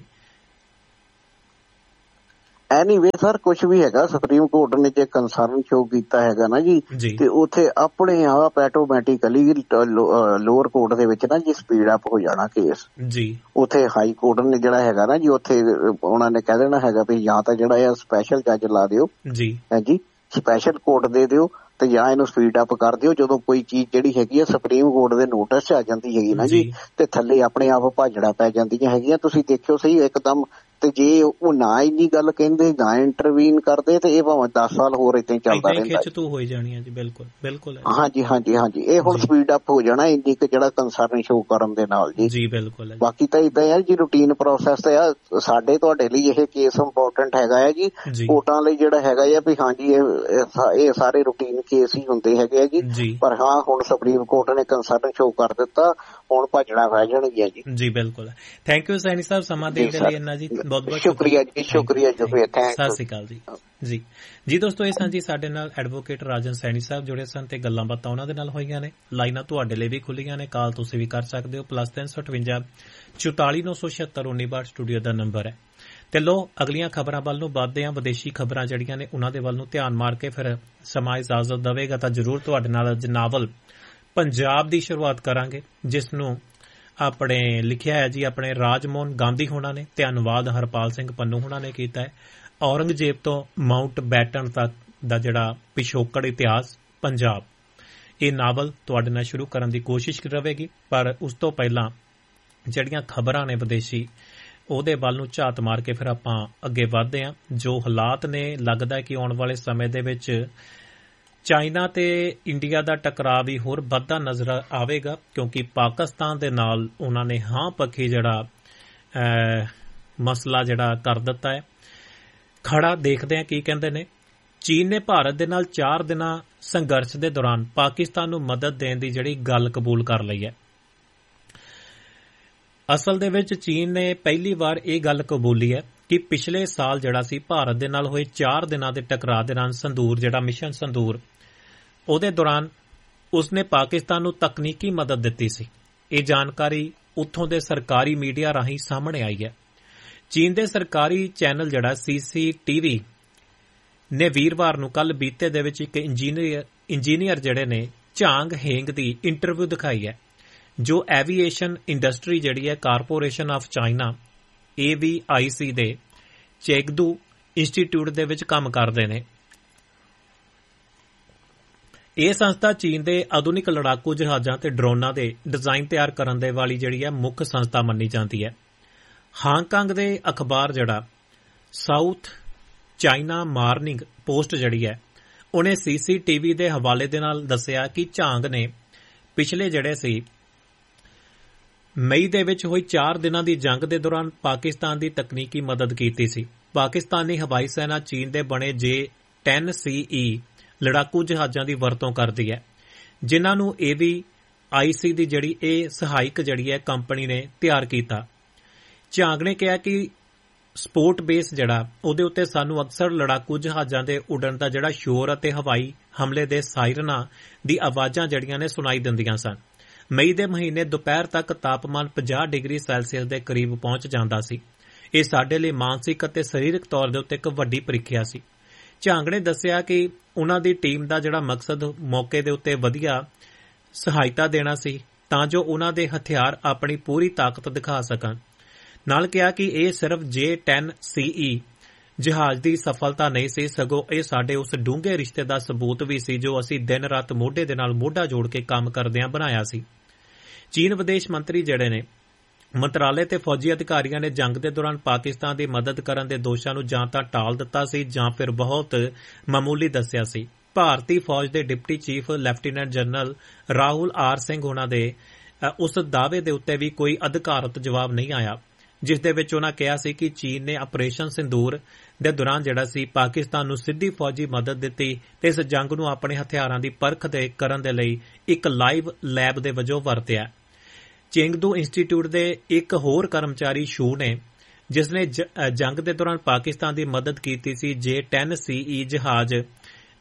ਐਨੀਵੇ ਸਰ ਕੁਛ ਵੀ ਹੈਗਾ, ਸੁਪਰੀਮ ਕੋਰਟ ਨੇ ਜੇ ਕੰਸਰਨ ਸ਼ੋ ਕੀਤਾ ਹੈਗਾ ਨਾ ਜੀ ਤੇ ਉੱਥੇ ਆਪਣੇ ਆਪ ਆਟੋਮੈਟਿਕਲੀ ਲੋਅਰ ਕੋਰਟ ਦੇ ਵਿੱਚ ਨਾ ਜੀ ਸਪੀਡ ਅਪ ਹੋ ਜਾਣਾ ਕੇਸ ਜੀ। ਉੱਥੇ ਹਾਈ ਕੋਰਟ ਨੇ ਜਿਹੜਾ ਹੈਗਾ ਨਾ ਜੀ ਉੱਥੇ ਉਹਨਾਂ ਨੇ ਕਹਿ ਦੇਣਾ ਹੈਗਾ ਵੀ ਜਾਂ ਤਾਂ ਜਿਹੜਾ ਆ ਸਪੈਸ਼ਲ ਜੱਜ ਲਾ ਦਿਓ ਜੀ, ਹਾਂਜੀ ਸਪੈਸ਼ਲ ਕੋਰਟ ਦੇ ਦਿਓ ਤੇ ਜਾਂ ਇਹਨੂੰ ਸਪੀਡ ਅਪ ਕਰ ਦਿਓ। ਜਦੋਂ ਕੋਈ ਚੀਜ਼ ਜਿਹੜੀ ਹੈਗੀ ਆ ਸੁਪਰੀਮ ਕੋਰਟ ਦੇ ਨੋਟਿਸ 'ਚ ਆ ਜਾਂਦੀ ਹੈਗੀ ਨਾ ਜੀ ਤੇ ਥੱਲੇ ਆਪਣੇ ਆਪ ਭਾਜੜਾ ਪੈ ਜਾਂਦੀਆਂ ਹੈਗੀਆਂ। ਤੁਸੀਂ ਦੇਖਿਓ ਸਹੀ ਇੱਕਦਮ, ਤੇ ਜੇ ਉਹ ਨਾ ਇੰਨੀ ਗੱਲ ਕਹਿੰਦੇ ਨਾ ਇੰਟਰਵੀਨ ਕਰਦੇ ਤੇ ਇਹ ਭਾਵੇਂ ਦਸ ਸਾਲ ਹੋਰ ਏਦਾਂ ਹੀ ਚੱਲਦਾ ਰਹਿੰਦਾ। ਖਿੱਚ-ਤੂ ਹੋਈ ਜਾਣੀ ਹੈ ਜੀ। ਬਿਲਕੁਲ ਬਿਲਕੁਲ ਹਾਂਜੀ ਹਾਂਜੀ ਹਾਂਜੀ ਇਹ ਹੁਣ ਸਪੀਡ ਅਪ ਹੋ ਜਾਣਾ ਇੰਨੀ ਕੁ ਜਿਹੜਾ ਕੰਸਰਨ ਸ਼ੋ ਕਰਨ ਦੇ ਨਾਲ ਜੀ ਜੀ ਬਿਲਕੁਲ। ਬਾਕੀ ਤਾਂ ਏਦਾਂ ਹੈ ਜੀ ਰੂਟੀਨ ਪ੍ਰੋਸੈਸ ਤੇ ਆ। ਸਾਡੇ ਤੁਹਾਡੇ ਲਈ ਇਹ ਕੇਸ ਇੰਪੋਰਟੈਂਟ ਹੈਗਾ ਹੈ ਜੀ, ਕੋਰਟਾਂ ਲਈ ਜਿਹੜਾ ਹੈਗਾ ਆ ਵੀ ਹਾਂਜੀ ਇਹ ਇਹ ਸਾਰੇ ਰੂਟੀਨ ਕੇਸ ਹੀ ਹੁੰਦੇ ਹੈਗੇ ਆ ਜੀ। ਪਰ ਹਾਂ ਹੁਣ ਸੁਪਰੀਮ ਕੋਰਟ ਨੇ ਕੰਸਰਨ ਸ਼ੋ ਕਰ ਦਿੱਤਾ, ਹੁਣ ਭੱਜਣਾ ਪੈ ਜਾਣਗੀਆਂ ਜੀ। ਜੀ ਬਿਲਕੁਲ। ਥੈਂਕ ਯੂ ਸੈਣੀ ਸਾਹਿਬ ਸਮਾਂ ਦੇਣ ਦੇ ਲਈ ਇੰਨਾ ਜੀ। ਬਹੁਤ ਬਹੁਤ ਸ਼ੁਕਰੀਆ ਜੀ। ਸ਼ੁਕਰੀਆ ਸ਼ੁਕਰੀਆ ਸਤਿ ਸ਼੍ਰੀ ਅਕਾਲ ਜੀ। ਜੀ ਜੀ ਦੋਸਤੋ, ਇਹ ਸਨ ਜੀ ਸਾਡੇ ਨਾਲ ਐਡਵੋਕੇਟ ਰਾਜਨ ਸੈਣੀ ਸਾਹਿਬ ਜੁੜੇ ਸਨ ਤੇ ਗੱਲਾਂ ਬਾਤਾਂ ਉਹਨਾਂ ਦੇ ਨਾਲ ਹੋਈਆਂ ਨੇ। ਲਾਈਨਾਂ ਤੁਹਾਡੇ ਲਈ ਵੀ ਖੁੱਲੀਆਂ ਨੇ, ਕਾਲ ਤੁਸੀਂ ਵੀ ਕਰ ਸਕਦੇ ਹੋ। ਪਲੱਸ ਤਿੰਨ ਸੌ ਅਠਵੰਜਾ ਚੁਤਾਲੀ ਨੌ ਸੌ ਛਿਅੱਤਰ ਉੱਨੀ ਬਾਹਠ ਸਟੂਡੀਓ ਦਾ ਨੰਬਰ ਹੈ। ਤੇ ਲੋ ਅਗਲੀਆਂ ਖਬਰਾਂ ਵੱਲ ਨੂੰ ਵੱਧਦੇ ਹਾਂ। ਵਿਦੇਸ਼ੀ ਖਬਰਾਂ ਜਿਹੜੀਆਂ ਨੇ ਉਹਨਾਂ ਦੇ ਵੱਲ ਨੂੰ ਧਿਆਨ ਮਾਰ ਕੇ ਫਿਰ ਸਮਾਂ ਇਜਾਜ਼ਤ ਦੇਵੇਗਾ ਤਾਂ ਜ਼ਰੂਰ ਤੁਹਾਡੇ ਨਾਲ ਅੱਜ ਨਾਵਲ ਪੰਜਾਬ ਦੀ ਸ਼ੁਰੂਆਤ ਕਰਾਂਗੇ, ਜਿਸ ਨੂੰ ਆਪਣੇ ਲਿਖਿਆ ਹੈ ਜੀ ਆਪਣੇ ਰਾਜਮੋਹਨ ਗਾਂਧੀ ਹੋਣਾ ਨੇ ਤੇ ਅਨੁਵਾਦ ਹਰਪਾਲ ਸਿੰਘ ਪੰਨੂ ਹੋਣਾ ਨੇ ਕੀਤਾ ਹੈ। ਔਰੰਗਜ਼ੇਬ ਤੋਂ ਮਾਊਂਟ ਬੈਟਨ ਤੱਕ ਦਾ ਜਿਹੜਾ ਪਿਛੋਕੜ ਇਤਿਹਾਸ ਪੰਜਾਬ, ਇਹ ਨਾਵਲ ਤੁਹਾਡੇ ਨਾਲ ਸ਼ੁਰੂ ਕਰਨ ਦੀ ਕੋਸ਼ਿਸ਼ ਰਹੇਗੀ। ਪਰ ਉਸ ਤੋਂ ਪਹਿਲਾਂ ਜਿਹੜੀਆਂ ਖਬਰਾਂ ਨੇ ਵਿਦੇਸ਼ੀ, ਉਹਦੇ ਵੱਲ ਨੂੰ ਝਾਤ ਮਾਰ ਕੇ ਫਿਰ ਆਪਾਂ ਅੱਗੇ ਵਧਦੇ ਹਾਂ। ਜੋ ਹਾਲਾਤ ਨੇ, ਲੱਗਦਾ ਹੈ ਕਿ ਆਉਣ ਵਾਲੇ ਸਮੇਂ ਦੇ ਵਿੱਚ ਚਾਈਨਾ ਤੇ ਇੰਡੀਆ ਦਾ ਟਕਰਾਅ ਵੀ ਹੋਰ ਵੱਧਦਾ ਨਜ਼ਰ ਆਵੇਗਾ, ਕਿਉਂਕਿ ਪਾਕਿਸਤਾਨ ਦੇ ਨਾਲ ਉਹਨਾਂ ਨੇ ਹਾਂ ਪੱਖੀ ਜਿਹੜਾ ਮਸਲਾ ਜਿਹੜਾ ਕਰ ਦਿੱਤਾ ਹੈ ਖੜਾ। ਦੇਖਦੇ ਹਾਂ ਕੀ ਕਹਿੰਦੇ ਨੇ। ਚੀਨ ਨੇ ਭਾਰਤ ਦੇ ਨਾਲ ਚਾਰ ਦਿਨਾਂ ਸੰਘਰਸ਼ ਦੇ ਦੌਰਾਨ ਪਾਕਿਸਤਾਨ ਨੂੰ ਮਦਦ ਦੇਣ ਦੀ ਜਿਹੜੀ ਗੱਲ ਕਬੂਲ ਕਰ ਲਈ ਹੈ। ਅਸਲ ਦੇ ਵਿੱਚ ਚੀਨ ਨੇ ਪਹਿਲੀ ਵਾਰ ਇਹ ਗੱਲ ਕਬੂਲੀ ਹੈ ਕਿ ਪਿਛਲੇ ਸਾਲ ਜਿਹੜਾ ਸੀ ਭਾਰਤ ਦੇ ਨਾਲ ਹੋਏ ਚਾਰ ਦਿਨਾਂ ਦੇ ਟਕਰਾਅ ਦੌਰਾਨ ਸੰਦੂਰ ਜਿਹੜਾ ਮਿਸ਼ਨ ਸੰਦੂਰ, ਉਹਦੇ ਦੌਰਾਨ ਉਸਨੇ ਪਾਕਿਸਤਾਨ ਨੂੰ ਤਕਨੀਕੀ ਮਦਦ ਦਿੱਤੀ ਸੀ। ਇਹ ਜਾਣਕਾਰੀ ਉੱਥੋਂ ਦੇ ਸਰਕਾਰੀ ਮੀਡੀਆ ਰਾਹੀਂ ਸਾਹਮਣੇ ਆਈ ਹੈ। ਚੀਨ ਦੇ ਸਰਕਾਰੀ ਚੈਨਲ ਜਿਹੜਾ ਸੀ ਸੀ ਟੀ ਵੀ ਨੇ ਵੀਰਵਾਰ ਨੂੰ ਕੱਲ ਬੀਤੇ ਦੇ ਵਿੱਚ ਇੱਕ ਇੰਜੀਨੀਅਰ ਇੰਜੀਨੀਅਰ ਜਿਹੜੇ ਨੇ ਝਾਂਗ ਹੇਂਗ ਦੀ ਇੰਟਰਵਿਊ ਦਿਖਾਈ ਹੈ, ਜੋ ਐਵੀਏਸ਼ਨ ਇੰਡਸਟਰੀ ਜਿਹੜੀ ਹੈ ਕਾਰਪੋਰੇਸ਼ਨ ਆਫ ਚਾਈਨਾ ਏ ਵੀ ਆਈ ਸੀ ਦੇ ਚੈਗਦੂ ਇੰਸਟੀਚਿਊਟ ਦੇ ਵਿੱਚ ਕੰਮ ਕਰਦੇ ਨੇ। ਇਹ ਸੰਸਥਾ ਚੀਨ ਦੇ ਆਧੁਨਿਕ ਲੜਾਕੂ ਜਹਾਜ਼ਾਂ ਤੇ ਡਰੋਨਾਂ ਦੇ ਡਿਜ਼ਾਈਨ ਤਿਆਰ ਕਰਨ ਦੇ ਵਾਲੀ ਜਿਹੜੀ ਹੈ ਮੁੱਖ ਸੰਸਥਾ ਮੰਨੀ ਜਾਂਦੀ ਹੈ। ਹਾਂਗਕਾਂਗ ਦੇ ਅਖਬਾਰ ਜਿਹੜਾ ਸਾਊਥ ਚਾਈਨਾ ਮਾਰਨਿੰਗ ਪੋਸਟ ਜਿਹੜੀ ਹੈ, ਉਹਨੇ ਸੀ ਸੀ ਟੀ ਵੀ ਦੇ ਹਵਾਲੇ ਦੇ ਨਾਲ ਦੱਸਿਆ ਕਿ ਝਾਂਗ ਨੇ ਪਿਛਲੇ ਜਿਹੜੇ ਸੀ ਮਈ ਦੇ ਵਿੱਚ ਹੋਈ ਚਾਰ ਦਿਨਾਂ ਦੀ ਜੰਗ ਦੇ ਦੌਰਾਨ ਪਾਕਿਸਤਾਨ ਦੀ ਤਕਨੀਕੀ ਮਦਦ ਕੀਤੀ ਸੀ। ਪਾਕਿਸਤਾਨੀ ਹਵਾਈ ਸੈਨਾ ਚੀਨ ਦੇ ਬਣੇ ਜੇ ਟੈਨ ਸੀ ਈ ਲੜਾਕੂ ਜਹਾਜ਼ਾਂ ਦੀ ਵਰਤੋਂ ਕਰਦੀ ਹੈ, ਜਿਨ੍ਹਾਂ ਨੂੰ ਏ ਵੀ ਆਈ ਸੀ ਦੀ ਜਿਹੜੀ ਇਹ ਸਹਾਇਕ ਜਿਹੜੀ ਹੈ ਕੰਪਨੀ ਨੇ ਤਿਆਰ ਕੀਤਾ। ਝਾਂਗ ਨੇ ਕਿਹਾ ਕਿ ਸਪੋਰਟ ਬੇਸ ਜਿਹੜਾ ਉਹਦੇ ਉੱਤੇ ਸਾਨੂੰ ਅਕਸਰ ਲੜਾਕੂ ਜਹਾਜ਼ਾਂ ਦੇ ਉੱਡਣ ਦਾ ਜਿਹੜਾ ਸ਼ੋਰ ਅਤੇ ਹਵਾਈ ਹਮਲੇ ਦੇ ਸਾਇਰਨਾਂ ਦੀ ਆਵਾਜ਼ਾਂ ਜਿਹੜੀਆਂ ਨੇ ਸੁਣਾਈ ਦਿੰਦੀਆਂ ਸਨ। ਮਈ ਦੇ ਮਹੀਨੇ ਦੁਪਹਿਰ ਤੱਕ ਤਾਪਮਾਨ ਪੰਜਾਹ ਡਿਗਰੀ ਸੈਲਸੀਅਸ ਦੇ ਕਰੀਬ ਪਹੁੰਚ ਜਾਂਦਾ ਸੀ। ਇਹ ਸਾਡੇ ਲਈ ਮਾਨਸਿਕ ਅਤੇ ਸਰੀਰਕ ਤੌਰ ਦੇ ਉੱਤੇ ਇੱਕ ਵੱਡੀ ਪ੍ਰੀਖਿਆ ਸੀ। ਝਾਂਗ ਨੇ ਦੱਸਿਆ ਕਿ ਉਨ੍ਹਾਂ ਦੀ ਟੀਮ ਦਾ ਜਿਹੜਾ ਮਕਸਦ ਮੌਕੇ ਦੇ ਉੱਤੇ ਵਧੀਆ ਸਹਾਇਤਾ ਦੇਣਾ ਸੀ ਤਾਂ ਜੋ ਉਨ੍ਹਾਂ ਦੇ ਹਥਿਆਰ ਆਪਣੀ ਪੂਰੀ ਤਾਕਤ ਦਿਖਾ ਸਕਣ। ਨਾਲ ਕਿਹਾ ਕਿ ਇਹ ਸਿਰਫ ਜੇ ਟੈਨ ਸੀ ਈ ਜਹਾਜ਼ ਦੀ ਸਫਲਤਾ ਨਹੀਂ ਸੀ, ਸਗੋਂ ਇਹ ਸਾਡੇ ਉਸ ਡੂੰਘੇ ਰਿਸ਼ਤੇ ਦਾ ਸਬੂਤ ਵੀ ਸੀ ਜੋ ਅਸੀਂ ਦਿਨ ਰਾਤ ਮੋਢੇ ਦੇ ਨਾਲ ਮੋਢਾ ਜੋੜ ਕੇ ਕੰਮ ਕਰਦਿਆਂ ਬਣਾਇਆ ਸੀ। ਚੀਨ ਵਿਦੇਸ਼ ਮੰਤਰੀ ਜਿਹੜੇ ਨੇ ਮੰਤਰਾਲੇ ਤੇ ਫੌਜੀ ਅਧਿਕਾਰੀਆਂ ਨੇ ਜੰਗ ਦੇ ਦੌਰਾਨ ਪਾਕਿਸਤਾਨ ਦੀ ਮਦਦ ਕਰਨ ਦੇ ਦੋਸ਼ਾਂ ਨੂੰ ਜਾਂ ਤਾਂ ਟਾਲ ਦਿੱਤਾ ਸੀ ਜਾਂ ਫਿਰ ਬਹੁਤ ਮਾਮੂਲੀ ਦੱਸਿਆ ਸੀ। ਭਾਰਤੀ ਫੌਜ ਦੇ deputy chief lieutenant general Rahul R Singh ਹੋਣਾ ਦੇ ਉਸ ਦਾਅਵੇ ਦੇ ਉੱਤੇ ਵੀ ਕੋਈ ਅਧਿਕਾਰਤ ਜਵਾਬ ਨਹੀਂ ਆਇਆ, ਜਿਸ ਦੇ ਵਿੱਚ ਉਹਨਾਂ ਕਿਹਾ ਸੀ ਕਿ ਚੀਨ ਨੇ ਆਪਰੇਸ਼ਨ ਸਿੰਦੂਰ ਦੇ ਦੌਰਾਨ ਜਿਹੜਾ ਸੀ ਪਾਕਿਸਤਾਨ ਨੂੰ ਸਿੱਧੀ ਫੌਜੀ ਮਦਦ ਦਿੱਤੀ ਤੇ ਇਸ ਜੰਗ ਨੂੰ ਆਪਣੇ ਹਥਿਆਰਾਂ ਦੀ ਪਰਖ ਦੇ ਕਰਨ ਦੇ ਲਈ ਇੱਕ ਲਾਈਵ ਲੈਬ ਦੇ ਵਜੋਂ ਵਰਤਿਆ। ਚੇਂਗਦੂ ਇੰਸਟੀਚਿਊਟ ਦੇ ਇੱਕ ਹੋਰ ਕਰਮਚਾਰੀ ਸ਼ੂ ਨੇ, ਜਿਸ ਨੇ ਜੰਗ ਦੇ ਦੌਰਾਨ ਪਾਕਿਸਤਾਨ ਦੀ ਮਦਦ ਕੀਤੀ ਸੀ, ਜੇ ਟੈਨ ਸੀ ਈ ਜਹਾਜ਼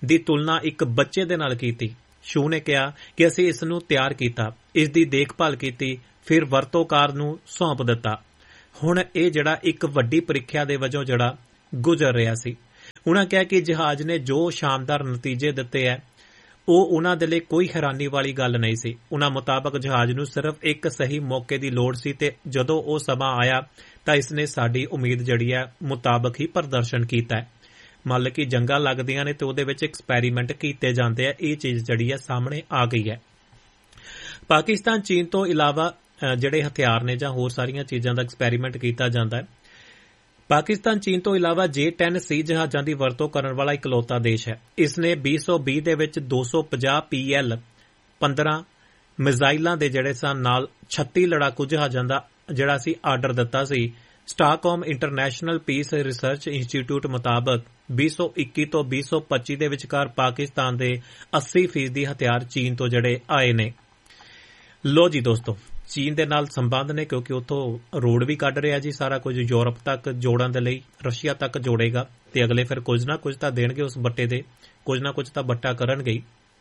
ਦੀ ਤੁਲਨਾ ਇੱਕ ਬੱਚੇ ਦੇ ਨਾਲ ਕੀਤੀ। ਸ਼ੂ ਨੇ ਕਿਹਾ ਕਿ ਅਸੀਂ ਇਸ ਨੂੰ ਤਿਆਰ ਕੀਤਾ, ਇਸ ਦੀ ਦੇਖਭਾਲ ਕੀਤੀ, ਫਿਰ ਵਰਤੋਂਕਾਰ ਨੂੰ ਸੌਂਪ ਦਿੱਤਾ। ਹੁਣ ਇਹ ਜਿਹੜਾ ਇੱਕ ਵੱਡੀ ਪ੍ਰੀਖਿਆ ਦੇ ਵਜੋਂ ਜਿਹੜਾ ਗੁਜ਼ਰ ਰਿਹਾ ਸੀ। ਉਹਨਾਂ ਕਿਹਾ ਕਿ ਜਹਾਜ਼ ਨੇ ਜੋ ਸ਼ਾਨਦਾਰ ਨਤੀਜੇ ਦਿੱਤੇ ਹੈ ਉਹ ਉਹਨਾਂ ਦੇ ਲਈ ਕੋਈ ਹੈਰਾਨੀ ਵਾਲੀ ਗੱਲ ਨਹੀਂ ਸੀ। ਉਹਨਾਂ ਮੁਤਾਬਕ ਜਹਾਜ਼ ਨੂੰ ਸਿਰਫ ਇੱਕ ਸਹੀ ਮੌਕੇ ਦੀ ਲੋੜ ਸੀ ਤੇ ਜਦੋਂ ਉਹ ਸਮਾਂ ਆਇਆ ਤਾਂ ਇਸ ਨੇ ਸਾਡੀ ਉਮੀਦ ਜਿਹੜੀ ਹੈ ਮੁਤਾਬਕ ਹੀ ਪ੍ਰਦਰਸ਼ਨ ਕੀਤਾ ਹੈ। ਮੰਨ ਲਓ ਕਿ ਜੰਗਾਂ ਲੱਗਦੀਆਂ ਨੇ ਤੇ ਉਹਦੇ ਵਿੱਚ ਐਕਸਪੈਰੀਮੈਂਟ ਕੀਤੇ ਜਾਂਦੇ ਆ, ਇਹ ਚੀਜ਼ ਜਿਹੜੀ ਹੈ ਸਾਹਮਣੇ ਆ ਗਈ ਹੈ। ਪਾਕਿਸਤਾਨ ਚੀਨ ਤੋਂ ਇਲਾਵਾ ਜਿਹੜੇ ਹਥਿਆਰ ਨੇ ਜਾਂ ਹੋਰ ਸਾਰੀਆਂ ਚੀਜ਼ਾਂ ਦਾ ਐਕਸਪੈਰੀਮੈਂਟ ਕੀਤਾ ਜਾਂਦਾ ਹੈ। ਪਾਕਿਸਤਾਨ ਚੀਨ ਤੋਂ ਇਲਾਵਾ ਜੇ ਟੈਨ ਸੀ ਜਹਾਜ਼ਾਂ ਦੀ ਵਰਤੋਂ ਕਰਨ ਵਾਲਾ ਇਕਲੌਤਾ ਦੇਸ਼ ਹੈ। ਇਸ ਨੇ ਵੀਹ ਸੌ ਵੀਹ ਦੇ ਵਿੱਚ ਦੋ ਸੌ ਪੰਜਾਹ ਪੀ ਐਲ ਪੰਦਰਾਂ ਮਿਜ਼ਾਈਲਾਂ ਦੇ ਜਿਹੜੇ ਸਨ ਨਾਲ ਛੱਤੀ ਲੜਾਕੂ ਜਹਾਜ਼ਾਂ ਦਾ ਜਿਹੜਾ ਸੀ ਆਰਡਰ ਦਿੱਤਾ ਸੀ। Stockholm international piece research institute ਮੁਤਾਬਕ ਵੀਹ ਸੌ ਇੱਕੀ ਤੋਂ ਵੀਹ ਸੌ ਪੱਚੀ ਦੇ ਵਿਚਕਾਰ ਪਾਕਿਸਤਾਨ ਦੇ ਅੱਸੀ ਫੀਸਦੀ ਹਥਿਆਰ ਚੀਨ ਤੋਂ ਜਿਹੜੇ ਆਏ ਨੇ। ਲੋ ਜੀ ਦੋਸਤੋ, ਚੀਨ ਦੇ ਨਾਲ ਸੰਬੰਧ ਨੇ ਕਿਉਂਕਿ ਉੱਥੋਂ ਰੋਡ ਵੀ ਕੱਢ ਰਿਹਾ ਜੀ, ਸਾਰਾ ਕੁਝ ਯੂਰਪ ਤੱਕ ਜੋੜਨ ਦੇ ਲਈ ਰਸ਼ੀਆ ਤੱਕ ਜੋੜੇਗਾ ਤੇ ਅਗਲੇ ਫਿਰ ਕੁਝ ਨਾ ਕੁਝ ਤਾਂ ਦੇਣਗੇ ਉਸ ਬੱਟੇ ਦੇ, ਕੁਝ ਨਾ ਕੁਝ ਤਾਂ ਬੱਟਾ ਕਰਨਗੇ।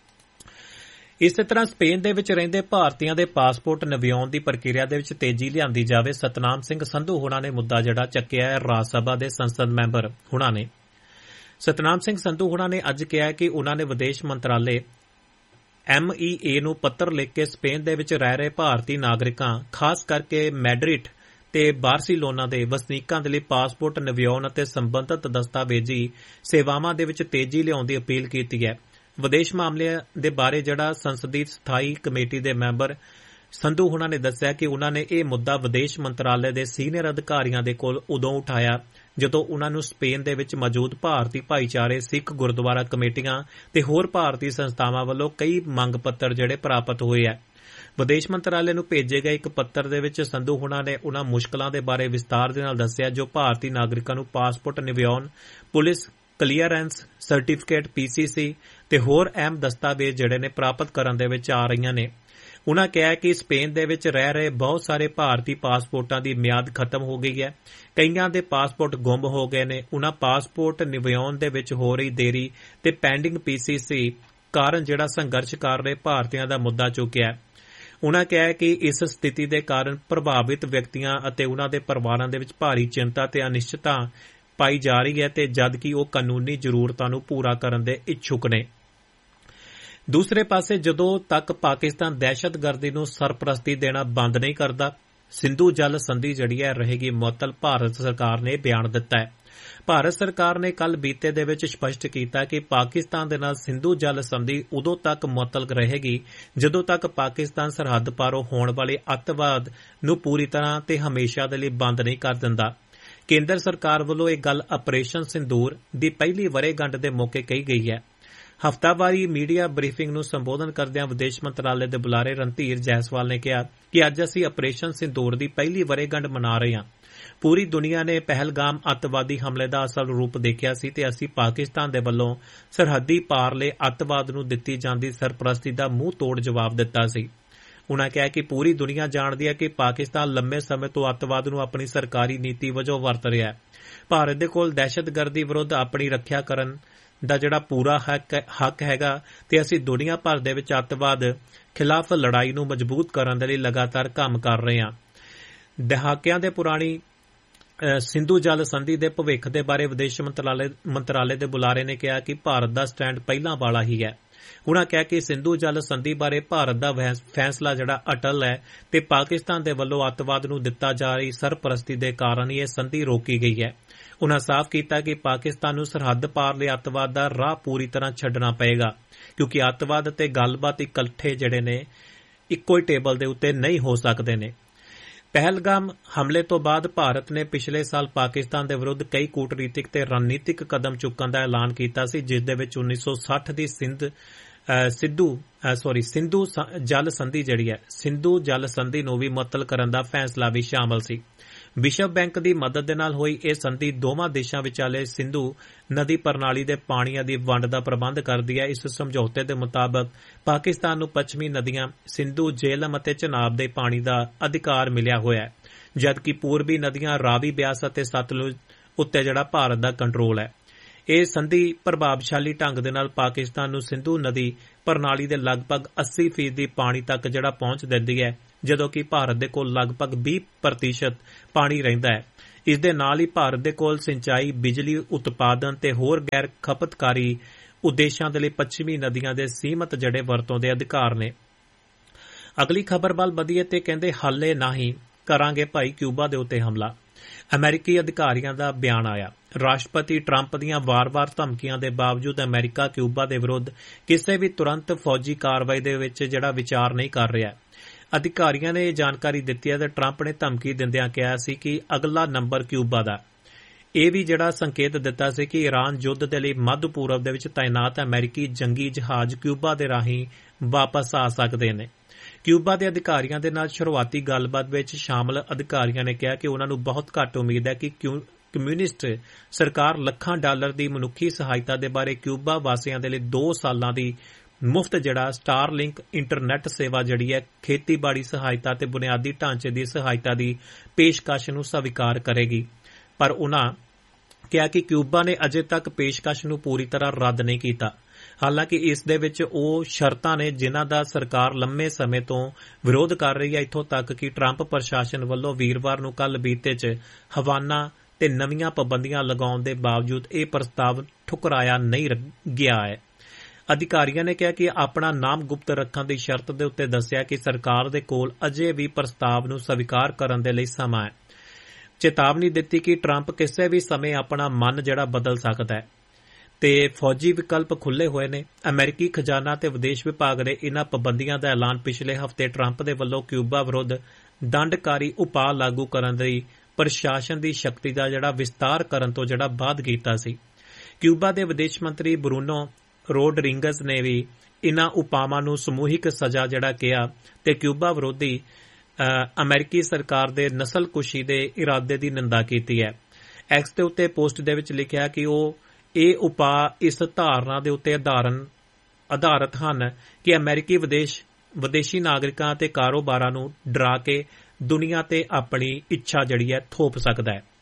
ਇਸੇ ਤਰ੍ਹਾਂ ਸਪੇਨ ਦੇ ਵਿੱਚ ਰਹਿੰਦੇ ਭਾਰਤੀਆਂ ਦੇ ਪਾਸਪੋਰਟ ਨਵਿਆਉਣ ਦੀ ਪ੍ਰਕਿਰਿਆ ਦੇ ਵਿੱਚ ਤੇਜ਼ੀ ਲਿਆਂਦੀ ਜਾਵੇ, ਸਤਨਾਮ ਸਿੰਘ ਸੰਧੂ ਹੁਣਾਂ ਨੇ ਮੁੱਦਾ ਜਿਹੜਾ ਚੱਕਿਆ ਹੈ। ਰਾਜ ਸਭਾ ਦੇ ਸੰਸਦ ਮੈਂਬਰ ਹੁਣਾਂ ਨੇ ਸਤਨਾਮ ਸਿੰਘ ਸੰਧੂ ਹੁਣਾਂ ਨੇ ਅੱਜ ਕਿਹਾ ਕਿ ਉਨ੍ਹਾਂ ਨੇ ਵਿਦੇਸ਼ ਮੰਤਰਾਲੇ ਐਮ ਈ ਏ ਨੂੰ ਪੱਤਰ ਲਿਖ ਕੇ ਸਪੇਨ ਦੇ ਵਿੱਚ ਰਹਿ ਰਹੇ ਭਾਰਤੀ ਨਾਗਰਿਕਾਂ, ਖਾਸ ਕਰਕੇ ਮੈਡਰਿਡ ਤੇ ਬਾਰਸੀਲੋਨਾ ਦੇ ਵਸਨੀਕਾਂ ਦੇ ਲਈ ਪਾਸਪੋਰਟ ਨਵਿਆਉਣ ਅਤੇ ਸੰਬੰਧਿਤ ਦਸਤਾਵੇਜ਼ੀ ਸੇਵਾਵਾਂ ਦੇ ਵਿੱਚ ਤੇਜ਼ੀ ਲਿਆਉਣ ਦੀ ਅਪੀਲ ਕੀਤੀ ਹੈ। ਵਿਦੇਸ਼ ਮਾਮਲਿਆਂ ਦੇ ਬਾਰੇ ਜਿਹੜਾ ਸੰਸਦੀ ਸਥਾਈ ਕਮੇਟੀ ਦੇ ਮੈਂਬਰ ਸੰਧੂ ਹੁਣਾਂ ਨੇ ਦੱਸਿਆ ਕਿ ਉਨ੍ਹਾਂ ਨੇ ਇਹ ਮੁੱਦਾ ਵਿਦੇਸ਼ ਮੰਤਰਾਲੇ ਦੇ ਸੀਨੀਅਰ ਅਧਿਕਾਰੀਆਂ ਦੇ ਕੋਲ ਉਦੋਂ ਉਠਾਇਆ ਜਦੋਂ ਉਨ੍ਹਾਂ ਨੂੰ ਸਪੇਨ ਦੇ ਵਿੱਚ ਮੌਜੂਦ ਭਾਰਤੀ ਭਾਈਚਾਰੇ, ਸਿੱਖ ਗੁਰਦੁਆਰਾ ਕਮੇਟੀਆਂ ਤੇ ਹੋਰ ਭਾਰਤੀ ਸੰਸਥਾਵਾਂ ਵੱਲੋਂ ਕਈ ਮੰਗ ਪੱਤਰ ਜਿਹੜੇ ਪ੍ਰਾਪਤ ਹੋਏ ਹੈ। ਵਿਦੇਸ਼ ਮੰਤਰਾਲੇ ਨੂੰ ਭੇਜੇ ਗਏ ਇੱਕ ਪੱਤਰ ਦੇ ਵਿੱਚ ਸੰਧੂ ਹੁਣਾਂ ਨੇ ਉਨ੍ਹਾਂ ਮੁਸ਼ਕਲਾਂ ਦੇ ਬਾਰੇ ਵਿਸਤਾਰ ਦੇ ਨਾਲ ਦੱਸਿਆ ਜੋ ਭਾਰਤੀ ਨਾਗਰਿਕਾਂ ਨੂੰ ਪਾਸਪੋਰਟ ਨਵਿਆਉਣ, ਪੁਲਿਸ ਕਲੀਅਰੈਂਸ ਸਰਟੀਫਿਕੇਟ ਪੀ ਸੀ ਸੀ ਤੇ ਹੋਰ ਅਹਿਮ ਦਸਤਾਵੇਜ਼ ਜਿਹੜੇ ਨੇ ਪ੍ਰਾਪਤ ਕਰਨ ਦੇ ਵਿੱਚ ਆ ਰਹੀਆਂ ਨੇ। ਉਨ੍ਹਾਂ ਕਿਹਾ ਕਿ ਸਪੇਨ ਦੇ ਵਿੱਚ ਰਹਿ ਰਹੇ ਬਹੁਤ ਸਾਰੇ ਭਾਰਤੀ ਪਾਸਪੋਰਟਾਂ ਦੀ ਮਿਆਦ ਖਤਮ ਹੋ ਗਈ ਹੈ, ਕਈਆਂ ਦੇ ਪਾਸਪੋਰਟ ਗੁੰਮ ਹੋ ਗਏ ਨੇ। ਉਨ੍ਹਾਂ ਪਾਸਪੋਰਟ ਨਵਿਆਉਣ ਦੇ ਵਿੱਚ ਹੋ ਰਹੀ ਦੇਰੀ ਤੇ ਪੈਂਡਿੰਗ ਪੀ ਸੀ ਸੀ ਕਾਰਨ ਜਿਹੜਾ ਸੰਘਰਸ਼ ਕਰ ਰਹੇ ਭਾਰਤੀਆਂ ਦਾ ਮੁੱਦਾ ਚੁੱਕਿਆ। ਉਨ੍ਹਾਂ ਕਿਹਾ ਕਿ ਇਸ ਸਥਿਤੀ ਦੇ ਕਾਰਨ ਪ੍ਰਭਾਵਿਤ ਵਿਅਕਤੀਆਂ ਅਤੇ ਉਨ੍ਹਾਂ ਦੇ ਪਰਿਵਾਰਾਂ ਦੇ ਵਿੱਚ ਭਾਰੀ ਚਿੰਤਾ ਤੇ ਅਨਿਸ਼ਚਿਤਤਾ ਪਾਈ ਜਾ ਰਹੀ ਹੈ ਤੇ ਜਦਕਿ ਉਹ ਕਾਨੂੰਨੀ ਜ਼ਰੂਰਤਾਂ ਨੂੰ ਪੂਰਾ ਕਰਨ ਦੇ ਇੱਛੁਕ ਨੇ। ਦੂਸਰੇ ਪਾਸੇ ਜਦੋਂ ਤੱਕ ਪਾਕਿਸਤਾਨ ਦਹਿਸ਼ਤਗਰਦੀ ਨੂੰ ਸਰਪ੍ਰਸਤੀ ਦੇਣਾ ਬੰਦ ਨਹੀਂ ਕਰਦਾ, ਸਿੰਧੂ ਜਲ ਸੰਧੀ ਜਿਹੜੀ ਹੈ ਰਹੇਗੀ ਮੁਅੱਤਲ, ਭਾਰਤ ਸਰਕਾਰ ਨੇ ਬਿਆਨ ਦਿੱਤਾ ਹੈ। ਭਾਰਤ ਸਰਕਾਰ ਨੇ ਕੱਲ ਬੀਤੇ ਦੇ ਵਿੱਚ ਸਪਸ਼ਟ ਕੀਤਾ ਕਿ ਪਾਕਿਸਤਾਨ ਦੇ ਨਾਲ ਸਿੰਧੂ ਜਲ ਸੰਧੀ ਉਦੋਂ ਤੱਕ ਮੁਅੱਤਲ ਰਹੇਗੀ ਜਦੋਂ ਤੱਕ ਪਾਕਿਸਤਾਨ ਸਰਹੱਦ ਪਾਰੋਂ ਹੋਣ ਵਾਲੇ ਅੱਤਵਾਦ ਨੂੰ ਪੂਰੀ ਤਰ੍ਹਾਂ ਤੇ ਹਮੇਸ਼ਾ ਦੇ ਲਈ ਬੰਦ ਨਹੀਂ ਕਰ ਦਿੰਦਾ। ਕੇਂਦਰ ਸਰਕਾਰ ਵੱਲੋਂ ਇਹ ਗੱਲ ਆਪਰੇਸ਼ਨ ਸਿੰਦੂਰ ਦੀ ਪਹਿਲੀ ਵਰ੍ਹੇਗੰਢ ਦੇ ਮੌਕੇ ਕਹੀ ਗਈ ਹੈ। ਹਫ਼ਤਾਵਾਰੀ ਮੀਡੀਆ ਬਰੀਫਿੰਗ ਨੂੰ ਸੰਬੋਧਨ ਕਰਦਿਆਂ ਵਿਦੇਸ਼ ਮੰਤਰਾਲੇ ਦੇ ਬੁਲਾਰੇ ਰਣਧੀਰ ਜੈਸਵਾਲ ਨੇ ਕਿਹਾ ਕਿ ਅੱਜ ਅਸੀਂ ਆਪਰੇਸ਼ਨ ਸਿੰਦੂਰ ਦੀ ਪਹਿਲੀ ਵਰ੍ਹੇਗੰਢ ਮਨਾ ਰਹੇ ਹਾਂ। ਪੂਰੀ ਦੁਨੀਆ ਨੇ ਪਹਿਲਗਾਮ ਅੱਤਵਾਦੀ ਹਮਲੇ ਦਾ ਅਸਲ ਰੂਪ ਦੇਖਿਆ ਸੀ ਤੇ ਅਸੀਂ ਪਾਕਿਸਤਾਨ ਦੇ ਵੱਲੋਂ ਸਰਹੱਦੀ ਪਾਰਲੇ ਅੱਤਵਾਦ ਨੂੰ ਦਿੱਤੀ ਜਾਂਦੀ ਸਰਪ੍ਰਸਤੀ ਦਾ ਮੂੰਹ ਤੋੜ ਜਵਾਬ ਦਿੱਤਾ ਸੀ। ਉਨ੍ਹਾਂ ਕਿਹਾ ਕਿ ਪੂਰੀ ਦੁਨੀਆ ਜਾਣਦੀ ਹੈ ਕਿ ਪਾਕਿਸਤਾਨ ਲੰਮੇ ਸਮੇਂ ਤੋਂ ਅੱਤਵਾਦ ਨੂੰ ਆਪਣੀ ਸਰਕਾਰੀ ਨੀਤੀ ਵਜੋਂ ਵਰਤ ਰਿਹਾ ਹੈ। ਭਾਰਤ ਦੇ ਕੋਲ ਦਹਿਸ਼ਤਗਰਦੀ ਵਿਰੁੱਧ ਆਪਣੀ ਰੱਖਿਆ ਕਰਨ ਦਾ ਜਿਹੜਾ ਪੂਰਾ ਹੱਕ ਹੈਗਾ ਤੇ ਅਸੀਂ ਦੁਨੀਆ ਭਰ ਦੇ ਵਿੱਚ ਅੱਤਵਾਦ ਖਿਲਾਫ ਲੜਾਈ ਨੂੰ ਮਜ਼ਬੂਤ ਕਰਨ ਦੇ ਲਈ ਲਗਾਤਾਰ ਕੰਮ ਕਰ ਰਹੇ ਹਾਂ। ਦਹਾਕਿਆਂ ਦੇ ਪੁਰਾਣੀ ਸਿੰਧੂ ਜਲ ਸੰਧੀ ਦੇ ਭਵਿੱਖ ਦੇ ਬਾਰੇ ਵਿਦੇਸ਼ ਮੰਤਰਾਲੇ ਮੰਤਰਾਲੇ ਦੇ ਬੁਲਾਰੇ ਨੇ ਕਿਹਾ ਕਿ ਭਾਰਤ ਦਾ ਸਟੈਂਡ ਪਹਿਲਾਂ ਵਾਲਾ ਹੀ ਹੈ। ਉਨ੍ਹਾਂ ਕਿਹਾ ਕਿ ਸਿੰਧੂ ਜਲ ਸੰਧੀ ਬਾਰੇ ਭਾਰਤ ਦਾ ਫੈਸਲਾ ਜਿਹੜਾ ਅਟਲ ਹੈ ਤੇ ਪਾਕਿਸਤਾਨ ਦੇ ਵੱਲੋਂ ਅੱਤਵਾਦ ਨੂੰ ਦਿੱਤਾ ਜਾ ਰਹੀ ਸਰਪ੍ਰਸਤੀ ਦੇ ਕਾਰਨ ਹੀ ਇਹ ਸੰਧੀ ਰੋਕੀ ਗਈ ਹੈ। ਉਨ੍ਹਾਂ ਸਾਫ਼ ਕੀਤਾ ਕਿ ਪਾਕਿਸਤਾਨ ਨੂੰ ਸਰਹੱਦ ਪਾਰਲੇ ਅੱਤਵਾਦ ਦਾ ਰਾਹ ਪੂਰੀ ਤਰ੍ਹਾਂ ਛੱਡਣਾ ਪਏਗਾ ਕਿਉਂਕਿ ਅੱਤਵਾਦ ਅਤੇ ਗੱਲਬਾਤ ਇਕੱਠੇ ਜਿਹੜੇ ਨੇ ਇੱਕੋ ਹੀ ਟੇਬਲ ਦੇ ਉੱਤੇ ਨਹੀਂ ਹੋ ਸਕਦੇ ਨੇ। ਪਹਿਲਗਾਮ ਹਮਲੇ ਤੋਂ ਬਾਅਦ ਭਾਰਤ ਨੇ ਪਿਛਲੇ ਸਾਲ ਪਾਕਿਸਤਾਨ ਦੇ ਵਿਰੁੱਧ ਕਈ ਕੂਟਨੀਤਿਕ ਤੇ ਰਣਨੀਤਿਕ ਕਦਮ ਚੁੱਕਣ ਦਾ ਐਲਾਨ ਕੀਤਾ ਸੀ, ਜਿਸ ਦੇ ਵਿੱਚ ਉੱਨੀ ਸੌ ਸੱਠ ਦੀ ਸਿੰਧ ਸਿੱਧੂ ਸੌਰੀ ਸਿੰਧੂ ਜਲ ਸੰਧੀ ਜਿਹੜੀ ਹੈ ਸਿੰਧੂ ਜਲ ਸੰਧੀ ਨੂੰ ਵੀ ਮੁਅੱਤਲ ਕਰਨ ਦਾ ਫੈਸਲਾ ਵੀ ਸ਼ਾਮਲ ਸੀ। ਵਿਸ਼ਵ ਬੈਂਕ ਦੀ ਮਦਦ ਦੇ ਨਾਲ ਹੋਈ ਇਹ ਸੰਧੀ ਦੋਵਾਂ ਦੇਸ਼ਾਂ ਵਿਚਾਲੇ ਸਿੰਧੂ ਨਦੀ ਪ੍ਰਣਾਲੀ ਦੇ ਪਾਣੀਆਂ ਦੀ ਵੰਡ ਦਾ ਪ੍ਰਬੰਧ ਕਰਦੀ ਹੈ। ਇਸ ਸਮਝੌਤੇ ਦੇ ਮੁਤਾਬਕ ਪਾਕਿਸਤਾਨ ਨੂੰ ਪੱਛਮੀ ਨਦੀਆਂ ਸਿੰਧੂ, ਜੇਹਲਮ ਅਤੇ ਚਨਾਬ ਦੇ ਪਾਣੀ ਦਾ ਅਧਿਕਾਰ ਮਿਲਿਆ ਹੋਇਆ ਹੈ, ਜਦਕਿ ਪੂਰਬੀ ਨਦੀਆਂ ਰਾਵੀ, ਬਿਆਸ ਅਤੇ ਸਤਲੁਜ ਉੱਤੇ ਜਿਹੜਾ ਭਾਰਤ ਦਾ ਕੰਟਰੋਲ ਹੈ। ਇਹ ਸੰਧੀ ਪ੍ਰਭਾਵਸ਼ਾਲੀ ਢੰਗ ਦੇ ਨਾਲ ਪਾਕਿਸਤਾਨ ਨੂੰ ਸਿੰਧੂ ਨਦੀ ਪ੍ਰਣਾਲੀ ਦੇ ਲਗਭਗ ਅੱਸੀ ਫੀਸਦੀ ਪਾਣੀ ਤੱਕ ਜਿਹੜਾ ਪਹੁੰਚ ਦਿੰਦੀ ਹੈ, ਜਦੋਂ ਕਿ ਭਾਰਤ ਦੇ ਕੋਲ ਲਗਭਗ ਵੀਹ ਪ੍ਰਤੀਸ਼ਤ ਪਾਣੀ ਰਹਿੰਦਾ ਹੈ। ਇਸ ਦੇ ਨਾਲ ਹੀ ਭਾਰਤ ਦੇ ਕੋਲ ਸਿੰਚਾਈ, ਬਿਜਲੀ ਉਤਪਾਦਨ ਤੇ ਹੋਰ ਗੈਰ ਖਪਤਕਾਰੀ ਉਦੇਸ਼ਾਂ ਦੇ ਲਈ ਪੱਛਮੀ ਨਦੀਆਂ ਦੇ ਸੀਮਤ ਜਿਹੜੇ ਵਰਤੋਂ ਦੇ ਅਧਿਕਾਰ ਨੇ। ਅਗਲੀ ਖਬਰ ਵੱਲ ਵਧੀਏ ਤੇ ਕਹਿੰਦੇ ਹਾਲੇ ਨਹੀਂ ਕਰਾਂਗੇ ਭਾਈ ਕਿਊਬਾ ਦੇ ਉੱਤੇ ਹਮਲਾ। ਅਮਰੀਕੀ ਅਧਿਕਾਰੀਆਂ ਦਾ ਬਿਆਨ ਆਇਆ। ਰਾਸ਼ਟਰਪਤੀ ਟਰੰਪ ਦੀਆਂ ਵਾਰ-ਵਾਰ ਧਮਕੀਆਂ ਦੇ ਬਾਵਜੂਦ ਅਮਰੀਕਾ ਕਿਊਬਾ ਦੇ ਵਿਰੁੱਧ ਕਿਸੇ ਵੀ ਤੁਰੰਤ ਫੌਜੀ ਕਾਰਵਾਈ ਦੇ ਵਿੱਚ ਜਿਹੜਾ ਵਿਚਾਰ ਨਹੀਂ ਕਰ ਰਿਹਾ। ਅਧਿਕਾਰੀਆਂ ਨੇ ਇਹ ਜਾਣਕਾਰੀ ਦਿੱਤੀ ਹੈ ਤੇ ਟਰੰਪ ਨੇ ਧਮਕੀ ਦਿੰਦਿਆਂ ਕਿਹਾ ਸੀ ਕਿ ਅਗਲਾ ਨੰਬਰ ਕਿਊਬਾ ਦਾ। ਇਹ ਵੀ ਜਿਹੜਾ ਸੰਕੇਤ ਦਿੱਤਾ ਸੀ ਕਿ ਈਰਾਨ ਯੁੱਧ ਦੇ ਲਈ ਮੱਧ ਪੂਰਬ ਦੇ ਵਿੱਚ ਤਾਇਨਾਤ ਅਮਰੀਕੀ ਜੰਗੀ ਜਹਾਜ਼ ਕਿਊਬਾ ਦੇ ਰਾਹੀਂ ਵਾਪਸ ਆ ਸਕਦੇ ਨੇ। ਕਿਊਬਾ ਦੇ ਅਧਿਕਾਰੀਆਂ ਦੇ ਨਾਲ ਸ਼ੁਰੂਆਤੀ ਗੱਲਬਾਤ ਵਿੱਚ ਸ਼ਾਮਲ ਅਧਿਕਾਰੀਆਂ ਨੇ ਕਿਹਾ ਕਿ ਉਨ੍ਹਾਂ ਨੂੰ ਬਹੁਤ ਘੱਟ ਉਮੀਦ ਹੈ ਕਿ ਕਮਿਊਨਿਸਟ ਸਰਕਾਰ ਲੱਖਾਂ ਡਾਲਰ ਦੀ ਮਨੁੱਖੀ ਸਹਾਇਤਾ ਦੇ ਬਾਰੇ ਕਿਊਬਾ ਵਾਸੀਆਂ ਦੇ ਲਈ ਦੋ ਸਾਲਾਂ ਦੀ ਮੁਫਤ ਜਿਹੜਾ ਸਟਾਰਲਿੰਕ ਇੰਟਰਨੈਟ ਸੇਵਾ ਜਿਹੜੀ ਹੈ, ਖੇਤੀਬਾੜੀ ਸਹਾਇਤਾ ਤੇ ਬੁਨਿਆਦੀ ਢਾਂਚੇ ਦੀ ਸਹਾਇਤਾ ਦੀ ਪੇਸ਼ਕਸ਼ ਨੂੰ ਸਵੀਕਾਰ ਕਰੇਗੀ। ਪਰ ਉਨ੍ਹਾਂ ਕਿਹਾ ਕਿ ਕਿਊਬਾ ਨੇ ਅਜੇ ਤੱਕ ਪੇਸ਼ਕਸ਼ ਨੂੰ ਪੂਰੀ ਤਰ੍ਹਾਂ ਰੱਦ ਨਹੀਂ ਕੀਤਾ। ਹਾਲਾਂਕਿ ਇਸ ਦੇ ਵਿੱਚ ਉਹ ਸ਼ਰਤਾਂ ਨੇ ਜਿਨ੍ਹਾਂ ਦਾ ਸਰਕਾਰ ਲੰਮੇ ਸਮੇਂ ਤੋਂ ਵਿਰੋਧ ਕਰ ਰਹੀ ਹੈ, ਇੱਥੋਂ ਤੱਕ ਕਿ ਟਰੰਪ ਪ੍ਰਸ਼ਾਸਨ ਵੱਲੋਂ ਵੀਰਵਾਰ ਨੂੰ ਕੱਲ੍ਹ ਬੀਤੇ 'ਚ ਹਵਾਨਾ ਤੇ ਨਵੀਆਂ ਪਾਬੰਦੀਆਂ ਲਗਾਉਣ ਦੇ ਬਾਵਜੂਦ ਇਹ ਪ੍ਰਸਤਾਵ ਠੁਕਰਾਇਆ ਨਹੀਂ ਗਿਆ ਹੈ। ਅਧਿਕਾਰੀਆਂ ਨੇ ਕਿਹਾ ਕਿ ਆਪਣਾ ਨਾਮ ਗੁਪਤ ਰੱਖਣ ਦੀ ਸ਼ਰਤ ਦੇ ਉੱਤੇ ਦੱਸਿਆ ਕਿ ਸਰਕਾਰ ਦੇ ਕੋਲ ਅਜੇ ਵੀ ਪ੍ਰਸਤਾਵ ਨੂੰ ਸਵੀਕਾਰ ਕਰਨ ਦੇ ਲਈ ਸਮਾਂ ਹੈ। ਚੇਤਾਵਨੀ ਦਿੱਤੀ ਕਿ ਟਰੰਪ ਕਿਸੇ ਵੀ ਸਮੇਂ ਆਪਣਾ ਮਨ ਜਿਹੜਾ ਬਦਲ ਸਕਦਾ ਹੈ ਤੇ ਫੌਜੀ ਵਿਕਲਪ ਖੁੱਲ੍ਹੇ ਹੋਏ ਨੇ। ਅਮਰੀਕੀ ਖਜ਼ਾਨਾ ਤੇ ਵਿਦੇਸ਼ ਵਿਭਾਗ ਨੇ ਇਨ੍ਹਾਂ ਪਾਬੰਦੀਆਂ ਦਾ ਐਲਾਨ ਪਿਛਲੇ ਹਫ਼ਤੇ ਟਰੰਪ ਦੇ ਵੱਲੋਂ ਕਿਊਬਾ ਵਿਰੁੱਧ ਦੰਡਕਾਰੀ ਉਪਾਅ ਲਾਗੂ ਕਰਨ ਲਈ ਪ੍ਰਸ਼ਾਸਨ ਦੀ ਸ਼ਕਤੀ ਦਾ ਜਿਹੜਾ ਵਿਸਤਾਰ ਕਰਨ ਤੋਂ ਜਿਹੜਾ ਬਾਅਦ ਕੀਤਾ ਸੀ। ਕਿਊਬਾ ਦੇ ਵਿਦੇਸ਼ ਮੰਤਰੀ ਬਰੂਨੋ ਰੋਡਰਿੰਗਜ਼ ਨੇ ਵੀ ਇਨ੍ਹਾਂ ਉਪਾਵਾਂ ਨੂੰ ਸਮੂਹਿਕ ਸਜ਼ਾ ਜਿਹੜਾ ਕਿਹਾ ਤੇ ਕਿਊਬਾ ਵਿਰੋਧੀ ਅਮਰੀਕੀ ਸਰਕਾਰ ਦੇ ਨਸਲਕੁਸ਼ੀ ਦੇ ਇਰਾਦੇ ਦੀ ਨਿੰਦਾ ਕੀਤੀ ਹੈ। ਐਕਸ ਦੇ ਉੱਤੇ ਪੋਸਟ ਦੇ ਵਿੱਚ ਲਿਖਿਆ ਕਿ ਉਹ ਇਹ ਉਪਾਅ ਇਸ ਧਾਰਨਾ ਦੇ ਉੱਤੇ ਆਧਾਰਿਤ ਹਨ ਕਿ ਅਮਰੀਕੀ ਵਿਦੇਸ਼ ਵਿਦੇਸ਼ੀ ਨਾਗਰਿਕਾਂ ਅਤੇ ਕਾਰੋਬਾਰਾਂ ਨੂੰ ਡਰਾ ਕੇ ਦੁਨੀਆ ਤੇ ਆਪਣੀ ਇੱਛਾ ਜਿਹੜੀ ਹੈ ਥੋਪ ਸਕਦਾ ਹੈ।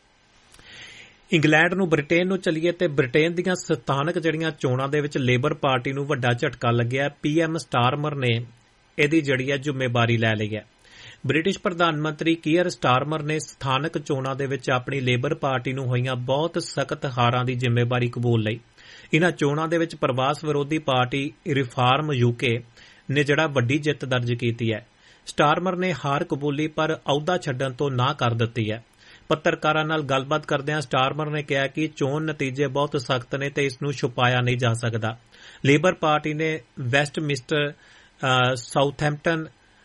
ਇੰਗਲੈਂਡ ਨੂੰ ਬ੍ਰਿਟੇਨ ਨੂੰ ਚਲੀਏ ਤੇ ਬ੍ਰਿਟੇਨ ਦੀਆਂ ਸਥਾਨਕ ਜਿਹੜੀਆਂ ਚੋਣਾਂ ਦੇ ਵਿੱਚ ਲੇਬਰ ਪਾਰਟੀ ਨੂੰ ਵੱਡਾ ਝਟਕਾ ਲੱਗਿਆ। ਪੀ ਐਮ ਸਟਾਰਮਰ ਨੇ ਇਹਦੀ ਜਿਹੜੀ ਹੈ ਜ਼ਿੰਮੇਵਾਰੀ ਲੈ ਲਈ ਹੈ। ਬ੍ਰਿਟਿਸ਼ ਪ੍ਰਧਾਨ ਮੰਤਰੀ ਕੀਅਰ ਸਟਾਰਮਰ ਨੇ ਸਥਾਨਕ ਚੋਣਾਂ ਦੇ ਵਿੱਚ ਆਪਣੀ ਲੇਬਰ ਪਾਰਟੀ ਨੂੰ ਹੋਈਆਂ ਬਹੁਤ ਸਖਤ ਹਾਰਾਂ ਦੀ ਜ਼ਿੰਮੇਵਾਰੀ ਕਬੂਲ ਲਈ। ਇਨ੍ਹਾਂ ਚੋਣਾਂ ਦੇ ਵਿੱਚ ਪ੍ਰਵਾਸ ਵਿਰੋਧੀ ਪਾਰਟੀ ਰਿਫਾਰਮ ਯੂਕੇ ਨੇ ਜਿਹੜਾ ਵੱਡੀ ਜਿੱਤ ਦਰਜ ਕੀਤੀ ਹੈ। ਸਟਾਰਮਰ ਨੇ ਹਾਰ ਕਬੂਲੀ ਪਰ ਅਹੁਦਾ ਛੱਡਣ ਤੋਂ ਨਾਂਹ ਕਰ ਦਿੱਤੀ ਹੈ। ਪੱਤਰਕਾਰਾਂ ਨਾਲ ਗੱਲਬਾਤ ਕਰਦਿਆਂ ਸਟਾਰਮਰ ਨੇ ਕਿਹਾ ਕਿ ਚੋਣ ਨਤੀਜੇ ਬਹੁਤ ਸਖਤ ਨੇ ਤੇ ਇਸ ਨੂੰ ਛੁਪਾਇਆ ਨਹੀਂ ਜਾ ਸਕਦਾ। ਲੇਬਰ ਪਾਰਟੀ ਨੇ ਵੈਸਟਮਿੰਸਟਰ, ਸਾਊਥਹੈਂਪਟਨ,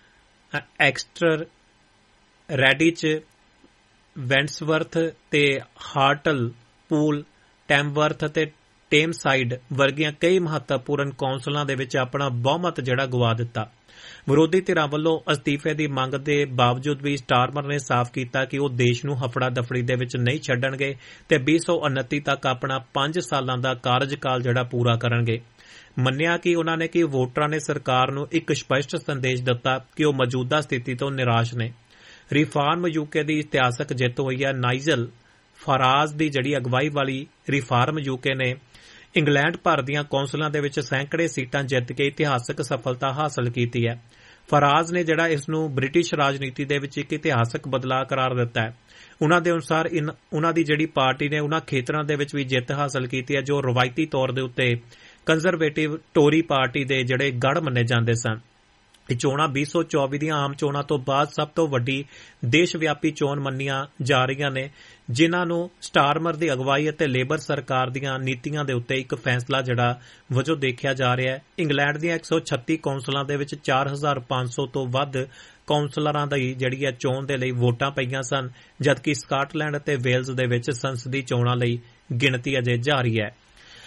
ਐਕਸਟਰ, ਰੈਡਿਚ, ਵੈਂਟਸਵਰਥ ਤੇ ਹਾਰਟਲ ਪੂਲ, ਟੈਮਵਰਥ ਤੇ ਟੇਮਸਾਈਡ ਵਰਗੀਆਂ ਕਈ ਮਹੱਤਵਪੂਰਨ ਕੌਂਸਲਾਂ ਦੇ ਵਿੱਚ ਆਪਣਾ ਬਹੁਮਤ ਜਿਹੜਾ ਗਵਾ ਦਿੱਤਾ। ਵਿਰੋਧੀ ਧਿਰਾਂ ਵੱਲੋਂ ਅਸਤੀਫੇ ਦੀ ਮੰਗ ਦੇ ਬਾਵਜੂਦ ਵੀ ਸਟਾਰਮਰ ਨੇ ਸਾਫ਼ ਕੀਤਾ ਕਿ ਉਹ ਦੇਸ਼ ਨੂੰ ਹਫੜਾ ਦਫੜੀ ਦੇ ਵਿੱਚ ਨਹੀਂ ਛੱਡਣਗੇ ਤੇ ਵੀਹ ਸੌ ਉਨੱਤੀ ਤੱਕ ਆਪਣਾ ਪੰਜ ਸਾਲਾਂ ਦਾ ਕਾਰਜਕਾਲ ਜਿਹੜਾ ਪੂਰਾ ਕਰਨਗੇ। ਮੰਨਿਆ ਕਿ ਉਨ੍ਹਾਂ ਨੇ ਕਿ ਵੋਟਰਾਂ ਨੇ ਸਰਕਾਰ ਨੂੰ ਇੱਕ ਸਪਸ਼ਟ ਸੰਦੇਸ਼ ਦਿੱਤਾ ਕਿ ਉਹ ਮੌਜੂਦਾ ਸਥਿਤੀ ਤੋਂ ਨਿਰਾਸ਼ ਨੇ। ਰਿਫਾਰਮ ਯੂਕੇ ਦੀ ਇਤਿਹਾਸਕ ਜਿੱਤ ਹੋਈ ਹੈ। ਨਾਈਜਲ ਫਰਾਜ਼ ਦੀ ਜਿਹੜੀ ਅਗਵਾਈ ਵਾਲੀ ਰਿਫਾਰਮ ਯੂਕੇ ਨੇ ਇੰਗਲੈਂਡ ਭਰ ਦੀਆਂ ਕੌਂਸਲਾਂ ਦੇ ਵਿੱਚ ਸੈਂਕੜੇ ਸੀਟਾਂ ਜਿੱਤ ਕੇ ਇਤਿਹਾਸਕ ਸਫਲਤਾ ਹਾਸਲ ਕੀਤੀ ਹੈ। ਫਰਾਜ਼ ਨੇ ਜਿਹੜਾ ਇਸ ਨੂੰ ਬ੍ਰਿਟਿਸ਼ ਰਾਜਨੀਤੀ ਦੇ ਵਿੱਚ ਇੱਕ ਇਤਿਹਾਸਕ ਬਦਲਾਅ ਕਰਾਰ ਦਿੱਤਾ ਹੈ। ਉਨ੍ਹਾਂ ਦੇ ਅਨੁਸਾਰ ਉਨ੍ਹਾਂ ਦੀ ਜਿਹੜੀ ਪਾਰਟੀ ਨੇ ਉਨ੍ਹਾਂ ਖੇਤਰਾਂ ਦੇ ਵਿੱਚ ਵੀ ਜਿੱਤ ਹਾਸਲ ਕੀਤੀ ਹੈ ਜੋ ਰਵਾਇਤੀ ਤੌਰ ਦੇ ਉੱਤੇ ਕੰਜ਼ਰਵੇਟਿਵ ਟੋਰੀ ਪਾਰਟੀ ਦੇ ਜਿਹੜੇ ਗੜ੍ਹ ਮੰਨੇ ਜਾਂਦੇ ਸਨ। ਇਹ ਚੋਣਾਂ ਵੀਹ ਸੌ ਚੌਵੀ ਦੀਆਂ ਆਮ ਚੋਣਾਂ ਤੋਂ ਬਾਅਦ ਸਭ ਤੋਂ ਵੱਡੀ ਦੇਸ਼ ਵਿਆਪੀ ਚੋਣ ਮੰਨੀਆਂ ਜਾ ਰਹੀਆਂ ਨੇ, ਜਿਨ੍ਹਾਂ ਨੂੰ ਸਟਾਰਮਰ ਦੀ ਅਗਵਾਈ ਅਤੇ ਲੇਬਰ ਸਰਕਾਰ ਦੀਆਂ ਨੀਤੀਆਂ ਦੇ ਉੱਤੇ ਇੱਕ ਫੈਸਲਾ ਜਿਹੜਾ ਵਜੋਂ ਦੇਖਿਆ ਜਾ ਰਿਹਾ ਹੈ। ਇੰਗਲੈਂਡ ਦੀਆਂ ਇੱਕ ਸੌ ਛੱਤੀ ਕੌਂਸਲਾਂ ਦੇ ਵਿੱਚ ਚਾਰ ਹਜ਼ਾਰ ਪੰਜ ਸੌ ਤੋਂ ਵੱਧ ਕੌਂਸਲਰਾਂ ਦੀ ਜਿਹੜੀ ਹੈ ਚੋਣ ਦੇ ਲਈ ਵੋਟਾਂ ਪਈਆਂ ਸਨ, ਜਦਕਿ ਸਕਾਟਲੈਂਡ ਅਤੇ ਵੇਲਜ਼ ਦੇ ਵਿੱਚ ਸੰਸਦੀ ਚੋਣਾਂ ਲਈ ਗਿਣਤੀ ਅਜੇ ਜਾਰੀ ਹੈ।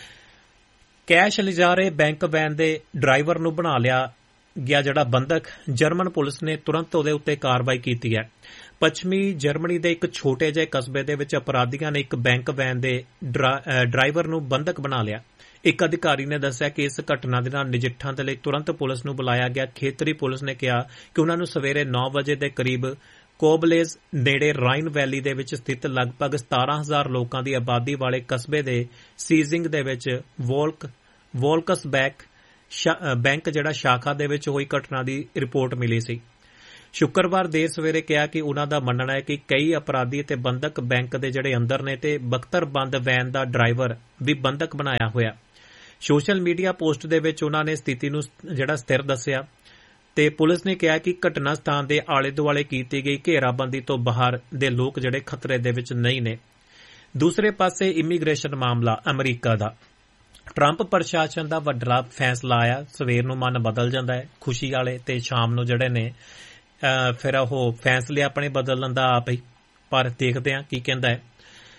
ਕੈਸ਼ ਲਿਜਾ ਰਹੇ ਬੈਂਕ ਵੈਨ ਦੇ ਡਰਾਈਵਰ ਨੂੰ ਬਣਾ ਲਿਆ ਗਿਆ ਜਿਹੜਾ ਬੰਦਕ, ਜਰਮਨ ਪੁਲਿਸ ਨੇ ਤੁਰੰਤ ਉਹਦੇ ਉੱਤੇ ਕਾਰਵਾਈ ਕੀਤੀ ਹੈ। ਪੱਛਮੀ ਜਰਮਨੀ ਦੇ ਇੱਕ ਛੋਟੇ ਜਿਹੇ ਕਸਬੇ ਦੇ ਵਿੱਚ ਅਪਰਾਧੀਆਂ ਨੇ ਇੱਕ ਬੈਂਕ ਵੈਨ ਦੇ ਡਰਾਈਵਰ ਨੂੰ ਬੰਦਕ ਬਣਾ ਲਿਆ। ਇੱਕ ਅਧਿਕਾਰੀ ਨੇ ਦੱਸਿਆ ਕਿ ਇਸ ਘਟਨਾ ਦੇ ਨਾਲ ਨਜਿੱਠਣ ਦੇ ਲਈ ਤੁਰੰਤ ਪੁਲਿਸ ਨੂੰ ਬੁਲਾਇਆ ਗਿਆ। ਖੇਤਰੀ ਪੁਲਿਸ ਨੇ ਕਿਹਾ ਕਿ ਉਨ੍ਹਾਂ ਨੂੰ ਸਵੇਰੇ ਨੌ ਵਜੇ ਦੇ ਕਰੀਬ ਕੋਬਲੇਜ਼ ਨੇੜੇ ਰਾਈਨ ਵੈਲੀ ਦੇ ਵਿੱਚ ਸਥਿਤ ਲਗਭਗ ਸਤਾਰਾਂ ਹਜ਼ਾਰ ਲੋਕਾਂ ਦੀ ਆਬਾਦੀ ਵਾਲੇ ਕਸਬੇ ਦੇ ਸੀਜ਼ਿੰਗ ਦੇ ਵਿੱਚ ਵੋਲਕ ਵੋਲਕਸ ਬੈਕ ਬੈਂਕ ਜਿਹੜਾ ਸ਼ਾਖਾ ਦੇ ਵਿੱਚ ਹੋਈ ਘਟਨਾ ਦੀ ਰਿਪੋਰਟ ਮਿਲੀ ਸੀ। ਸ਼ੁੱਕਰਵਾਰ ਦੇਰ ਸਵੇਰੇ ਕਿਹਾ ਕਿ ਉਨ੍ਹਾਂ ਦਾ ਮੰਨਣਾ ਹੈ ਕਿ ਕਈ ਅਪਰਾਧੀ ਅਤੇ ਬੰਧਕ ਬੈਂਕ ਦੇ ਜਿਹੜੇ ਅੰਦਰ ਨੇ ਤੇ ਬਖਤਰਬੰਦ ਵੈਨ ਦਾ ਡਰਾਈਵਰ ਵੀ ਬੰਧਕ ਬਣਾਇਆ ਹੋਇਆ। ਸੋਸ਼ਲ ਮੀਡੀਆ ਪੋਸਟ ਦੇ ਵਿੱਚ ਉਨ੍ਹਾਂ ਨੇ ਸਥਿਤੀ ਨੂੰ ਜਿਹੜਾ ਸਥਿਰ ਦੱਸਿਆ ਤੇ ਪੁਲਿਸ ਨੇ ਕਿਹਾ ਕਿ ਘਟਨਾ ਸਥਾਨ ਦੇ ਆਲੇ ਦੁਆਲੇ ਕੀਤੀ ਗਈ ਘੇਰਾਬੰਦੀ ਤੋਂ ਬਾਹਰ ਦੇ ਲੋਕ ਜਿਹੜੇ ਖਤਰੇ ਦੇ ਵਿੱਚ ਨਹੀਂ ਨੇ। ਦੂਸਰੇ ਪਾਸੇ ਇਮੀਗ੍ਰੇਸ਼ਨ ਮਾਮਲਾ ਅਮਰੀਕਾ ਦਾ ਟਰੰਪ ਪ੍ਰਸ਼ਾਸਨ ਦਾ ਵੱਡਾ ਫੈਸਲਾ ਆਇਆ। ਸਵੇਰ ਨੂੰ ਮਨ ਬਦਲ ਜਾਂਦਾ ਹੈ ਖੁਸ਼ੀ ਵਾਲੇ ਤੇ ਸ਼ਾਮ ਨੂੰ ਜਿਹੜੇ ਨੇ ਫਿਰ ਉਹ ਫੈਸਲੇ ਆਪਣੇ ਬਦਲ ਲੈਂਦਾ ਆਪ ਹੀ। ਪਰ ਦੇਖਦੇ ਹਾਂ ਕੀ ਕਹਿੰਦਾ ਹੈ।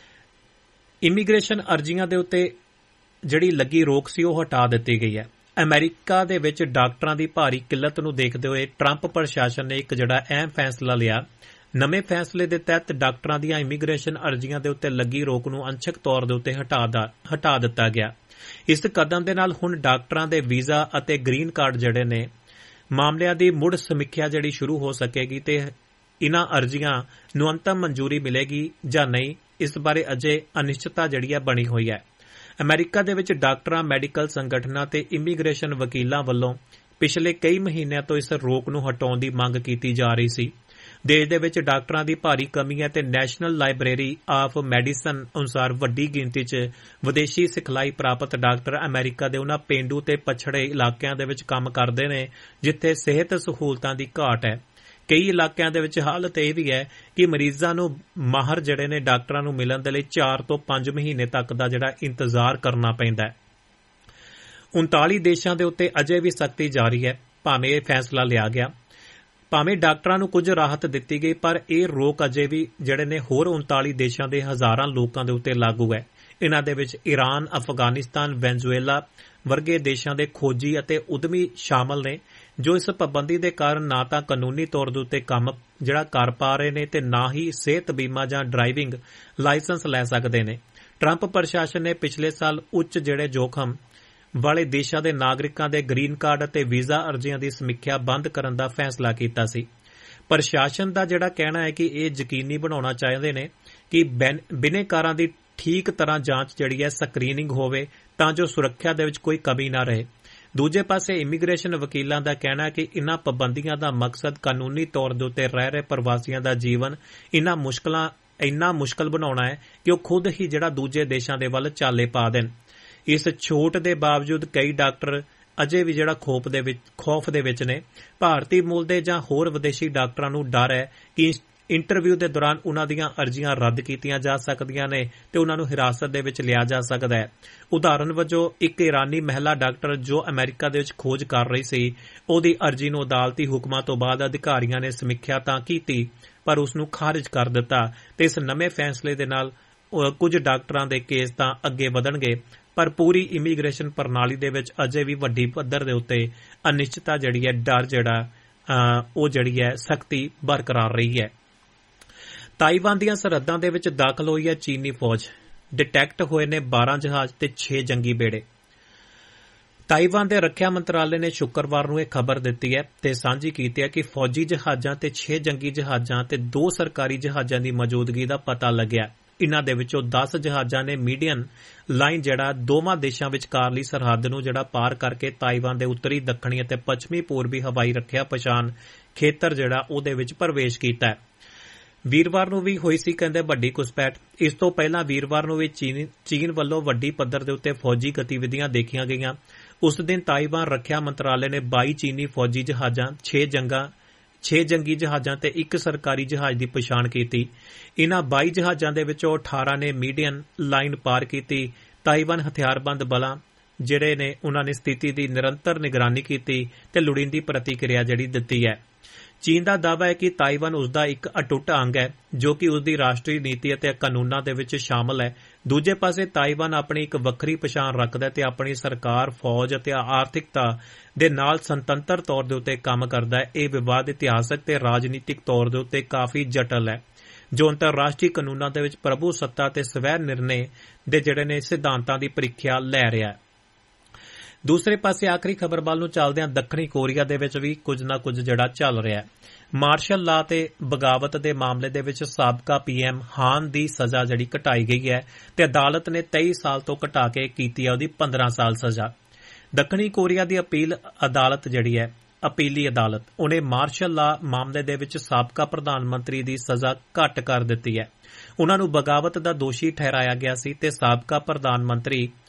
ਇਮੀਗ੍ਰੇਸ਼ਨ ਅਰਜ਼ੀਆਂ ਦੇ ਉੱਤੇ ਜਿਹੜੀ ਲੱਗੀ ਰੋਕ ਸੀ ਉਹ ਹਟਾ ਦਿੱਤੀ ਗਈ ਹੈ। ਅਮਰੀਕਾ ਦੇ ਵਿੱਚ ਡਾਕਟਰਾਂ ਦੀ ਭਾਰੀ ਕਿੱਲਤ ਨੂੰ ਦੇਖਦੇ ਹੋਏ ਟਰੰਪ ਪ੍ਰਸ਼ਾਸਨ ਨੇ ਇੱਕ ਜਿਹੜਾ ਅਹਿਮ ਫੈਸਲਾ ਲਿਆ। ਨਵੇਂ ਫੈਸਲੇ ਦੇ ਤਹਿਤ ਡਾਕਟਰਾਂ ਦੀਆਂ ਇਮੀਗ੍ਰੇਸ਼ਨ ਅਰਜ਼ੀਆਂ ਦੇ ਉੱਤੇ ਲੱਗੀ ਰੋਕ ਨੂੰ ਅੰਸ਼ਕ ਤੌਰ ਦੇ ਉੱਤੇ ਹਟਾ ਦਿੱਤਾ ਗਿਆ। ਇਸ ਕਦਮ ਦੇ ਨਾਲ ਹੁਣ ਡਾਕਟਰਾਂ ਦੇ ਵੀਜ਼ਾ ਅਤੇ ਗ੍ਰੀਨ ਕਾਰਡ ਜਿਹੜੇ ਨੇ ਮਾਮਲਿਆਂ ਦੀ ਮੁੜ ਸਮੀਖਿਆ ਜਿਹੜੀ ਸ਼ੁਰੂ ਹੋ ਸਕੇਗੀ ਤੇ ਇਨ੍ਹਾਂ ਅਰਜ਼ੀਆਂ ਨੂੰ ਅੰਤਮ ਮਨਜ਼ੂਰੀ ਮਿਲੇਗੀ ਜਾਂ ਨਹੀਂ, ਇਸ ਬਾਰੇ ਅਜੇ ਅਨਿਸ਼ਚਿਤਤਾ ਜਿਹੜੀ ਹੈ ਬਣੀ ਹੋਈ ਹੈ। ਅਮਰੀਕਾ ਦੇ ਵਿੱਚ ਡਾਕਟਰਾਂ, ਮੈਡੀਕਲ ਸੰਗਠਨਾਂ ਤੇ ਇਮੀਗ੍ਰੇਸ਼ਨ ਵਕੀਲਾਂ ਵੱਲੋਂ ਪਿਛਲੇ ਕਈ ਮਹੀਨਿਆਂ ਤੋਂ ਇਸ ਰੋਕ ਨੂੰ ਹਟਾਉਣ ਦੀ ਮੰਗ ਕੀਤੀ ਜਾ ਰਹੀ ਸੀ। ਦੇਸ਼ ਦੇ ਵਿੱਚ ਡਾਕਟਰਾਂ ਦੀ ਭਾਰੀ ਕਮੀ ਹੈ ਤੇ ਨੈਸ਼ਨਲ ਲਾਇਬ੍ਰੇਰੀ ਆਫ ਮੈਡੀਸਨ ਅਨੁਸਾਰ ਵੱਡੀ ਗਿਣਤੀ 'ਚ ਵਿਦੇਸ਼ੀ ਸਿਖਲਾਈ ਪ੍ਰਾਪਤ ਡਾਕਟਰ ਅਮਰੀਕਾ ਦੇ ਉਹਨਾਂ ਪੇਂਡੂ ਤੇ ਪਛੜੇ ਇਲਾਕਿਆਂ ਦੇ ਵਿੱਚ ਕੰਮ ਕਰਦੇ ਨੇ ਜਿੱਥੇ ਸਿਹਤ ਸਹੂਲਤਾਂ ਦੀ ਘਾਟ ਹੈ। ਕਈ ਇਲਾਕਿਆਂ ਦੇ ਵਿੱਚ ਹਾਲਤ ਇਹ ਵੀ ਹੈ ਕਿ ਮਰੀਜ਼ਾਂ ਨੂੰ ਮਾਹਰ ਜਿਹੜੇ ਨੇ ਡਾਕਟਰਾਂ ਨੂੰ ਮਿਲਣ ਦੇ ਲਈ ਚਾਰ ਤੋਂ ਪੰਜ ਮਹੀਨੇ ਤੱਕ ਦਾ ਜਿਹੜਾ ਇੰਤਜ਼ਾਰ ਕਰਨਾ ਪੈਂਦਾ ਹੈ। ਉਨਤਾਲੀ ਦੇਸ਼ਾਂ ਦੇ ਉੱਤੇ ਅਜੇ ਵੀ ਸਖਤੀ ਜਾਰੀ ਹੈ। ਭਾਵੇਂ ਇਹ ਫੈਸਲਾ ਲਿਆ ਗਿਆ, ਭਾਵੇਂ ਡਾਕਟਰਾਂ ਨੂੰ ਕੁਝ ਰਾਹਤ ਦਿੱਤੀ ਗਈ, ਪਰ ਇਹ ਰੋਕ ਅਜੇ ਵੀ ਜਿਹੜੇ ਨੇ ਹੋਰ ਉਨਤਾਲੀ ਦੇਸ਼ਾਂ ਦੇ ਹਜ਼ਾਰਾਂ ਲੋਕਾਂ ਦੇ ਉੱਤੇ ਲਾਗੂ ਹੈ। ਇਨ੍ਹਾਂ ਦੇ ਵਿੱਚ ਈਰਾਨ, ਅਫਗਾਨਿਸਤਾਨ, ਵੈਨਜ਼ੂਏਲਾ ਵਰਗੇ ਦੇਸ਼ਾਂ ਦੇ ਖੋਜੀ ਅਤੇ ਉਦਮੀ ਸ਼ਾਮਲ ਨੇ ਜੋ ਇਸ ਪਾਬੰਦੀ ਦੇ ਕਾਰਨ ਨਾ ਤਾਂ ਕਾਨੂੰਨੀ ਤੌਰ ਦੇ ਉੱਤੇ ਕੰਮ ਜਿਹੜਾ ਕਰ ਪਾ ਰਹੇ ਨੇ ਤੇ ਨਾ ਹੀ ਸਿਹਤ ਬੀਮਾ ਜਾਂ ਡਰਾਈਵਿੰਗ ਲਾਇਸੈਂਸ ਲੈ ਸਕਦੇ ਨੇ। ਟਰੰਪ ਪ੍ਰਸ਼ਾਸਨ ਨੇ ਪਿਛਲੇ ਸਾਲ ਉੱਚ ਜਿਹੜੇ ਜੋਖਮ ਵਾਲੇ ਦੇਸ਼ਾਂ ਦੇ ਨਾਗਰਿਕਾਂ ਦੇ ਗ੍ਰੀਨ ਕਾਰਡ ਅਤੇ ਵੀਜ਼ਾ ਅਰਜ਼ੀਆਂ ਦੀ ਸਮੀਖਿਆ ਬੰਦ ਕਰਨ ਦਾ ਫੈਸਲਾ ਕੀਤਾ ਸੀ। ਪ੍ਰਸ਼ਾਸਨ ਦਾ ਜਿਹੜਾ ਕਹਿਣਾ ਹੈ ਕਿ ਇਹ ਯਕੀਨੀ ਬਣਾਉਣਾ ਚਾਹੁੰਦੇ ਨੇ ਕਿ ਬਿਨੈਕਾਰਾਂ ਦੀ ਠੀਕ ਤਰ੍ਹਾਂ ਜਾਂਚ ਜਿਹੜੀ ਹੈ ਸਕਰੀਨਿੰਗ ਹੋਵੇ ਤਾਂ ਜੋ ਸੁਰੱਖਿਆ ਦੇ ਵਿੱਚ ਕੋਈ ਕਮੀ ਨਾ ਰਹੇ। ਦੂਜੇ ਪਾਸੇ ਇਮੀਗ੍ਰੇਸ਼ਨ ਵਕੀਲਾਂ ਦਾ ਕਹਿਣਾ ਹੈ ਕਿ ਇਨ੍ਹਾਂ ਪਾਬੰਦੀਆਂ ਦਾ ਮਕਸਦ ਕਾਨੂੰਨੀ ਤੌਰ ਦੇ ਉੱਤੇ ਰਹਿ ਰਹੇ ਪ੍ਰਵਾਸੀਆਂ ਦਾ ਜੀਵਨ ਇਨ੍ਹਾਂ ਮੁਸ਼ਕਲਾਂ ਇੰਨਾ ਮੁਸ਼ਕਲ ਬਣਾਉਣਾ ਹੈ ਕਿ ਉਹ ਖੁਦ ਹੀ ਜਿਹੜਾ ਦੂਜੇ ਦੇਸ਼ਾਂ ਦੇ ਵੱਲ ਚਾਲੇ ਪਾ ਦੇਣ। ਇਸ ਛੋਟ ਦੇ ਬਾਵਜੂਦ ਕਈ ਡਾਕਟਰ ਅਜੇ ਵੀ ਜਿਹੜਾ ਖੋਫ ਦੇ ਵਿੱਚ ਖੌਫ ਦੇ ਵਿੱਚ ਨੇ। ਭਾਰਤੀ ਮੂਲ ਦੇ ਜਾਂ ਹੋਰ ਵਿਦੇਸ਼ੀ ਡਾਕਟਰਾਂ ਨੂੰ ਡਰ ਹੈ ਕਿ ਇੰਟਰਵਿਊ ਦੇ ਦੌਰਾਨ ਉਨ੍ਹਾਂ ਦੀਆਂ ਅਰਜ਼ੀਆਂ ਰੱਦ ਕੀਤੀਆਂ ਜਾ ਸਕਦੀਆਂ ਨੇ ਤੇ ਉਨ੍ਹਾਂ ਨੂੰ ਹਿਰਾਸਤ ਦੇ ਵਿੱਚ ਲਿਆ ਜਾ ਸਕਦਾ ਹੈ। ਉਦਾਹਰਨ ਵਜੋਂ ਇੱਕ ਇਰਾਨੀ ਮਹਿਲਾ ਡਾਕਟਰ ਜੋ ਅਮਰੀਕਾ ਦੇ ਵਿੱਚ ਖੋਜ ਕਰ ਰਹੀ ਸੀ, ਉਹਦੀ ਅਰਜ਼ੀ ਨੂੰ ਅਦਾਲਤੀ ਹੁਕਮਾਂ ਤੋਂ ਬਾਅਦ ਅਧਿਕਾਰੀਆਂ ਨੇ ਸਮੀਖਿਆ ਤਾਂ ਕੀਤੀ ਪਰ ਉਸ ਨੂੰ ਖਾਰਿਜ ਕਰ ਦਿੱਤਾ ਤੇ ਇਸ ਨਵੇਂ ਫੈਸਲੇ ਦੇ ਨਾਲ ਕੁਝ ਡਾਕਟਰਾਂ ਦੇ ਕੇਸ ਤਾਂ ਅੱਗੇ ਵਧਣਗੇ ਪਰ ਪੂਰੀ ਇਮੀਗ੍ਰੇਸ਼ਨ ਪ੍ਰਣਾਲੀ ਦੇ ਵਿੱਚ ਅਜੇ ਵੀ ਵੱਡੀ ਪੱਧਰ ਦੇ ਉੱਤੇ ਅਨਿਸ਼ਚਿਤਤਾ ਜਿਹੜੀ ਹੈ, ਡਰ ਜਿਹੜਾ ਉਹ ਜਿਹੜੀ ਹੈ ਸਖਤੀ ਬਰਕਰਾਰ ਰਹੀ ਹੈ। ਤਾਈਵਾਨ ਦੀਆਂ ਸਰਹੱਦਾਂ ਦੇ ਵਿੱਚ ਦਾਖਲ ਹੋਈ ਹੈ ਚੀਨੀ ਫੌਜ। ਡਿਟੈਕਟ ਹੋਏ ਨੇ ਬਾਰਾਂ ਜਹਾਜ਼ ਤੇ ਛੇ ਜੰਗੀ ਬੇੜੇ। ਤਾਈਵਾਨ ਦੇ ਰੱਖਿਆ ਮੰਤਰਾਲੇ ਨੇ ਸ਼ੁੱਕਰਵਾਰ ਨੂੰ ਇਹ ਖਬਰ ਦਿੱਤੀ ਹੈ ਤੇ ਸਾਂਝੀ ਕੀਤੀ ਹੈ ਕਿ ਫੌਜੀ ਜਹਾਜ਼ਾਂ ਤੇ ਛੇ ਜੰਗੀ ਜਹਾਜ਼ਾਂ ਤੇ ਦੋ ਸਰਕਾਰੀ ਜਹਾਜ਼ਾਂ ਦੀ ਮੌਜੂਦਗੀ ਦਾ ਪਤਾ ਲੱਗਿਆ। ਇਨ੍ਹਾਂ ਦੇ ਵਿੱਚੋਂ ਦਸ ਜਹਾਜ਼ਾਂ ਨੇ ਮੀਡੀਅਨ ਲਾਈਨ ਜਿਹੜਾ ਦੋਵਾਂ ਦੇਸ਼ਾਂ ਵਿਚਕਾਰਲੀ ਸਰਹੱਦ ਨੂੰ ਜਿਹੜਾ ਪਾਰ ਕਰਕੇ ਤਾਈਵਾਨ ਦੇ ਉੱਤਰੀ, ਦੱਖਣੀ ਅਤੇ ਪੱਛਮੀ ਪੂਰਬੀ ਹਵਾਈ ਰੱਖਿਆ ਪਛਾਣ ਖੇਤਰ ਜਿਹੜਾ ਉਹਦੇ ਵਿੱਚ ਪ੍ਰਵੇਸ਼ ਕੀਤਾ। ਵੀਰਵਾਰ ਨੂੰ ਵੀ ਹੋਈ ਸੀ ਕਹਿੰਦੇ ਵੱਡੀ ਘੁਸਪੈਠ। ਇਸ ਤੋਂ ਪਹਿਲਾਂ ਵੀਰਵਾਰ ਨੂੰ ਵੀ ਚੀਨ ਵੱਲੋਂ ਵੱਡੀ ਪੱਧਰ ਦੇ ਉੱਤੇ ਫੌਜੀ ਗਤੀਵਿਧੀਆਂ ਦੇਖੀਆਂ ਗਈਆਂ। ਉਸ ਦਿਨ ਤਾਈਵਾਨ ਰੱਖਿਆ ਮੰਤਰਾਲੇ ਨੇ ਬਾਈ ਚੀਨੀ ਫੌਜੀ ਜਹਾਜ਼ਾਂ, ਛੇ ਜੰਗਾਂ ਛੇ ਜੰਗੀ ਜਹਾਜ਼ਾਂ ਤੇ ਇੱਕ ਸਰਕਾਰੀ ਜਹਾਜ਼ ਦੀ ਪਛਾਣ ਕੀਤੀ। ਇਨ੍ਹਾਂ ਬਾਈ ਜਹਾਜ਼ਾਂ ਦੇ ਵਿੱਚੋਂ ਅਠਾਰਾਂ ਨੇ ਮੀਡੀਅਨ ਲਾਈਨ ਪਾਰ ਕੀਤੀ। ਤਾਈਵਾਨ ਹਥਿਆਰਬੰਦ ਬਲਾਂ ਜਿਹੜੇ ਨੇ ਉਨ੍ਹਾਂ ਨੇ ਸਥਿਤੀ ਦੀ ਨਿਰੰਤਰ ਨਿਗਰਾਨੀ ਕੀਤੀ ਤੇ ਲੋੜੀਂਦੀ ਪ੍ਰਤੀਕਿਰਿਆ ਜਿਹੜੀ ਦਿੱਤੀ ਹੈ। ਚੀਨ ਦਾ ਦਾਅਵਾ ਹੈ ਕਿ ਤਾਈਵਾਨ ਉਸਦਾ ਇੱਕ ਅਟੁੱਟ ਅੰਗ ਹੈ ਜੋ ਕਿ ਉਸਦੀ ਰਾਸ਼ਟਰੀ ਨੀਤੀ ਅਤੇ ਕਾਨੂੰਨਾਂ ਦੇ ਵਿੱਚ ਸ਼ਾਮਲ ਹੈ। ਦੂਜੇ ਪਾਸੇ ਤਾਈਵਾਨ ਆਪਣੀ ਇੱਕ ਵੱਖਰੀ ਪਛਾਣ ਰੱਖਦਾ ਹੈ ਤੇ ਆਪਣੀ ਸਰਕਾਰ, ਫੌਜ ਅਤੇ ਆਰਥਿਕਤਾ ਦੇ ਨਾਲ ਸੁਤੰਤਰ ਤੌਰ ਦੇ ਉੱਤੇ ਕੰਮ ਕਰਦਾ ਹੈ। ਇਹ ਵਿਵਾਦ ਇਤਿਹਾਸਕ ਤੇ ਰਾਜਨੀਤਿਕ ਤੌਰ ਦੇ ਉੱਤੇ ਕਾਫੀ ਜਟਲ ਹੈ ਜੋ ਅੰਤਰਰਾਸ਼ਟਰੀ ਕਾਨੂੰਨਾਂ ਦੇ ਵਿੱਚ ਪ੍ਰਭੂ ਸੱਤਾ ਤੇ ਸਵੈ ਨਿਰਣੇ ਦੇ ਜਿਹੜੇ ਨੇ ਸਿਧਾਂਤਾਂ ਦੀ ਪ੍ਰੀਖਿਆ ਲੈ ਰਿਹਾ ਹੈ। ਦੂਸਰੇ ਪਾਸੇ ਆਖਰੀ ਖਬਰ ਵੱਲ ਨੂੰ ਚੱਲਦਿਆਂ ਦੱਖਣੀ ਕੋਰੀਆ ਦੇ ਵਿੱਚ ਵੀ ਕੁਝ ਨਾ ਕੁਝ ਜਿਹੜਾ ਚੱਲ ਰਿਹਾ। ਮਾਰਸ਼ਲ ਲਾ ਤੇ ਬਗਾਵਤ ਦੇ ਮਾਮਲੇ ਦੇ ਵਿੱਚ ਸਾਬਕਾ ਪੀਐਮ ਹਾਨ ਦੀ ਸਜ਼ਾ ਜਿਹੜੀ ਘਟਾਈ ਗਈ ਹੈ ਤੇ ਅਦਾਲਤ ਨੇ ਤੇਈ ਸਾਲ ਤੋਂ ਘਟਾ ਕੇ ਕੀਤੀ ਹੈ ਉਹਦੀ ਪੰਦਰਾਂ ਸਾਲ ਸਜ਼ਾ। ਦੱਖਣੀ ਕੋਰੀਆ ਦੀ ਅਪੀਲ ਅਦਾਲਤ ਜਿਹੜੀ ਹੈ ਅਪੀਲੀ ਅਦਾਲਤ ਉਹਨੇ ਮਾਰਸ਼ਲ ਲਾ ਮਾਮਲੇ ਦੇ ਵਿੱਚ ਸਾਬਕਾ ਪ੍ਰਧਾਨ ਮੰਤਰੀ ਦੀ ਸਜ਼ਾ ਘੱਟ ਕਰ ਦਿੱਤੀ ਹੈ। ਉਹਨਾਂ ਨੂੰ ਬਗਾਵਤ ਦਾ ਦੋਸ਼ੀ ਠਹਿਰਾਇਆ ਗਿਆ ਸੀ ਤੇ ਸਾਬਕਾ ਪ੍ਰਧਾਨ ਮੰਤਰੀ